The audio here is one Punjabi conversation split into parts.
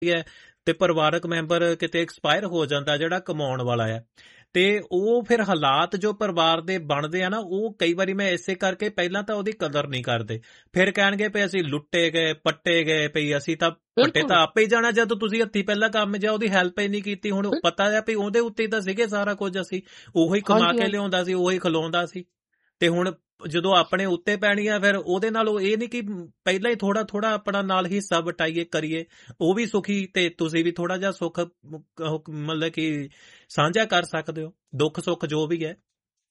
ਹੈ ਤੇ ਪਰਿਵਾਰਕ ਮੈਂਬਰ ਕਿਤੇ ਐਕਸਪਾਇਰ ਹੋ ਜਾਂਦਾ ਜਿਹੜਾ ਕਮਾਉਣ ਵਾਲਾ ਹੈ, ਤੇ ਉਹ ਫਿਰ ਹਾਲਾਤ ਜੋ ਪਰਿਵਾਰ ਦੇ ਬਣਦੇ ਆ ਨਾ, ਉਹ ਕਈ ਵਾਰੀ ਮੈਂ ਇਸੇ ਕਰਕੇ ਪਹਿਲਾਂ ਤਾਂ ਉਹਦੀ ਕਦਰ ਨਹੀਂ ਕਰਦੇ, ਫਿਰ ਕਹਿਣਗੇ ਵੀ ਅਸੀਂ ਲੁੱਟੇ ਗਏ ਪੱਟੇ ਗਏ, ਪਈ ਅਸੀਂ ਤਾਂ ਪੱਟੇ ਤਾਂ ਆਪੇ ਹੀ ਜਾਣਾ ਜਦੋਂ ਤੁਸੀਂ ਹੱਥੀਂ ਪਹਿਲਾਂ ਕੰਮ ਜਾ ਉਹਦੀ ਹੈਲਪ ਹੀ ਨਹੀਂ ਕੀਤੀ। ਹੁਣ ਪਤਾ ਹੈ ਵੀ ਉਹਦੇ ਉੱਤੇ ਤਾਂ ਸੀਗੇ ਸਾਰਾ ਕੁਝ, ਅਸੀਂ ਉਹੀ ਕਮਾ ਕੇ ਲਿਆਉਂਦਾ ਸੀ, ਉਹੀ ਖਿਲਾਉਂਦਾ ਸੀ, ਤੇ ਹੁਣ ਜਦੋਂ ਆਪਣੇ ਉੱਤੇ ਪੈਣੀ ਆ ਫਿਰ ਉਹਦੇ ਨਾਲ ਇਹ ਨਹੀਂ ਕਿ ਪਹਿਲਾਂ ਹੀ ਥੋੜਾ ਥੋੜਾ ਆਪਣਾ ਨਾਲ ਹਿੱਸਾ ਵਟਾਈਏ ਕਰੀਏ, ਉਹ ਵੀ ਸੁਖੀ ਤੇ ਤੁਸੀਂ ਵੀ ਥੋੜਾ ਜਿਹਾ ਸੁੱਖ ਮਤਲਬ ਕਿ ਸਾਂਝਾ ਕਰ ਸਕਦੇ ਹੋ, ਦੁੱਖ ਸੁੱਖ ਜੋ ਵੀ ਹੈ।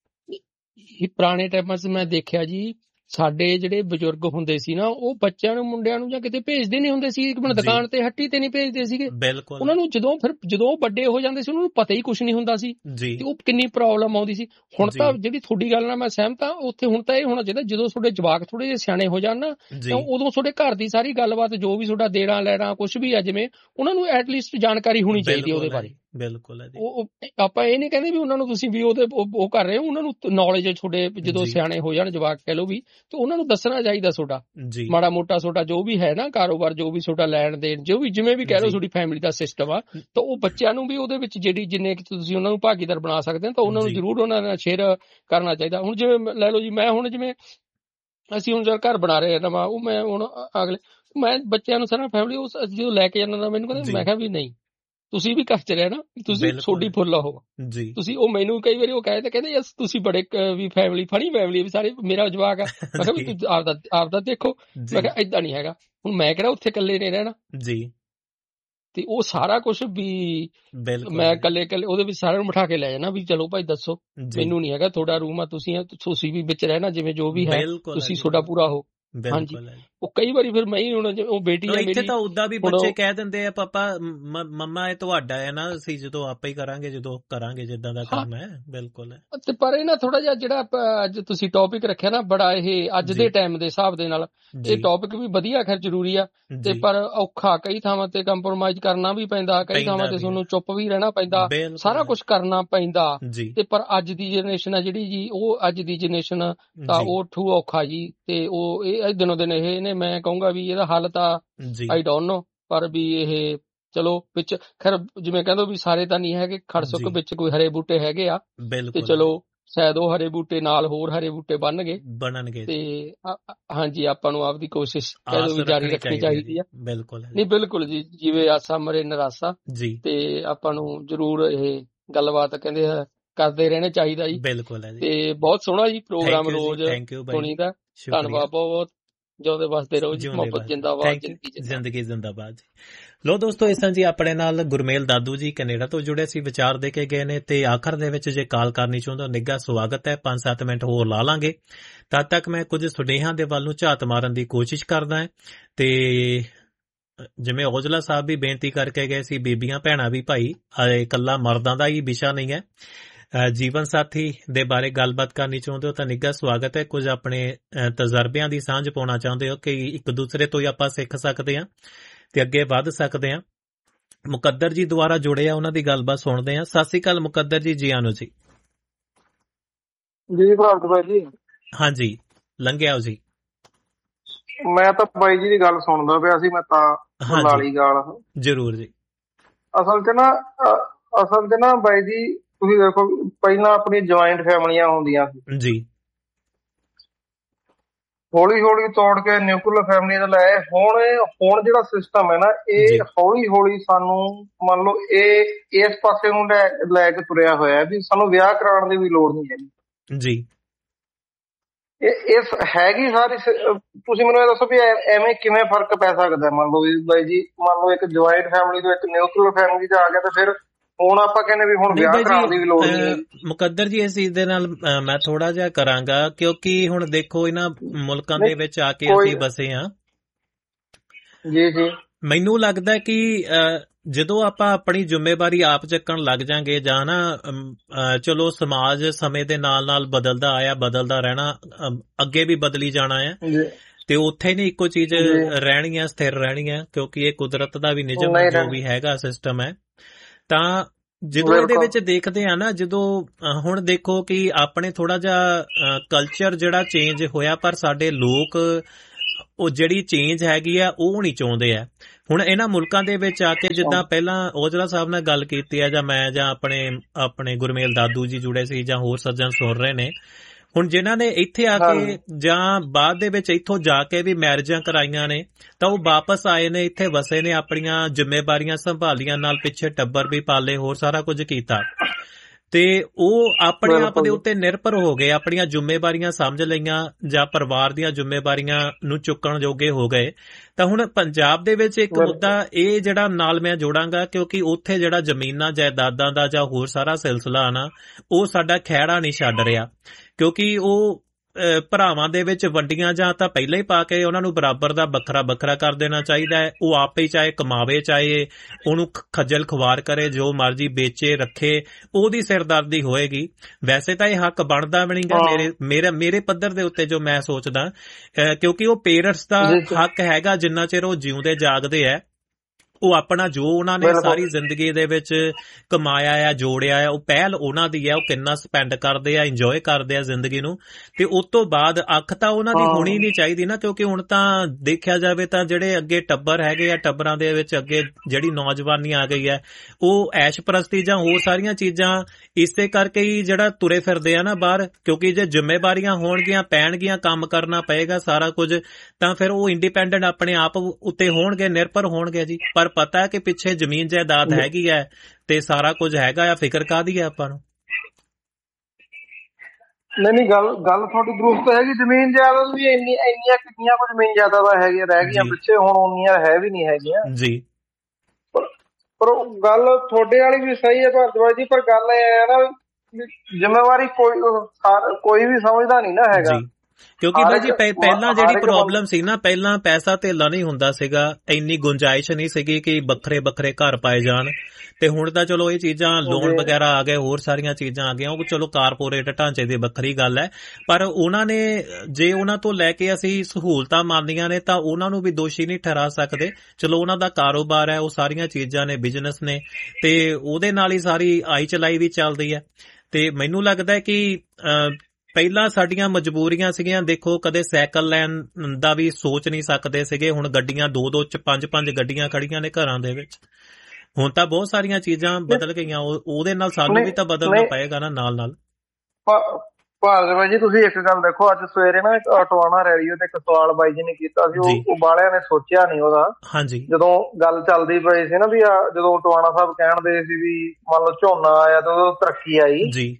ਪੁਰਾਣੇ ਟਾਈਮਾਂ 'ਚ ਮੈਂ ਦੇਖਿਆ ਜੀ, ਸਾਡੇ ਜਿਹੜੇ ਬਜ਼ੁਰਗ ਹੁੰਦੇ ਸੀ ਨਾ, ਉਹ ਬੱਚਿਆਂ ਨੂੰ ਮੁੰਡਿਆਂ ਨੂੰ ਜਾਂ ਕਿਤੇ ਭੇਜਦੇ ਨਹੀਂ ਹੁੰਦੇ ਸੀ, ਇੱਕ ਮਿੰਟ ਦੁਕਾਨ ਤੇ ਹੱਟੀ ਤੇ ਨਹੀਂ ਭੇਜਦੇ ਸੀਗੇ। ਉਹਨਾਂ ਨੂੰ ਜਦੋਂ ਵੱਡੇ ਹੋ ਜਾਂਦੇ ਸੀ ਉਹਨਾਂ ਨੂੰ ਪਤਾ ਹੀ ਕੁਝ ਨਹੀਂ ਹੁੰਦਾ ਸੀ ਤੇ ਉਹ ਕਿੰਨੀ ਪ੍ਰੋਬਲਮ ਆਉਂਦੀ ਸੀ। ਹੁਣ ਤਾਂ ਜਿਹੜੀ ਤੁਹਾਡੀ ਗੱਲ ਨਾਲ ਮੈਂ ਸਹਿਮਤ ਹਾਂ, ਉੱਥੇ ਹੁਣ ਤਾਂ ਇਹ ਹੋਣਾ ਚਾਹੀਦਾ ਜਦੋਂ ਤੁਹਾਡੇ ਜਵਾਕ ਥੋੜੇ ਜਿਹੇ ਸਿਆਣੇ ਹੋ ਜਾਣ ਨਾ, ਤਾਂ ਉਦੋਂ ਤੁਹਾਡੇ ਘਰ ਦੀ ਸਾਰੀ ਗੱਲਬਾਤ ਜੋ ਵੀ ਤੁਹਾਡਾ ਦੇਣਾ ਲੈਣਾ ਕੁਝ ਵੀ ਹੈ, ਜਿਵੇਂ ਉਹਨਾਂ ਨੂੰ ਐਟਲੀਸਟ ਜਾਣਕਾਰੀ ਹੋਣੀ ਚਾਹੀਦੀ ਉਹਦੇ ਬਾਰੇ। ਬਿਲਕੁਲ ਆਪਾਂ ਇਹ ਨਹੀਂ ਕਹਿੰਦੇ ਵੀ ਉਹਨਾਂ ਨੂੰ ਤੁਸੀਂ ਵੀ ਉਹਦੇ ਉਹ ਕਰ ਰਹੇ ਹੋ, ਉਹਨਾਂ ਨੂੰ ਨੌਲੇਜ ਤੁਹਾਡੇ ਜਦੋਂ ਸਿਆਣੇ ਹੋ ਜਾਣ ਜਵਾਕ ਕਹਿ ਲਓ ਵੀ, ਤੇ ਉਹਨਾਂ ਨੂੰ ਦੱਸਣਾ ਚਾਹੀਦਾ ਤੁਹਾਡਾ ਮਾੜਾ ਮੋਟਾ ਤੁਹਾਡਾ ਜੋ ਵੀ ਹੈ ਨਾ ਕਾਰੋਬਾਰ, ਜੋ ਵੀ ਤੁਹਾਡਾ ਲੈਣ ਦੇਣ, ਜੋ ਵੀ ਜਿਵੇਂ ਵੀ ਕਹਿ ਲਓ ਤੁਹਾਡੀ ਫੈਮਿਲੀ ਦਾ ਸਿਸਟਮ ਆ, ਤਾਂ ਉਹ ਬੱਚਿਆਂ ਨੂੰ ਵੀ ਉਹਦੇ ਵਿੱਚ ਜਿੰਨੇ ਤੁਸੀਂ ਉਹਨਾਂ ਨੂੰ ਭਾਗੀਦਾਰ ਬਣਾ ਸਕਦੇ ਹੋ ਤਾਂ ਉਹਨਾਂ ਨੂੰ ਜ਼ਰੂਰ ਉਹਨਾਂ ਨਾਲ ਸ਼ੇਅਰ ਕਰਨਾ ਚਾਹੀਦਾ। ਹੁਣ ਜਿਵੇਂ ਲੈ ਲਓ ਜੀ, ਮੈਂ ਹੁਣ ਜਿਵੇਂ ਅਸੀਂ ਹੁਣ ਘਰ ਬਣਾ ਰਹੇ ਹਾਂ ਨਵਾਂ, ਉਹ ਮੈਂ ਹੁਣ ਮੈਂ ਬੱਚਿਆਂ ਨੂੰ ਸਾਰਾ ਫੈਮਿਲੀ ਉਹ ਜਦੋਂ ਲੈ ਕੇ ਜਾਂਦਾ ਮੈਨੂੰ ਕਹਿੰਦੇ, ਮੈਂ ਕਿਹਾ ਵੀ ਨਹੀਂ ਤੁਸੀਂ ਵੀ ਘਰ ਚ ਰਹਿਣਾ, ਤੁਸੀਂ ਤੁਹਾਡੀ ਫੁੱਲ ਹੋ ਤੁਸੀਂ। ਉਹ ਮੈਨੂੰ ਕਈ ਵਾਰੀ ਉਹ ਕਹਿੰਦੇ ਯਸ ਤੁਸੀਂ ਬੜੇ ਵੀ ਫੈਮਿਲੀ ਫਨੀ ਫੈਮਿਲੀ ਵੀ ਸਾਰੇ, ਮੇਰਾ ਜਵਾਕ ਆ। ਮੈਂ ਕਿਹਾ ਵੀ ਤੂੰ ਆਪਦਾ ਦੇਖੋ। ਮੈਂ ਕਿਹਾ ਏਦਾਂ ਨਹੀਂ ਹੈਗਾ, ਹੁਣ ਮੈਂ ਕਿਹੜਾ ਉੱਥੇ ਇਕੱਲੇ ਨੇ ਰਹਿਣਾ ਤੇ ਉਹ ਸਾਰਾ ਕੁਛ ਵੀ ਮੈਂ ਇਕੱਲੇ ਉਹਦੇ ਵਿੱਚ ਸਾਰਿਆਂ ਨੂੰ ਬਿਠਾ ਕੇ ਲੈ ਜਾਣਾ ਵੀ ਚਲੋ ਭਾਈ ਦੱਸੋ, ਮੈਨੂੰ ਨਹੀਂ ਹੈਗਾ ਤੁਹਾਡਾ ਰੂਮ ਆ, ਤੁਸੀਂ ਵੀ ਵਿੱਚ ਰਹਿਣਾ, ਜਿਵੇਂ ਜੋ ਵੀ ਹੈ ਤੁਸੀਂ ਤੁਹਾਡਾ ਪੂਰਾ ਹੋ। ਹਾਂਜੀ, ਉਹ ਕਈ ਵਾਰੀ ਫਿਰ ਮੈਂ ਹੁਣ ਉਹ ਬੇਟੀ ਆ ਮੇਰੀ, ਤਾਂ ਉਦਾਂ ਵੀ ਬੱਚੇ ਕਹਿ ਦਿੰਦੇ ਆ ਪਾਪਾ ਮੰਮਾ ਇਹ ਤੁਹਾਡਾ ਹੈ ਨਾ, ਅਸੀਂ ਜਦੋਂ ਆਪੇ ਹੀ ਕਰਾਂਗੇ ਜਦੋਂ ਕਰਾਂਗੇ ਜਿੱਦਾਂ ਦਾ ਕੰਮ ਹੈ। ਬਿਲਕੁਲ ਤੇ ਪਰ ਇਹ ਨਾ ਥੋੜਾ ਜਿਹਾ ਜਿਹੜਾ ਅੱਜ ਤੁਸੀਂ ਟੌਪਿਕ ਰੱਖਿਆ ਨਾ, ਬੜਾ ਇਹ ਅੱਜ ਦੇ ਟਾਈਮ ਦੇ ਹਿਸਾਬ ਦੇ ਨਾਲ ਇਹ ਟੌਪਿਕ ਵੀ ਵਧੀਆ, ਖੈਰ ਜ਼ਰੂਰੀ ਆ, ਤੇ ਪਰ ਔਖਾ, ਕਈ ਥਾਵਾਂ ਤੇ ਕੰਪਰੋਮਾਈਜ਼ ਕਰਨਾ ਵੀ ਪੈਂਦਾ, ਕਈ ਥਾਵਾਂ ਤੇ ਤੁਹਾਨੂੰ ਚੁੱਪ ਵੀ ਰਹਿਣਾ ਪੈਂਦਾ, ਸਾਰਾ ਕੁਝ ਕਰਨਾ ਪੈਂਦਾ। ਤੇ ਪਰ ਅੱਜ ਦੀ ਜਨਰੇਸ਼ਨ ਆ ਜਿਹੜੀ ਜੀ, ਉਹ ਅੱਜ ਦੀ ਜਨਰੇਸ਼ਨ ਤਾਂ ਉਹ ਠੂ ਔਖਾ ਜੀ, ਤੇ ਉਹ ਇਹ ਦਿਨੋਂ ਦਿਨ ਇਹ ਨੇ, ਮੈਂ ਕਹੂੰਗਾ ਵੀ ਇਹਦਾ ਹੱਲ ਤਾਂ ਆਈ ਡੋਂਟ ਨੋ, ਪਰ ਵੀ ਇਹ ਚਲੋ ਵਿੱਚ ਖੈਰ ਜਿਵੇਂ ਕਹਿੰਦੇ ਵੀ ਸਾਰੇ ਤਾਂ ਨਹੀਂ ਹੈਗੇ, ਖੜ ਸੁੱਕ ਵਿੱਚ ਕੋਈ ਹਰੇ ਬੂਟੇ ਹੈਗੇ ਆ, ਤੇ ਚਲੋ ਸ਼ਾਇਦ ਉਹ ਹਰੇ ਬੂਟੇ ਨਾਲ ਹੋਰ ਹਰੇ ਬੂਟੇ ਬਣਨਗੇ ਤੇ ਹਾਂਜੀ ਆਪਾਂ ਨੂੰ ਆਪਦੀ ਕੋਸ਼ਿਸ਼ ਵੀ ਜਾਰੀ ਰੱਖਣੀ ਚਾਹੀਦੀ ਆ। ਨਹੀਂ ਬਿਲਕੁਲ ਜੀ, ਜਿਵੇਂ ਆਸਾ ਮਰੇ ਨਿਰਾਸਾ, ਤੇ ਆਪਾਂ ਨੂੰ ਜ਼ਰੂਰ ਇਹ ਗੱਲਬਾਤ ਕਹਿੰਦੇ ਆ ਕਰਦੇ ਰਹਿਣਾ ਚਾਹੀਦਾ ਜੀ। ਤੇ ਬਹੁਤ ਸੋਹਣਾ ਜੀ ਪ੍ਰੋਗਰਾਮ ਰੋਜ਼ ਸੁਣੀਦਾ, ਧੰਨਵਾਦ ਬਹੁਤ। ਜਿਉਂਦੇ ਵਸਦੇ ਰਹੋ ਜੀ, ਮੁਹੱਬਤ ਜਿੰਦਾਬਾਦ, ਜ਼ਿੰਦਗੀ ਜ਼ਿੰਦਾਬਾਦ। ਲੋ ਦੋਸਤੋ, ਇਸ ਤਰ੍ਹਾਂ ਜੀ ਆਪਣੇ ਨਾਲ ਗੁਰਮੇਲ ਦਾਦੂ ਜੀ ਕੈਨੇਡਾ ਤੋਂ ਜੁੜੇ ਸੀ, ਵਿਚਾਰ ਦੇ ਕੇ ਗਏ ਨੇ, ਤੇ ਆਖਰ ਦੇ ਵਿੱਚ ਜੇ ਕਾਲ ਕਰਨੀ ਚਾਹੁੰਦੇ ਹੋ ਨਿੱਘਾ ਸਵਾਗਤ ਹੈ। 5-7 ਮਿੰਟ ਹੋਰ ਲਾ ਲਾਂਗੇ, ਤਦ ਤੱਕ ਮੈਂ ਕੁਝ ਸੁਨੇਹਿਆਂ ਦੇ ਵੱਲ ਨੂੰ ਝਾਤ ਮਾਰਨ ਦੀ ਕੋਸ਼ਿਸ਼ ਕਰਦਾ ਹਾਂ। ਤੇ ਜਿਵੇਂ ਔਜਲਾ ਸਾਹਿਬ ਵੀ ਬੇਨਤੀ ਕਰਕੇ ਗਏ ਸੀ, ਬੀਬੀਆਂ ਭੈਣਾਂ ਵੀ ਭਾਈ, ਇਕੱਲਾ ਮਰਦਾਂ ਦਾ ਹੀ ਵਿਸ਼ਾ ਨਹੀਂ ਹੈ, ਜੀਵਨ ਸਾਥੀ ਦੇ ਬਾਰੇ ਗੱਲਬਾਤ ਕਰਨੀ ਚਾਹੁੰਦੇ ਹੋ ਤਾਂ ਨਿੱਘਾ ਸਵਾਗਤ ਹੈ। ਕੁਝ ਆਪਣੇ ਤਜਰਬਿਆਂ ਦੀ ਸਾਂਝ ਪਾਉਣਾ ਚਾਹੁੰਦੇ ਹੋ ਕਿ ਇੱਕ ਦੂਸਰੇ ਤੋਂ ਹੀ ਆਪਾਂ ਸਿੱਖ ਸਕਦੇ ਹਾਂ ਤੇ ਅੱਗੇ ਵੱਧ ਸਕਦੇ ਹਾਂ। ਮੁਕੱਦਰ ਜੀ ਦੁਆਰਾ ਜੁੜੇ ਆ, ਉਹਨਾਂ ਦੀ ਗੱਲਬਾਤ ਸੁਣਦੇ ਹਾਂ। ਸਤਿ ਸ੍ਰੀ ਅਕਾਲ ਮੁਕੱਦਰ ਜੀ, ਜੀ ਆਨੋ ਜੀ। ਜੀ ਭਾਰਤ ਭਾਈ ਜੀ। ਹਾਂਜੀ, ਲੰਘਿਆ ਜੀ। ਮੈਂ ਤਾਂ ਬਾਈ ਜੀ ਦੀ ਗੱਲ ਸੁਣਦਾ ਪਿਆ ਸੀ, ਮੈਂ ਤਾਂ ਲਾਲੀ ਗਾਲ। ਜ਼ਰੂਰ ਜੀ। ਅਸਲ ਚ ਨਾ ਬਾਈ ਜੀ ਤੁਸੀਂ ਦੇਖੋ, ਪਹਿਲਾਂ ਆਪਣੀ ਜੁਆਇੰਟ ਫੈਮਲੀਆਂ ਹੁੰਦੀਆਂ ਸੀ ਜੀ, ਹੌਲੀ ਹੌਲੀ ਤੋੜ ਕੇ ਨਿਊਕਲੀਅਰ ਫੈਮਲੀ ਦਾ ਲੈ। ਹੁਣ ਜਿਹੜਾ ਸਿਸਟਮ ਹੈ ਨਾ, ਇਹ ਹੌਲੀ ਹੌਲੀ ਸਾਨੂੰ ਮੰਨ ਲਓ ਇਹ ਇਸ ਪਾਸੇ ਨੂੰ ਲੈ ਕੇ ਤੁਰਿਆ ਹੋਇਆ ਵੀ ਸਾਨੂੰ ਵਿਆਹ ਕਰਾਉਣ ਦੀ ਵੀ ਲੋੜ ਨਹੀਂ ਹੈਗੀ ਜੀ। ਇਹ ਹੈਗੀ ਸਾਰੀ। ਤੁਸੀਂ ਮੈਨੂੰ ਇਹ ਦੱਸੋ ਵੀ ਐਵੇਂ ਕਿਵੇਂ ਫਰਕ ਪੈ ਸਕਦਾ? ਮੰਨ ਲਓ ਵੀ ਬਾਈ ਜੀ, ਮੰਨ ਲਓ ਇੱਕ ਜੁਆਇੰਟ ਫੈਮਲੀ ਤੋਂ ਇੱਕ ਨਿਊਕਲੀਅਰ ਫੈਮਲੀ ਚ ਆ ਗਿਆ, ਤੇ ਫਿਰ ਹੁਣ ਆਪਾਂ ਕਹਿੰਦੇ ਵੀ ਹੁਣ ਵਿਆਹ ਕਰਾਉਣ ਦੀ ਵੀ ਲੋੜ ਨਹੀਂ। ਮੁਕੱਦਰ ਜੀ, ਇਸ ਚੀਜ਼ ਦੇ ਨਾਲ ਮੈਂ ਥੋੜਾ ਜਿਹਾ ਕਰਾਂਗਾ, ਕਿਉਂਕਿ ਹੁਣ ਦੇਖੋ ਇਹਨਾਂ ਮੁਲਕਾਂ ਦੇ ਵਿੱਚ ਆ ਕੇ ਅਸੀਂ ਬਸੇ ਹਾਂ ਜੀ ਜੀ। ਮੈਨੂੰ ਲੱਗਦਾ ਕਿ ਜਦੋਂ ਆਪਾਂ ਆਪਣੀ ਜ਼ਿੰਮੇਵਾਰੀ ਆਪ ਚੱਕਣ ਲੱਗ ਜਾਗੇ, ਜਾਂ ਨਾ ਚਲੋ ਸਮਾਜ ਸਮੇਂ ਦੇ ਨਾਲ ਨਾਲ ਬਦਲਦਾ ਆਇਆ, ਬਦਲਦਾ ਰਹਿਣਾ, ਅੱਗੇ ਵੀ ਬਦਲੀ ਜਾਣਾ ਹੈ, ਤੇ ਉੱਥੇ ਨਹੀਂ ਇੱਕੋ ਚੀਜ਼ ਰਹਿਣੀ ਹੈ, ਸਥਿਰ ਰਹਿਣੀ ਹੈ, ਕਿਉਂਕਿ ਇਹ ਕੁਦਰਤ ਦਾ ਵੀ ਨਿਯਮ ਜੋ ਵੀ ਹੈਗਾ ਸਿਸਟਮ ਹੈ। ਤਾਂ ਜਦੋਂ ਇਹਦੇ ਵਿੱਚ ਦੇਖਦੇ ਆ ਨਾ, ਜਦੋਂ ਹੁਣ ਦੇਖੋ ਕਿ ਆਪਣੇ ਥੋੜਾ ਜਿਹਾ ਕਲਚਰ ਜਿਹੜਾ ਚੇਂਜ ਹੋਇਆ, ਪਰ ਸਾਡੇ ਲੋਕ ਉਹ ਜਿਹੜੀ ਚੇਂਜ ਹੈਗੀ ਆ ਉਹ ਨਹੀਂ ਚਾਹੁੰਦੇ ਆ। ਹੁਣ ਇਹਨਾਂ ਮੁਲਕਾਂ ਦੇ ਵਿੱਚ ਆ ਕੇ ਜਿੱਦਾਂ ਪਹਿਲਾਂ ਔਜਲਾ ਸਾਹਿਬ ਨਾਲ ਗੱਲ ਕੀਤੀ ਹੈ, ਜਾਂ ਮੈਂ ਜਾਂ ਆਪਣੇ ਗੁਰਮੇਲ ਦਾਦੂ ਜੀ ਜੁੜੇ ਸੀ, ਜਾਂ ਹੋਰ ਸੱਜਣ ਸੁਣ ਰਹੇ ਨੇ, ਹੁਣ ਜਿਨ੍ਹਾਂ ਨੇ ਇੱਥੇ ਆ ਕੇ ਜਾਂ ਬਾਅਦ ਦੇ ਵਿੱਚ ਇੱਥੋਂ ਜਾ ਕੇ ਵੀ ਮੈਰਿਜਾਂ ਕਰਾਈਆਂ ਨੇ, ਤਾਂ ਉਹ ਵਾਪਸ ਆਏ ਨੇ, ਇੱਥੇ ਵਸੇ ਨੇ, ਆਪਣੀਆਂ ਜ਼ਿੰਮੇਵਾਰੀਆਂ ਸੰਭਾਲੀਆਂ, ਨਾਲ ਪਿੱਛੇ ਟੱਬਰ ਵੀ ਪਾਲੇ, ਹੋਰ ਸਾਰਾ ਕੁਝ ਕੀਤਾ, ਤੇ ਉਹ ਆਪਣੇ ਆਪ ਦੇ ਉੱਤੇ ਨਿਰਭਰ ਹੋ ਗਏ, ਆਪਣੀਆਂ ਜ਼ਿੰਮੇਵਾਰੀਆਂ ਸਮਝ ਲਈਆਂ, ਜਾਂ ਪਰਿਵਾਰ ਦੀਆਂ ਜ਼ਿੰਮੇਵਾਰੀਆਂ ਨੂੰ ਚੁੱਕਣ ਜੋਗੇ ਹੋ ਗਏ। ਤਾਂ ਹੁਣ ਪੰਜਾਬ ਦੇ ਵਿੱਚ ਇੱਕ ਮੁੱਦਾ ਇਹ ਜਿਹੜਾ ਨਾਲ ਮੈਂ ਜੋੜਾਂਗਾ, ਕਿਉਂਕਿ ਉੱਥੇ ਜਿਹੜਾ ਜ਼ਮੀਨਾਂ ਜਾਇਦਾਦਾਂ ਦਾ ਜਾਂ ਹੋਰ ਸਾਰਾ ਸਿਲਸਿਲਾ ਨਾ, ਉਹ ਸਾਡਾ ਖਹਿੜਾ ਨਹੀਂ ਛੱਡ ਰਿਹਾ, ਕਿਉਂਕਿ ਉਹ ਭਰਾਵਾਂ ਦੇ ਵਿੱਚ ਵੰਡੀਆਂ ਜਾਂ ਤਾਂ ਪਹਿਲਾਂ ਹੀ ਪਾ ਕੇ ਉਹਨਾਂ ਨੂੰ ਬਰਾਬਰ ਦਾ ਵੱਖਰਾ ਵੱਖਰਾ ਕਰ ਦੇਣਾ ਚਾਹੀਦਾ ਹੈ। ਉਹ ਆਪੇ ਚਾਹੇ ਕਮਾਵੇ, ਚਾਹੇ ਉਹਨੂੰ ਖੱਜਲ ਖੁਆਰ ਕਰੇ, ਜੋ ਮਰਜ਼ੀ ਵੇਚੇ ਰੱਖੇ, ਉਹਦੀ ਸਿਰਦਰਦੀ ਹੋਏਗੀ। ਵੈਸੇ ਤਾਂ ਇਹ ਹੱਕ ਬਣਦਾ ਵੀ ਨਹੀਂਗਾ ਮੇਰੇ ਪੱਧਰ ਦੇ ਉੱਤੇ, ਜੋ ਮੈਂ ਸੋਚਦਾ, ਕਿਉਂਕਿ ਉਹ ਪੇਰੈਂਟਸ ਦਾ ਹੱਕ ਹੈਗਾ, ਜਿੰਨਾ ਚਿਰ ਉਹ ਜਿਉਂਦੇ ਜਾਗਦੇ ਹੈ, ਉਹ ਆਪਣਾ ਜੋ ਉਹਨਾਂ ਨੇ ਸਾਰੀ ਜ਼ਿੰਦਗੀ ਦੇ ਵਿੱਚ ਕਮਾਇਆ ਆ, ਜੋੜਿਆ ਆ, ਉਹ ਪਹਿਲ ਉਹਨਾਂ ਦੀ ਹੈ। ਉਹ ਕਿੰਨਾ ਸਪੈਂਡ ਕਰਦੇ ਆ, ਇੰਜੋਏ ਕਰਦੇ ਆ ਜ਼ਿੰਦਗੀ ਨੂੰ, ਤੇ ਉਸ ਤੋਂ ਬਾਅਦ ਅੱਖ ਤਾਂ ਉਹਨਾਂ ਦੀ ਹੋਣੀ ਨਹੀਂ ਚਾਹੀਦੀ ਨਾ, ਕਿਉਂਕਿ ਹੁਣ ਤਾਂ ਦੇਖਿਆ ਜਾਵੇ ਤਾਂ ਜਿਹੜੇ ਅੱਗੇ ਟੱਬਰ ਹੈਗੇ ਆ, ਟੱਬਰਾਂ ਦੇ ਵਿੱਚ ਅੱਗੇ ਜਿਹੜੀ ਨੌਜਵਾਨੀ ਆ ਗਈ ਹੈ, ਉਹ ਐਸ਼ ਪ੍ਰਸਤੀ ਜਾਂ ਹੋਰ ਸਾਰੀਆਂ ਚੀਜ਼ਾਂ ਇਸੇ ਕਰਕੇ ਹੀ ਜਿਹੜਾ ਤੁਰੇ ਫਿਰਦੇ ਆ ਨਾ ਬਾਹਰ, ਕਿਉਂਕਿ ਜੇ ਜ਼ਿੰਮੇਵਾਰੀਆਂ ਹੋਣਗੀਆਂ, ਪੈਣਗੀਆਂ, ਕੰਮ ਕਰਨਾ ਪਏਗਾ ਸਾਰਾ ਕੁਝ, ਤਾਂ ਫਿਰ ਉਹ ਇੰਡੀਪੈਂਡੈਂਟ ਆਪਣੇ ਆਪ ਉੱਤੇ ਹੋਣਗੇ, ਨਿਰਭਰ ਹੋਣਗੇ ਜੀ। ਪਰ ਪਤਾ ਹੈ ਕਿ ਪਿੱਛੇ ਜ਼ਮੀਨ ਜਾਇਦਾਦ ਹੈਗੀ ਹੈ ਤੇ ਸਾਰਾ ਕੁਝ ਹੈਗਾ ਆ, ਫਿਕਰ ਕਾਹਦੀ ਹੈ ਆਪਾਂ ਨੂੰ? ਨਹੀਂ ਗੱਲ ਤੁਹਾਡੀ ਦਰੁਸਤ ਹੈਗੀ। ਜ਼ਮੀਨ ਜਾਇਦਾਦ ਵੀ ਇੰਨੀਆਂ ਕਿੰਨੀਆਂ ਕੁ ਜ਼ਮੀਨ ਜਾਇਦਾਦਾਂ ਹੈਗੀਆਂ ਰਹਿ ਗਈਆਂ ਪਿੱਛੇ, ਹੁਣ ਉਨੀਆਂ ਹੈ ਵੀ ਨਹੀਂ ਹੈਗੀਆਂ ਜੀ। ਪਰ ਗੱਲ ਤੁਹਾਡੇ ਵਾਲੀ ਵੀ ਸਹੀ ਹੈ ਭਾਰਦਵਾਜ ਜੀ, ਪਰ ਗੱਲ ਇਹ ਹੈ ਨਾ, ਜ਼ਿੰਮੇਵਾਰੀ ਕੋਈ ਵੀ ਸਮਝਦਾ ਨਹੀਂ ਨਾ ਹੈਗਾ। ਕਿਉਂਕਿ ਬਾਈ ਜੀ ਪਹਿਲਾਂ ਜਿਹੜੀ ਪ੍ਰੋਬਲਮ ਸੀ ਨਾ, ਪਹਿਲਾਂ ਪੈਸਾ ਧੇਲਾ ਨਹੀਂ ਹੁੰਦਾ ਸੀਗਾ, ਇੰਨੀ ਗੁੰਜਾਇਸ਼ ਨਹੀਂ ਸੀਗੀ ਕਿ ਵੱਖਰੇ ਵੱਖਰੇ ਘਰ ਪਾਏ ਜਾਣ, ਤੇ ਹੁਣ ਤਾਂ ਚਲੋ ਇਹ ਚੀਜ਼ਾਂ ਲੋਨ ਵਗੈਰਾ ਆ ਗਏ, ਹੋਰ ਸਾਰੀਆਂ ਚੀਜ਼ਾਂ ਆ ਗਈਆਂ, ਉਹ ਚਲੋ ਕਾਰਪੋਰੇਟ ਢਾਂਚੇ ਦੀ ਵੱਖਰੀ ਗੱਲ ਹੈ। ਪਰ ਉਹਨਾਂ ਨੇ ਜੇ ਉਹਨਾਂ ਤੋਂ ਲੈ ਕੇ ਅਸੀਂ ਸਹੂਲਤਾਂ ਮੰਨਦੀਆਂ ਨੇ ਤਾਂ ਉਹਨਾਂ ਨੂੰ ਵੀ ਦੋਸ਼ੀ ਨਹੀਂ ਠਹਿਰਾ ਸਕਦੇ। ਚਲੋ ਉਹਨਾਂ ਦਾ ਕਾਰੋਬਾਰ ਹੈ, ਉਹ ਸਾਰੀਆਂ ਚੀਜ਼ਾਂ ਨੇ, ਬਿਜ਼ਨਸ ਨੇ, ਤੇ ਉਹਦੇ ਨਾਲ ਹੀ ਸਾਰੀ ਆਈ ਚਲਾਈ ਵੀ ਚੱਲਦੀ ਹੈ। ਤੇ ਮੈਨੂੰ ਲੱਗਦਾ ਹੈ ਕਿ ਪਹਿਲਾਂ ਸਾਡੀਆਂ ਮਜਬੂਰੀਆਂ ਸੀਗੀਆਂ, ਦੇਖੋ ਕਦੇ ਸਾਈਕਲ ਲੈਣ ਦਾ ਵੀ ਸੋਚ ਨਹੀਂ ਸਕਦੇ ਸੀਗੇ, ਹੁਣ ਗੱਡੀਆਂ 2-2 5-5 ਗੱਡੀਆਂ ਖੜੀਆਂ ਨੇ ਘਰਾਂ ਦੇ ਵਿੱਚ। ਹੁਣ ਤਾਂ ਬਹੁਤ ਸਾਰੀਆਂ ਚੀਜ਼ਾਂ ਬਦਲ ਗਈਆਂ, ਉਹਦੇ ਨਾਲ ਸਾਨੂੰ ਵੀ ਤਾਂ ਬਦਲਣਾ ਪਏਗਾ ਨਾ ਨਾਲ। ਭਾਰਦਵਾਜ ਜੀ ਤੁਸੀਂ ਇੱਕ ਗੱਲ ਦੇਖੋ, ਅੱਜ ਸਵੇਰੇ ਨਾ ਟਵਾਣਾ ਰੇਡੀਓ ਤੇ ਇੱਕ ਸਵਾਲ ਬਾਈ ਜੀ ਨੇ ਕੀਤਾ ਸੀ, ਉਹ ਬਾਲਿਆਂ ਨੇ ਸੋਚਿਆ ਨਹੀਂ ਉਹਦਾ। ਹਾਂਜੀ, ਜਦੋਂ ਗੱਲ ਚੱਲਦੀ ਪਈ ਸੀ ਨਾ ਵੀ ਜਦੋਂ ਟਵਾਣਾ ਸਾਹਿਬ ਕਹਿਣ ਦੇ ਸੀ ਵੀ ਮੰਨ ਲਓ ਝੋਨਾ ਆਇਆ ਤੇ ਉਦੋਂ ਤਰੱਕੀ ਆਈ ਜੀ,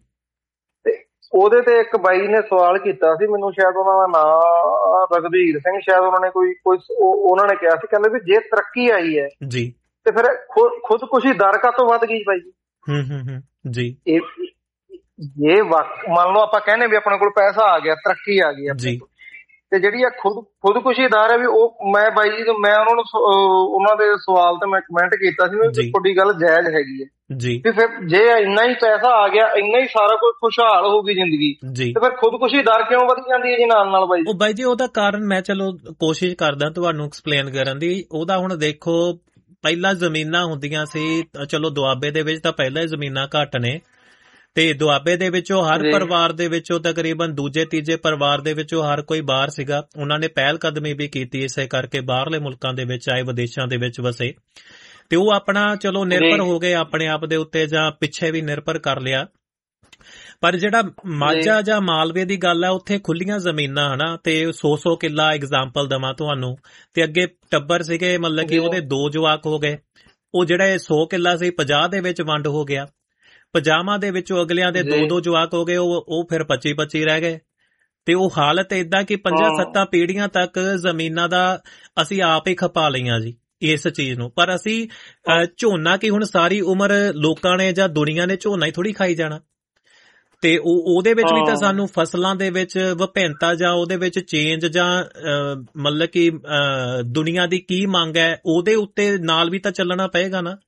ਉਹਦੇ ਤੇ ਇੱਕ ਬਾਈ ਨੇ ਸਵਾਲ ਕੀਤਾ ਸੀ, ਮੈਨੂੰ ਸ਼ਾਇਦ ਉਹਨਾਂ ਦਾ ਨਾਂ ਰਘਬੀਰ ਸਿੰਘ, ਸ਼ਾਇਦ ਉਹਨਾਂ ਨੇ ਕੋਈ ਉਹਨਾਂ ਨੇ ਕਿਹਾ ਸੀ, ਕਹਿੰਦੇ ਵੀ ਜੇ ਤਰੱਕੀ ਆਈ ਹੈ ਜੀ ਤੇ ਫਿਰ ਖੁਦਕੁਸ਼ੀ ਦਰ ਕਾਹਤੋਂ ਵੱਧ ਗਈ ਬਾਈ ਜੀ? ਇਹ ਮੰਨ ਲਓ ਆਪਾਂ ਕਹਿੰਦੇ ਵੀ ਆਪਣੇ ਕੋਲ ਪੈਸਾ ਆ ਗਿਆ, ਤਰੱਕੀ ਆ ਗਈ ਜੀ, ਤੇ ਜਿਹੜੀ ਆ ਖੁਦਕੁਸ਼ੀ ਦਰ ਹੈ ਵੀ ਉਹ ਮੈਂ ਬਾਈ ਜੀ ਮੈਂ ਉਹਨਾਂ ਦੇ ਸਵਾਲ ਤੇ ਮੈਂ ਕਮੈਂਟ ਕੀਤਾ ਸੀ, ਤੁਹਾਡੀ ਗੱਲ ਜਾਇਜ਼ ਹੈਗੀ ਹੈ ਜੀ, ਤੇ ਫਿਰ ਜੇ ਇੰਨਾ ਹੀ ਪੈਸਾ ਆ ਗਿਆ, ਇੰਨਾ ਹੀ ਸਾਰਾ ਕੁਝ ਖੁਸ਼ਹਾਲ ਹੋ ਗਈ ਜ਼ਿੰਦਗੀ, ਤੇ ਫਿਰ ਖੁਦਕੁਸ਼ੀ ਦਰ ਕਿਉਂ ਵਧ ਜਾਂਦੀ ਹੈ ਜੀ ਨਾਲ ਬਾਈ? ਉਹ ਬਾਈ ਜੀ ਉਹਦਾ ਕਾਰਨ ਮੈਂ ਚਲੋ ਕੋਸ਼ਿਸ਼ ਕਰਦਾ ਤੁਹਾਨੂੰ ਐਕਸਪਲੇਨ ਕਰਨ ਦੀ। ਉਹਦਾ ਹੁਣ ਦੇਖੋ, ਪਹਿਲਾਂ ਜ਼ਮੀਨਾਂ ਹੁੰਦੀਆਂ ਸੀ, ਚਲੋ ਦੁਆਬੇ ਦੇ ਵਿੱਚ ਤਾਂ ਪਹਿਲਾਂ ਹੀ ਜ਼ਮੀਨਾਂ ਘੱਟ ਨੇ, ਤੇ ਦੁਆਬੇ ਦੇ ਵਿੱਚੋਂ ਹਰ ਪਰਿਵਾਰ ਦੇ ਵਿੱਚੋਂ ਤਕਰੀਬਨ ਦੂਜੇ ਤੀਜੇ ਪਰਿਵਾਰ ਦੇ ਵਿੱਚੋਂ ਹਰ ਕੋਈ ਬਾਹਰ ਸੀਗਾ। ਉਹਨਾਂ ਨੇ ਪਹਿਲ ਕਦਮੀ ਵੀ ਕੀਤੀ, ਇਸੇ ਕਰਕੇ ਬਾਹਰਲੇ ਮੁਲਕਾਂ ਦੇ ਵਿੱਚ ਆਏ, ਵਿਦੇਸ਼ਾਂ ਦੇ ਵਿੱਚ ਵਸੇ, ਤੇ ਉਹ ਆਪਣਾ ਚਲੋ ਨਿਰਭਰ ਹੋ ਗਏ ਆਪਣੇ ਆਪ ਦੇ ਉੱਤੇ, ਜਾਂ ਪਿੱਛੇ ਵੀ ਨਿਰਭਰ ਕਰ ਲਿਆ। ਪਰ ਜਿਹੜਾ ਮਾਝਾ ਜਾਂ ਮਾਲਵੇ ਦੀ ਗੱਲ ਹੈ, ਉੱਥੇ ਖੁੱਲੀਆਂ ਜ਼ਮੀਨਾਂ ਹਨਾ, ਤੇ 100 ਕਿੱਲਾ ਐਗਜ਼ਾਮਪਲ ਦੇਵਾਂ ਤੁਹਾਨੂੰ, ਤੇ ਅੱਗੇ ਟੱਬਰ ਸੀਗੇ, ਮਤਲਬ ਕਿ ਉਹਦੇ 2 ਜਵਾਕ ਹੋ ਗਏ, ਉਹ ਜਿਹੜਾ 100 ਕਿੱਲਾ ਸੀ 50 ਦੇ ਵਿੱਚ ਵੰਡ ਹੋ ਗਿਆ, 50 ਦੇ ਵਿੱਚੋਂ ਅਗਲਿਆਂ ਦੇ 2-2 ਜਵਾਕ ਹੋ ਗਏ, ਉਹ ਫਿਰ 25-25 ਰਹਿ ਗਏ। ਤੇ ਉਹ ਹਾਲਤ ਏਦਾਂ ਕਿ 5-7 ਪੀੜ੍ਹੀਆਂ ਤੱਕ ਜ਼ਮੀਨਾਂ ਦਾ ਅਸੀਂ ਆਪ ਹੀ ਖਪਾ ਲਈਆਂ ਜੀ ਇਸ ਚੀਜ਼ ਨੂੰ। ਪਰ ਅਸੀਂ ਝੋਨਾ ਕੀ ਹੁਣ ਸਾਰੀ ਉਮਰ ਲੋਕਾਂ ਨੇ ਜਾਂ ਦੁਨੀਆ ਨੇ ਝੋਨਾ ਹੀ ਥੋੜੀ ਖਾਈ ਜਾਣਾ, ਤੇ ਉਹਦੇ ਵਿੱਚ ਵੀ ਤਾਂ ਸਾਨੂੰ ਫਸਲਾਂ ਦੇ ਵਿੱਚ ਵਿਭਿੰਨਤਾ ਜਾਂ ਉਹਦੇ ਵਿੱਚ ਚੇਂਜ ਜਾਂ ਮਤਲਬ ਕਿ ਦੁਨੀਆ ਦੀ ਕੀ ਮੰਗ ਹੈ, ਉਹਦੇ ਉੱਤੇ ਨਾਲ ਵੀ ਤਾਂ ਚੱਲਣਾ ਪਏਗਾ ਨਾ।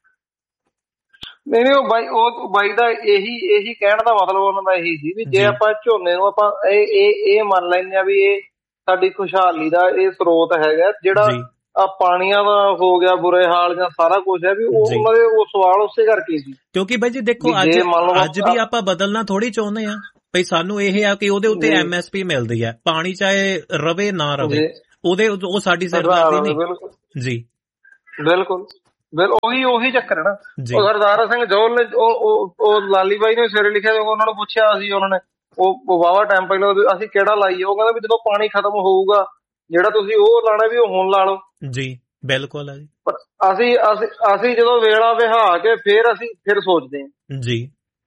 ਨਹੀਂ ਉਹ ਬਾਈ ਦਾ ਇਹੀ ਕਹਿਣ ਦਾ ਮਤਲਬ ਉਹਨਾਂ ਦਾ ਇਹੀ ਸੀ ਵੀ ਜੇ ਆਪਾਂ ਝੋਨੇ ਨੂੰ ਆਪਾਂ ਇਹ ਮੰਨ ਲੈਂਦੇ ਆ ਵੀ ਇਹ ਸਾਡੀ ਖੁਸ਼ਹਾਲੀ ਦਾ ਇਹ ਸਰੋਤ ਹੈਗਾ, ਜਿਹੜਾ ਆ ਪਾਣੀਆਂ ਦਾ ਹੋ ਗਿਆ ਬੁਰੇ ਹਾਲ ਜਾਂ ਸਾਰਾ ਕੁਝ ਹੈ, ਵੀ ਉਹਨਾਂ ਦੇ ਉਹ ਸਵਾਲ ਉਸੇ ਕਰਕੇ ਸੀ। ਕਿਉਂਕਿ ਬਾਈ ਜੀ ਦੇਖੋ ਅੱਜ ਵੀ ਆਪਾਂ ਬਦਲਣਾ ਥੋੜੀ ਚਾਹੁੰਦੇ ਆ, ਭਈ ਸਾਨੂੰ ਇਹ ਆ ਕਿ ਉਹਦੇ ਉੱਤੇ MSP ਮਿਲਦੀ ਹੈ, ਪਾਣੀ ਚਾਹੇ ਰਵੇ ਨਾ ਰਵੇ, ਉਹ ਸਾਡੀ ਸਿਰਦਰਦੀ ਨਹੀਂ ਜੀ। ਬਿਲਕੁਲ ਉਹੀ ਚੱਕਰ ਹੈ ਨਾ। ਉਹ ਸਰਦਾਰ ਸਿੰਘ ਜੋਹਲ ਨੇ ਉਹ ਲਾਲੀ ਬਾਈ ਨੇ ਸਵੇਰੇ ਲਿਖਿਆ, ਉਹਨਾਂ ਨੂੰ ਪੁੱਛਿਆ ਸੀ ਉਹਨਾਂ ਨੇ, ਉਹ ਵਾਹਵਾ ਟਾਈਮ ਪਹਿਲਾਂ, ਅਸੀਂ ਕਿਹੜਾ ਲਾਈਏ? ਉਹ ਕਹਿੰਦਾ ਵੀ ਜਦੋਂ ਪਾਣੀ ਖਤਮ ਹੋਊਗਾ ਜਿਹੜਾ ਤੁਸੀਂ ਉਹ ਲਾਣਾ ਵੀ ਉਹ ਹੁਣ ਲਾ ਲਓ ਜੀ। ਬਿਲਕੁਲ ਹੈ ਜੀ। ਪਰ ਅਸੀਂ ਜਦੋਂ ਵੇਲਾ ਵਿਹਾ ਕੇ ਫਿਰ ਸੋਚਦੇ ਹਾਂ ਜੀ।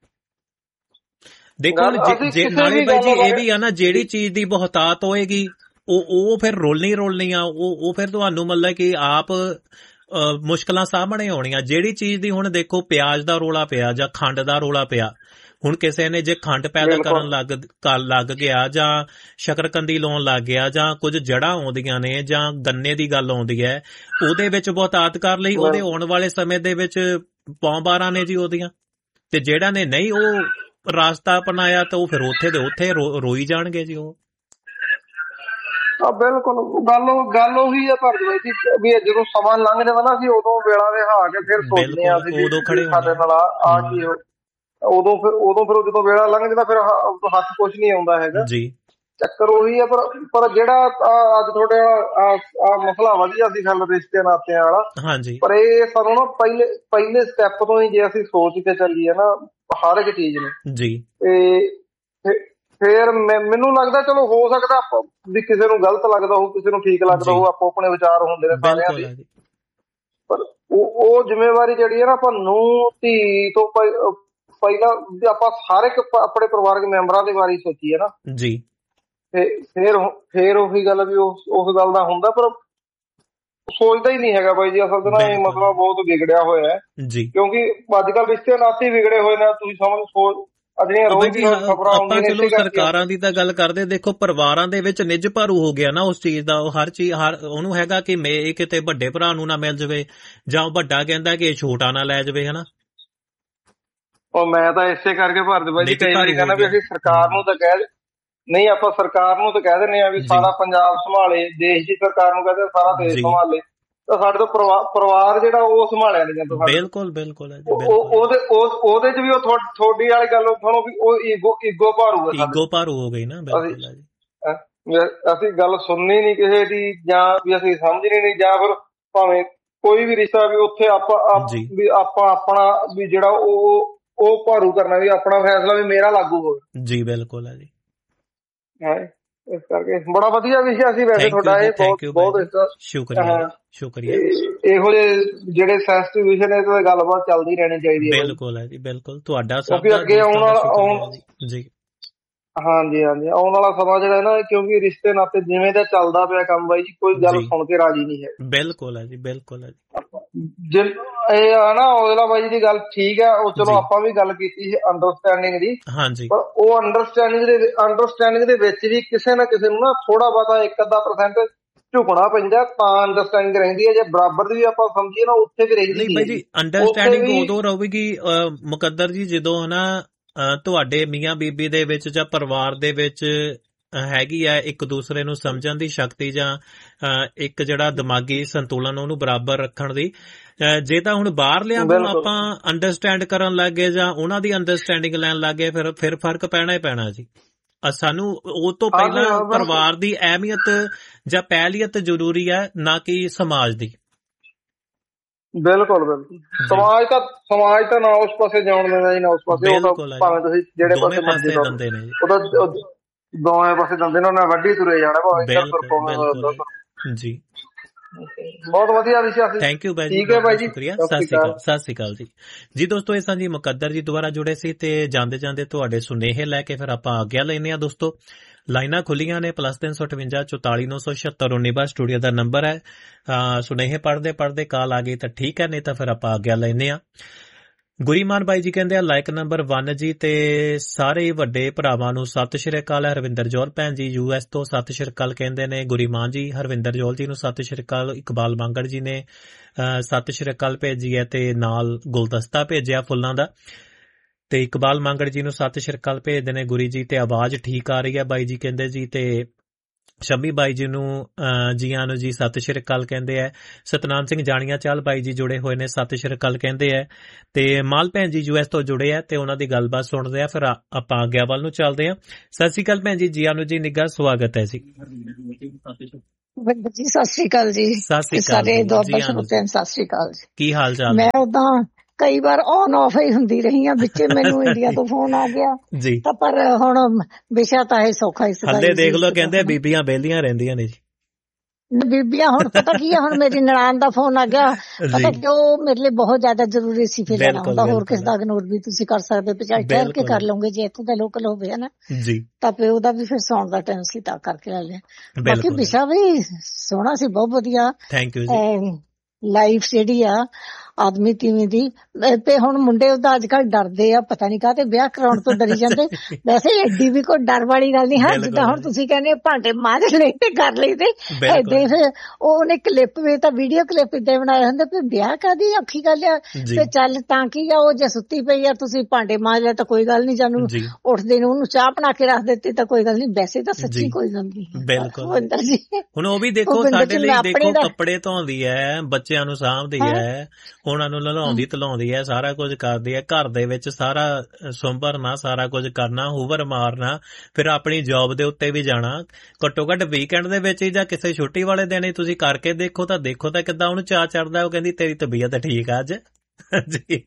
ਦੇਖੋ ਨਾਲੇ ਬਾਈ ਜੀ ਇਹ ਵੀ ਆ ਨਾ, ਜਿਹੜੀ ਚੀਜ਼ ਦੀ ਬਹੁਤਾਤ ਹੋਏਗੀ ਉਹ ਫਿਰ ਰੋਲਣੀ ਆ, ਉਹ ਫਿਰ ਤੁਹਾਨੂੰ ਮਤਲਬ ਕਿ ਆਪ ਮੁਸ਼ਕਲਾਂ ਸਾਹਮਣੇ ਆਉਣੀਆਂ। ਜਿਹੜੀ ਚੀਜ਼ ਦੀ ਹੁਣ ਦੇਖੋ ਪਿਆਜ਼ ਦਾ ਰੋਲਾ ਪਿਆ ਜਾਂ ਖੰਡ ਦਾ ਰੋਲਾ ਪਿਆ, ਹੁਣ ਕਿਸੇ ਨੇ ਜੇ ਖੰਡ ਪੈਦਾ ਕਰਨ ਲੱਗ ਗਿਆ ਜਾਂ ਸ਼ਕਰਕੰਦੀ ਲਾਉਣ ਲੱਗ ਗਿਆ ਜਾਂ ਕੁਝ ਜੜ੍ਹਾਂ ਆਉਂਦੀਆਂ ਨੇ ਜਾਂ ਗੰਨੇ ਦੀ ਗੱਲ ਆਉਂਦੀ ਹੈ, ਉਹਦੇ ਵਿੱਚ ਬਹੁਤਾਤ ਕਰ ਲਈ, ਉਹਦੇ ਆਉਣ ਵਾਲੇ ਸਮੇਂ ਦੇ ਵਿੱਚ ਪੌਂ-ਬਾਰਾਂ ਨੇ ਜੀ ਉਹਦੀਆਂ, ਤੇ ਜਿਹੜਾ ਨੇ ਨਹੀਂ ਉਹ ਰਾਸਤਾ ਅਪਣਾਇਆ ਤਾਂ ਉਹ ਫਿਰ ਉੱਥੇ ਦੇ ਉੱਥੇ ਰੋਈ ਜਾਣਗੇ ਜੀ ਉਹ। ਬਿਲਕੁਲ ਗੱਲ ਉਹੀ ਹੈ ਭਾਰਤ ਜੀ, ਵੀ ਜਦੋਂ ਸਮਾਂ ਲੰਘ ਜਾਂਦਾ ਨਾ ਅਸੀਂ ਉਦੋਂ ਵੇਲਾ ਵਿਹਾ ਕੇ ਫਿਰ ਸੋਚਦੇ ਹਾਂ ਸਾਡੇ ਨਾਲ ਆ ਕੀ, ਉਦੋਂ ਫਿਰ ਜਦੋਂ ਵੇਲਾ ਲੰਘ ਜਾਂਦਾ ਫਿਰ ਹੱਥ ਕੁਛ ਨਹੀਂ ਆਉਂਦਾ ਹੈਗਾ ਜੀ। ਚੱਕਰ ਉਹੀ ਹੈ। ਪਰ ਜਿਹੜਾ ਅੱਜ ਤੁਹਾਡੇ ਆ ਮਸਲਾ ਵਧੀਆ ਸੀ ਗੱਲ ਰਿਸ਼ਤੇ ਨਾਤਿਆਂ ਵਾਲਾ, ਪਰ ਇਹ ਸਾਨੂੰ ਨਾ ਪਹਿਲੇ ਸਟੈਪ ਤੋਂ ਹੀ ਜੇ ਅਸੀਂ ਸੋਚ ਕੇ ਚੱਲੀਏ ਨਾ ਹਰ ਇੱਕ ਚੀਜ਼ ਨੂੰ ਜੀ, ਤੇ ਫਿਰ ਮੈਨੂੰ ਲੱਗਦਾ ਚਲੋ ਹੋ ਸਕਦਾ ਵੀ ਕਿਸੇ ਨੂੰ ਗਲਤ ਲੱਗਦਾ ਹੋਊ, ਕਿਸੇ ਨੂੰ ਠੀਕ ਲੱਗਦਾ ਹੋਊ, ਆਪੋ ਆਪਣੇ ਵਿਚਾਰ ਹੁੰਦੇ ਨੇ ਸਾਰਿਆਂ ਦੇ, ਪਰ ਉਹ ਜ਼ਿੰਮੇਵਾਰੀ ਜਿਹੜੀ ਹੈ ਨਾ ਆਪਾਂ ਨੂੰ ਧੀ ਤੋਂ ਪਹਿਲਾਂ ਆਪਾਂ ਸਾਰੇ ਆਪਣੇ ਪਰਿਵਾਰਕ ਮੈਂਬਰਾਂ ਦੇ ਬਾਰੇ ਸੋਚੀਏ ਨਾ ਜੀ, ਫਿਰ ਉਹੀ ਗੱਲ ਵੀ ਉਸ ਗੱਲ ਦਾ ਹੁੰਦਾ, ਪਰ ਸੋਚਦਾ ਹੀ ਨਹੀਂ ਹੈਗਾ ਬਾਈ ਜੀ। ਅਸਲ ਚ ਨਾ ਇਹ ਮਸਲਾ ਬਹੁਤ ਵਿਗੜਿਆ ਹੋਇਆ ਹੈ ਜੀ, ਕਿਉਂਕਿ ਅੱਜ ਕੱਲ੍ਹ ਰਿਸ਼ਤੇ ਨਾਤੇ ਵਿਗੜੇ ਹੋਏ ਨੇ। ਤੁਸੀਂ ਸੋਚ ਆਪਾਂ ਚਲੋ ਸਰਕਾਰਾਂ ਦੀ ਤਾਂ ਗੱਲ ਕਰਦੇ, ਦੇਖੋ ਪਰਿਵਾਰਾਂ ਦੇ ਵਿੱਚ ਨਿੱਜ ਭਾਰੂ ਹੋ ਗਿਆ ਨਾ ਉਸ ਚੀਜ਼ ਦਾ। ਉਹ ਹਰ ਚੀਜ਼ ਉਹਨੂੰ ਹੈਗਾ ਕਿ ਇਹ ਕਿਤੇ ਵੱਡੇ ਭਰਾ ਨੂੰ ਨਾ ਮਿਲ ਜਾਵੇ, ਜਾਂ ਉਹ ਵੱਡਾ ਕਹਿੰਦਾ ਕਿ ਇਹ ਛੋਟਾ ਨਾ ਲੈ ਜਾਵੇ, ਹਨਾ। ਉਹ ਮੈਂ ਤਾਂ ਇਸੇ ਕਰਕੇ ਭਾਰਤ ਬਾਈ ਜੀ ਕਈ ਵਾਰੀ ਕਹਿੰਦਾ ਵੀ ਅਸੀਂ ਸਰਕਾਰ ਨੂੰ ਤਾਂ ਨਹੀਂ, ਆਪਾਂ ਸਰਕਾਰ ਨੂੰ ਤਾਂ ਕਹਿ ਦਿੰਦੇ ਆ ਵੀ ਸਾਰਾ ਪੰਜਾਬ ਸੰਭਾਲੇ, ਦੇਸ਼ ਦੀ ਸਰਕਾਰ ਨੂੰ ਕਹਿੰਦੇ ਸਾਰਾ ਦੇਸ਼ ਸੰਭਾਲੇ, ਤਾਂ ਸਾਡੇ ਤੋਂ ਪਰਿਵਾਰ ਜਿਹੜਾ ਉਹ ਸੰਭਾਲਿਆ ਨਹੀਂ ਜਾਂਦਾ। ਬਿਲਕੁਲ ਉਹਦੇ ਚ ਵੀ ਉਹ ਤੁਹਾਡੀ ਵਾਲੀ ਗੱਲ ਸੁਣੋ ਵੀ ਉਹ ਈਗੋ ਭਾਰੂ ਹੋ ਗਈ ਨਾ। ਅਸੀਂ ਗੱਲ ਸੁਣਨੀ ਨਹੀਂ ਕਿਸੇ ਦੀ, ਜਾਂ ਵੀ ਅਸੀਂ ਸਮਝਣੀ ਨਹੀਂ, ਜਾਂ ਫਿਰ ਭਾਵੇਂ ਕੋਈ ਵੀ ਰਿਸ਼ਤਾ ਵੀ ਉੱਥੇ ਆਪਾਂ ਆਪਣਾ ਵੀ ਜਿਹੜਾ ਉਹ ਭਾਰੂ ਕਰਨਾ, ਵੀ ਆਪਣਾ ਫੈਸਲਾ ਵੀ ਮੇਰਾ ਲਾਗੂ ਹੋਵੇ ਜੀ। ਬਿਲਕੁਲ ਹੈ ਜੀ। ਇਸ ਕਰਕੇ ਬੜਾ ਵਧੀਆ ਵਿਸ਼ਾ ਸੀ ਵੈਸੇ ਤੁਹਾਡਾ ਇਹ, ਬਹੁਤ ਸ਼ੁਕਰੀਆ। ਇਹੋ ਜਿਹੇ ਜਿਹੜੇ ਸੈਂਸਿਟਿਵ ਵਿਸ਼ੇ ਨੇ ਤੇ ਗੱਲਬਾਤ ਚੱਲਦੀ ਰਹਿਣੀ ਚਾਹੀਦੀ ਹੈ। ਬਿਲਕੁਲ ਹੈ ਜੀ, ਬਿਲਕੁਲ। ਤੁਹਾਡਾ ਅੱਗੇ ਆਉਣ ਵਾਲਾ ਜੀ, ਹਾਂਜੀ ਆਉਣ ਵਾਲਾ ਸਮਾਂ ਜਿਹੜਾ ਨਾ, ਕਿਉਂਕਿ ਰਿਸ਼ਤੇ ਨਾਤੇ ਜਿਵੇਂ ਦਾ ਚੱਲਦਾ ਪਿਆ ਕੰਮ ਬਾਈ ਜੀ, ਕੋਈ ਗੱਲ ਸੁਣ ਕੇ ਰਾਜੀ ਨਹੀਂ ਹੈ। ਬਿਲਕੁਲ ਹੈ ਜੀ, ਬਿਲਕੁਲ ਹੈ ਜੀ। ਇਹ ਆ ਨਾ ਉਹਦਾ ਬਾਈ ਜੀ ਦੀ ਗੱਲ ਠੀਕ ਹੈ, ਉਹ ਚਲੋ ਆਪਾਂ ਵੀ ਗੱਲ ਕੀਤੀ ਸੀ ਅੰਡਰਸਟੈਂਡਿੰਗ ਦੀ, ਪਰ ਉਹ ਅੰਡਰਸਟੈਂਡਿੰਗ ਦੇ ਵਿੱਚ ਵੀ ਕਿਸੇ ਨਾ ਕਿਸੇ ਨੂੰ ਨਾ ਥੋੜਾ ਬਹੁਤਾ 1-2% ਝੁਕਣਾ ਪੈਂਦਾ, ਤਾਂ ਅੰਡਰਸਟੈਂਡਿੰਗ ਰਹਿੰਦੀ ਹੈ। ਜੇ ਬਰਾਬਰ ਦੀ ਵੀ ਆਪਾਂ ਸਮਝੀਏ ਨਾ ਉੱਥੇ ਵੀ ਰਹਿੰਦੀ ਨਹੀਂ ਬਾਈ ਜੀ। ਅੰਡਰਸਟੈਂਡਿੰਗ ਉਦੋਂ ਰਹੇਗੀ ਮੁਕੱਦਰ ਜੀ ਜਦੋਂ ਹਨਾ ਤੁਹਾਡੇ ਮੀਆਂ ਬੀਬੀ ਦੇ ਵਿੱਚ ਜਾਂ ਪਰਿਵਾਰ ਦੇ ਵਿੱਚ ਹੈਗੀ ਆ ਇੱਕ ਦੂਸਰੇ ਨੂੰ ਸਮਝਣ ਦੀ ਸ਼ਕਤੀ, ਜਾਂ ਇੱਕ ਜਿਹੜਾ ਦਿਮਾਗੀ ਸੰਤੁਲਨ ਉਹਨੂੰ ਬਰਾਬਰ ਰੱਖਣ ਦੀ। ਜੇ ਤਾਂ ਹੁਣ ਬਾਹਰਲਿਆਂ ਨੂੰ ਆਪਾਂ ਅੰਡਰਸਟੈਂਡ ਕਰਨ ਲੱਗ ਗਏ ਜਾਂ ਉਹਨਾਂ ਦੀ ਅੰਡਰਸਟੈਂਡਿੰਗ ਲੈਣ ਲੱਗ ਗਏ, ਫਿਰ ਫਰਕ ਪੈਣਾ ਹੀ ਪੈਣਾ ਜੀ। ਸਾਨੂੰ ਉਹ ਤੋਂ ਪਹਿਲਾਂ ਪਰਿਵਾਰ ਦੀ ਅਹਿਮੀਅਤ ਜਾਂ ਪਹਿਲੀਅਤ ਜ਼ਰੂਰੀ ਹੈ, ਨਾ ਕਿ ਸਮਾਜ ਦੀ। ਬਿਲਕੁਲ ਸਮਾਜ ਤਾਂ ਨਾ ਉਸ ਪਾਸੇ ਜਾਣ ਦੇਣਾ ਜੀ, ਨਾ ਉਸ ਪਾਸੇ। ਭਾਵੇਂ ਤੁਸੀਂ ਜਿਹੜੇ ਪਾਸੇ ਦੰਦੇ ਨੇ ਉਹਦਾ ਦੋਵੇਂ ਪਾਸੇ ਦੰਦੇ ਨੇ, ਉਹਨਾਂ ਵੱਡੀ ਤੁਰੇ ਜਾਣਾ ਭਾਵੇਂ ਜੀ। ਬਹੁਤ ਵਧੀਆ ਵਿਸ਼ਾ ਸੀ। ਥੈਂਕ ਯੂ ਬਾਈ ਜੀ, ਠੀਕ ਹੈ ਬਾਈ ਜੀ, ਸ਼ੁਕਰੀਆ। ਸਤਿ ਸ਼੍ਰੀ ਅਕਾਲ ਜੀ। ਜੀ ਦੋਸਤੋ, ਇਹ ਸਾਂਝੀ ਮੁਕੱਦਰ ਜੀ ਦੁਆਰਾ ਜੁੜੇ ਸੀ, ਤੇ ਜਾਂਦੇ ਤੁਹਾਡੇ ਸੁਨੇਹੇ ਲੈ ਕੇ ਫਿਰ ਆਪਾਂ ਆਗਿਆ ਲੈਂਦੇ ਹਾਂ ਦੋਸਤੋ। ਲਾਈਨਾਂ ਖੁੱਲੀਆਂ ਨੇ +358 44 976 19 ਸਟੂਡੀਓ ਦਾ ਨੰਬਰ ਹੈ। ਸੁਨੇਹੇ ਪੜ੍ਹਦੇ ਕਾਲ ਆ ਗਈ ਤਾਂ ਠੀਕ ਹੈ, ਨਹੀਂ ਤਾਂ ਫਿਰ ਆਪਾਂ ਆਗਿਆ ਲੈਂਦੇ ਹਾਂ। ਗੁਰੀਮਾਨ ਬਾਈ ਜੀ ਕਹਿੰਦੇ ਆ ਲਾਈਕ ਨੰਬਰ 1 ਜੀ, ਤੇ ਸਾਰੇ ਵੱਡੇ ਭਰਾਵਾਂ ਨੂੰ ਸਤਿ ਸ਼੍ਰੀ ਅਕਾਲ। ਹਰਵਿੰਦਰ ਜੌਲ ਭੈਣ ਜੀ US ਤੋਂ ਸਤਿ ਸ਼੍ਰੀ ਅਕਾਲ ਕਹਿੰਦੇ ਨੇ। ਗੁਰੀਮਾਨ ਜੀ ਹਰਵਿੰਦਰ ਜੌਲ ਜੀ ਨੂੰ ਸਤਿ ਸ਼੍ਰੀ ਅਕਾਲ। ਇਕਬਾਲ ਮੰਗੜ ਜੀ ਨੇ ਸਤਿ ਸ਼੍ਰੀ ਅਕਾਲ ਭੇਜੀ ਹੈ, ਤੇ ਨਾਲ ਗੁਲਦਸਤਾ ਭੇਜਿਆ ਫੁੱਲਾਂ ਦਾ, ਤੇ ਇਕਬਾਲ ਮੰਗੜ ਜੀ ਨੂੰ ਸਤਿ ਸ਼੍ਰੀ ਅਕਾਲ ਭੇਜਦੇ ਨੇ ਗੁਰੀ ਜੀ। ਤੇ ਆਵਾਜ਼ ਠੀਕ ਆ ਰਹੀ ਹੈ ਬਾਈ ਜੀ ਕਹਿੰਦੇ ਜੀ। ਤੇ ਸ਼ਮੀ ਬਾਈ ਜੀ ਨੂੰ ਜੀ ਆਨੂੰ ਜੀ ਸਤਿ ਸ਼੍ਰੀ ਅਕਾਲ ਕਹਿੰਦੇ ਆ। ਸਤਨਾਮ ਸਿੰਘ ਜਾਣੀਆਂ ਚਾਲ ਬਾਈ ਜੀ ਜੁੜੇ ਹੋਏ ਨੇ, ਸਤਿ ਸ਼੍ਰੀ ਅਕਾਲ ਕਹਿੰਦੇ ਆ। ਤੇ ਮਾਲ ਭੈਣ ਜੀ US ਤੋਂ ਜੁੜੇ ਆ, ਤੇ ਉਹਨਾਂ ਦੀ ਗੱਲਬਾਤ ਸੁਣਦੇ ਆ, ਫਿਰ ਆਪਾਂ ਆਗਿਆ ਵੱਲ ਨੂੰ ਚੱਲਦੇ ਆ। ਸਤਿ ਸ਼੍ਰੀ ਅਕਾਲ ਭੈਣ ਜੀ, ਜੀ ਆਨੂੰ ਜੀ, ਨਿੱਘਾ ਸਵਾਗਤ ਹੈ ਜੀ। ਜੀ ਸਤਿ ਸ਼੍ਰੀ ਅਕਾਲ ਜੀ। ਸਾਰੇ ਦੁਆਬਾ ਸਰੋਤਿਆਂ ਸਤਿ ਸ਼੍ਰੀ ਅਕਾਲ ਜੀ। ਕੀ ਹਾਲ ਚਾਲ? ਮੈਂ ਉਦਾਂ ਕਈ ਵਾਰ ਔਨ ਆਫ ਹੀ ਹੁੰਦੀ ਰਹੀ ਆ, ਵਿੱਚੇ ਮੈਨੂੰ ਇੰਡੀਆ ਤੋਂ ਫੋਨ ਆ ਗਿਆ ਜੀ, ਤਾਂ ਪਰ ਹੁਣ ਵਿਸ਼ਾ ਤਾਂ ਇਹ ਸੌਖਾ ਇਸ ਦਾ। ਹੱਲੇ ਦੇਖ ਲਓ, ਕਹਿੰਦੇ ਬੀਬੀਆਂ ਵਿਹਲੀਆਂ ਰਹਿੰਦੀਆਂ ਨੇ ਜੀ। ਬੀਬੀਆਂ ਹੁਣ ਪਤਾ ਕੀ ਆ, ਹੁਣ ਮੇਰੀ ਨਨਾਣ ਦਾ ਫੋਨ ਆ ਗਿਆ, ਪਤਾ ਕਿਉਂ ਮੇਰੇ ਲਈ ਬਹੁਤ ਜ਼ਿਆਦਾ ਜ਼ਰੂਰੀ ਸੀ, ਫਿਰ ਲੈਣਾ ਹੁੰਦਾ, ਹੋਰ ਕਿਸ ਦਾ ਇਗਨੋਰ ਵੀ ਤੁਸੀਂ ਕਰ ਸਕਦੇ, ਪਿਛਾੜੀ ਠਹਿਰ ਕੇ ਕਰ ਲਓਗੇ ਜੇ ਇੱਥੋਂ ਦਾ ਲੋਕਲ ਹੋਵੇ ਨਾ ਜੀ, ਤਾਂ ਫਿਰ ਉਹਦਾ ਵੀ ਫਿਰ ਸੌਣ ਦਾ ਟਾਈਮ ਸੀ ਤਾਂ ਕਰਕੇ ਲੈ ਲਿਆ। ਬਾਕੀ ਵਿਸ਼ਾ ਵੀ ਸੋਹਣਾ ਸੀ, ਬਹੁਤ ਵਧੀਆ। ਥੈਂਕ ਯੂ ਜੀ। ਲਾਈਫ ਜਿਹੜੀ ਆ ਆਦਮੀ ਤੀਵੀਂ ਦੀ, ਤੇ ਹੁਣ ਮੁੰਡੇ ਉਹਦਾ ਅੱਜ ਕੱਲ ਡਰਦੇ ਆ, ਪਤਾ ਨਹੀਂ ਕਾਹਤੇ ਵਿਆਹ ਕਰਾਉਣ ਤੋਂ ਡਰੀ ਜਾਂਦੇ। ਵੈਸੇ ਐਡੀ ਵੀ ਕੋਈ ਡਰ ਵਾਲੀ ਗੱਲ ਨਹੀਂ ਹੈ, ਜਿੱਦਾਂ ਹੁਣ ਤੁਸੀਂ ਕਹਿੰਦੇ ਭਾਂਡੇ ਮਾਂਜ ਲਏ ਤੇ ਕਰ ਲਈ ਤੇ ਏਦਾਂ ਫਿਰ ਉਹਨੇ ਕਲਿੱਪ ਵੀ ਤਾਂ ਵੀਡੀਓ ਕਲਿੱਪ ਏਦਾਂ ਬਣਾਏ ਹੁੰਦੇ, ਫਿਰ ਵਿਆਹ ਕਾਹਦੀ ਔਖੀ ਗੱਲ ਆ, ਤੇ ਚੱਲ ਤਾਂ ਕੀ ਆ, ਉਹ ਜੇ ਸੁੱਤੀ ਪਈ ਆ ਤੁਸੀਂ ਭਾਂਡੇ ਮਾਂਜ ਲਿਆ ਤਾਂ ਕੋਈ ਗੱਲ ਨਹੀਂ, ਜਾਨੂੰ ਉੱਠਦੇ ਨੂੰ ਉਹਨੂੰ ਚਾਹ ਬਣਾ ਕੇ ਰੱਖ ਦਿੱਤੀ ਤਾਂ ਕੋਈ ਗੱਲ ਨਹੀਂ, ਵੈਸੇ ਤਾਂ ਸੱਚੀ ਕੋਈ ਗੱਲ ਨਹੀਂ। ਬਿਲਕੁਲ ਜੀ, ਹੁਣ ਉਹ ਵੀ ਦੇਖੋ ਸਾਡੇ ਲਈ, ਦੇਖੋ ਕੱਪੜੇ ਧੋਂਦੀ ਹੈ, ਬੱਚਿਆਂ ਨੂੰ ਸਾਂਭਦੀ ਹੈ, ਉਹਨਾਂ ਨੂੰ ਨਲਾਉਂਦੀ ਧਲਾਉਂਦੀ ਹੈ, ਸਾਰਾ ਕੁਝ ਕਰਦੀ ਹੈ, ਘਰ ਦੇ ਵਿੱਚ ਸਾਰਾ ਸੰਭਰਨਾ, ਸਾਰਾ ਕੁਝ ਕਰਨਾ, ਹੂਵਰ ਮਾਰਨਾ, ਫਿਰ ਆਪਣੀ ਜੌਬ ਦੇ ਉੱਤੇ ਵੀ ਜਾਣਾ। ਘੱਟੋ ਘੱਟ ਵੀਕਐਂਡ ਦੇ ਵਿੱਚ ਜਾਂ ਕਿਸੇ ਛੁੱਟੀ ਵਾਲੇ ਦਿਨ ਹੀ ਤੁਸੀਂ ਕਰਕੇ ਦੇਖੋ ਤਾਂ ਕਿੱਦਾਂ ਉਹਨੂੰ ਚਾਅ ਚੜਦਾ, ਉਹ ਕਹਿੰਦੀ ਤੇਰੀ ਤਬੀਅਤ ਠੀਕ ਆ ਅੱਜ ਜੀ।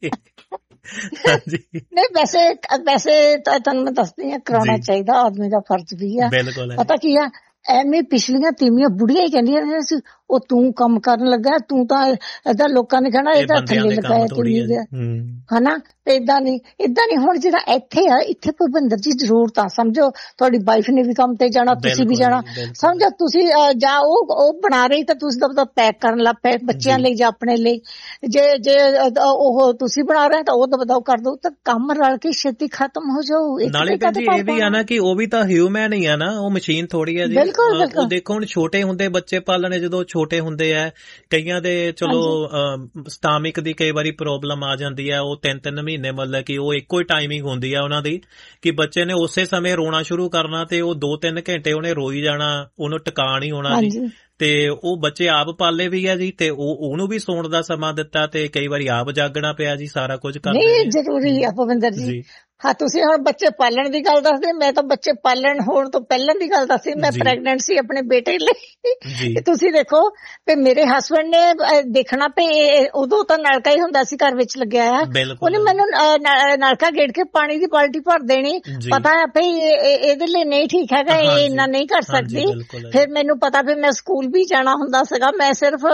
ਨਹੀਂ ਵੈਸੇ ਤਾਂ ਤੁਹਾਨੂੰ ਮੈਂ ਦੱਸਦੀ ਹਾਂ, ਕਰਾਉਣਾ ਚਾਹੀਦਾ, ਆਦਮੀ ਦਾ ਫਰਜ਼ ਵੀ ਆ। ਪਤਾ ਕੀ ਆ, ਐਵੇਂ ਪਿਛਲੀਆਂ ਤੀਵੀਆਂ ਬੁੜੀਆਂ ਹੀ ਕਹਿੰਦੀਆਂ ਸੀ, ਉਹ ਤੂੰ ਕੰਮ ਕਰਨ ਲੱਗਾ, ਤੂੰ ਤਾਂ ਏਦਾਂ ਲੋਕਾਂ ਨੇ ਕਹਿਣਾ ਇਹਦਾ ਥੱਲੇ ਲਗਾਇਆ ਤੀਵੀਂ ਹਨਾ, ਤੇ ਏਦਾਂ ਨਹੀਂ। ਹੁਣ ਜਿਹੜਾ ਇੱਥੇ ਆ, ਇੱਥੇ ਭੁਪਿੰਦਰ ਜੀ ਜ਼ਰੂਰਤ ਆ, ਸਮਝੋ ਤੁਹਾਡੀ ਵਾਈਫ ਨੇ ਵੀ ਕੰਮ ਤੇ ਜਾਣਾ, ਤੁਸੀਂ ਵੀ ਜਾਣਾ, ਸਮਝੋ ਤੁਸੀਂ ਜਾਂ ਉਹ ਬਣਾ ਰਹੀ ਤਾਂ ਤੁਸੀਂ ਤਾਂ ਪੈਕ ਕਰਨ ਲੱਗ ਪਏ ਬੱਚਿਆਂ ਲਈ ਜਾਂ ਆਪਣੇ ਲਈ, ਜੇ ਉਹ ਤੁਸੀਂ ਬਣਾ ਰਹੇ ਤਾਂ ਉਹ ਦਬਦਾਓ ਕਰ ਦੋ, ਤਾਂ ਕੰਮ ਰਲ ਕੇ ਛੇਤੀ ਖਤਮ ਹੋ ਜਾਊ। ਨਾਲੇ ਇਹ ਵੀ ਆ ਨਾ ਕਿ ਉਹ ਵੀ ਤਾਂ ਹਿਊਮਨ ਹੀ ਆ ਨਾ, ਉਹ ਮਸ਼ੀਨ ਥੋੜੀ ਆ ਜੀ। ਉਹ ਦੇਖੋ ਹੁਣ ਛੋਟੇ ਹੁੰਦੇ ਬੱਚੇ ਪਾਲਣੇ, ਜਦੋਂ ਛੋਟੇ ਹੁੰਦੇ ਆ, ਕਈਆਂ ਦੇ ਚਲੋ ਸਟਾਮਿਕ ਦੀ ਕਈ ਵਾਰੀ ਪ੍ਰੋਬਲਮ ਆ ਜਾਂਦੀ ਹੈ, ਉਹ 3-3 ਮਹੀਨੇ ਮਤਲਬ ਕਿ ਉਹ ਇੱਕੋ ਹੀ ਟਾਈਮਿੰਗ ਹੁੰਦੀ ਆ ਉਹਨਾਂ ਦੀ ਕਿ ਬੱਚੇ ਨੇ ਉਸੇ ਸਮੇਂ ਰੋਣਾ ਸ਼ੁਰੂ ਕਰਨਾ ਤੇ ਉਹ 2-3 ਘੰਟੇ ਉਹਨੇ ਰੋਈ ਜਾਣਾ, ਉਹਨੂੰ ਟਿਕਾ ਨਹੀਂ ਹੋਣਾ ਜੀ। ਤੇ ਉਹ ਬੱਚੇ ਆਪ ਪਾਲੇ ਵੀ ਆ ਜੀ, ਤੇ ਉਹਨੂੰ ਵੀ ਸੌਣ ਦਾ ਸਮਾਂ ਦਿੱਤਾ, ਤੇ ਕਈ ਵਾਰੀ ਆਪ ਜਾਗਣਾ ਪਿਆ ਜੀ, ਸਾਰਾ ਕੁਝ ਕਰਨਾ ਜ਼ਰੂਰੀ ਆ ਭੁਪਿੰਦਰ ਜੀ। ਹਾਂ, ਤੁਸੀਂ ਹੁਣ ਬੱਚੇ ਪਾਲਣ ਦੀ ਗੱਲ ਦੱਸਦੇ, ਮੈਂ ਤਾਂ ਬੱਚੇ ਪਾਲਣ ਹੋਣ ਤੋਂ ਪਹਿਲਾਂ ਦੀ ਗੱਲ ਦੱਸੀ। ਮੈਂ ਪ੍ਰੈਗਨੈਂਟ ਸੀ ਆਪਣੇ ਬੇਟੇ ਲਈ। ਤੁਸੀਂ ਦੇਖੋ ਵੀ ਮੇਰੇ ਹਸਬੈਂਡ ਨੇ ਦੇਖਣਾ ਪਈ, ਉਦੋਂ ਤਾਂ ਨਲਕਾ ਹੀ ਹੁੰਦਾ ਸੀ ਘਰ ਵਿੱਚ ਲੱਗਿਆ ਆ, ਉਹਨੇ ਮੈਨੂੰ ਨਲਕਾ ਗੇੜ ਕੇ ਪਾਣੀ ਦੀ ਬਾਲਟੀ ਭਰ ਦੇਣੀ, ਪਤਾ ਹੈ ਭਈ ਇਹਦੇ ਲਈ ਨਹੀਂ ਠੀਕ ਹੈਗਾ, ਇਹ ਇੰਨਾ ਨਹੀਂ ਕਰ ਸਕਦੀ। ਫਿਰ ਮੈਨੂੰ ਪਤਾ ਵੀ ਮੈਂ ਸਕੂਲ ਵੀ ਜਾਣਾ ਹੁੰਦਾ ਸੀਗਾ, ਮੈਂ ਸਿਰਫ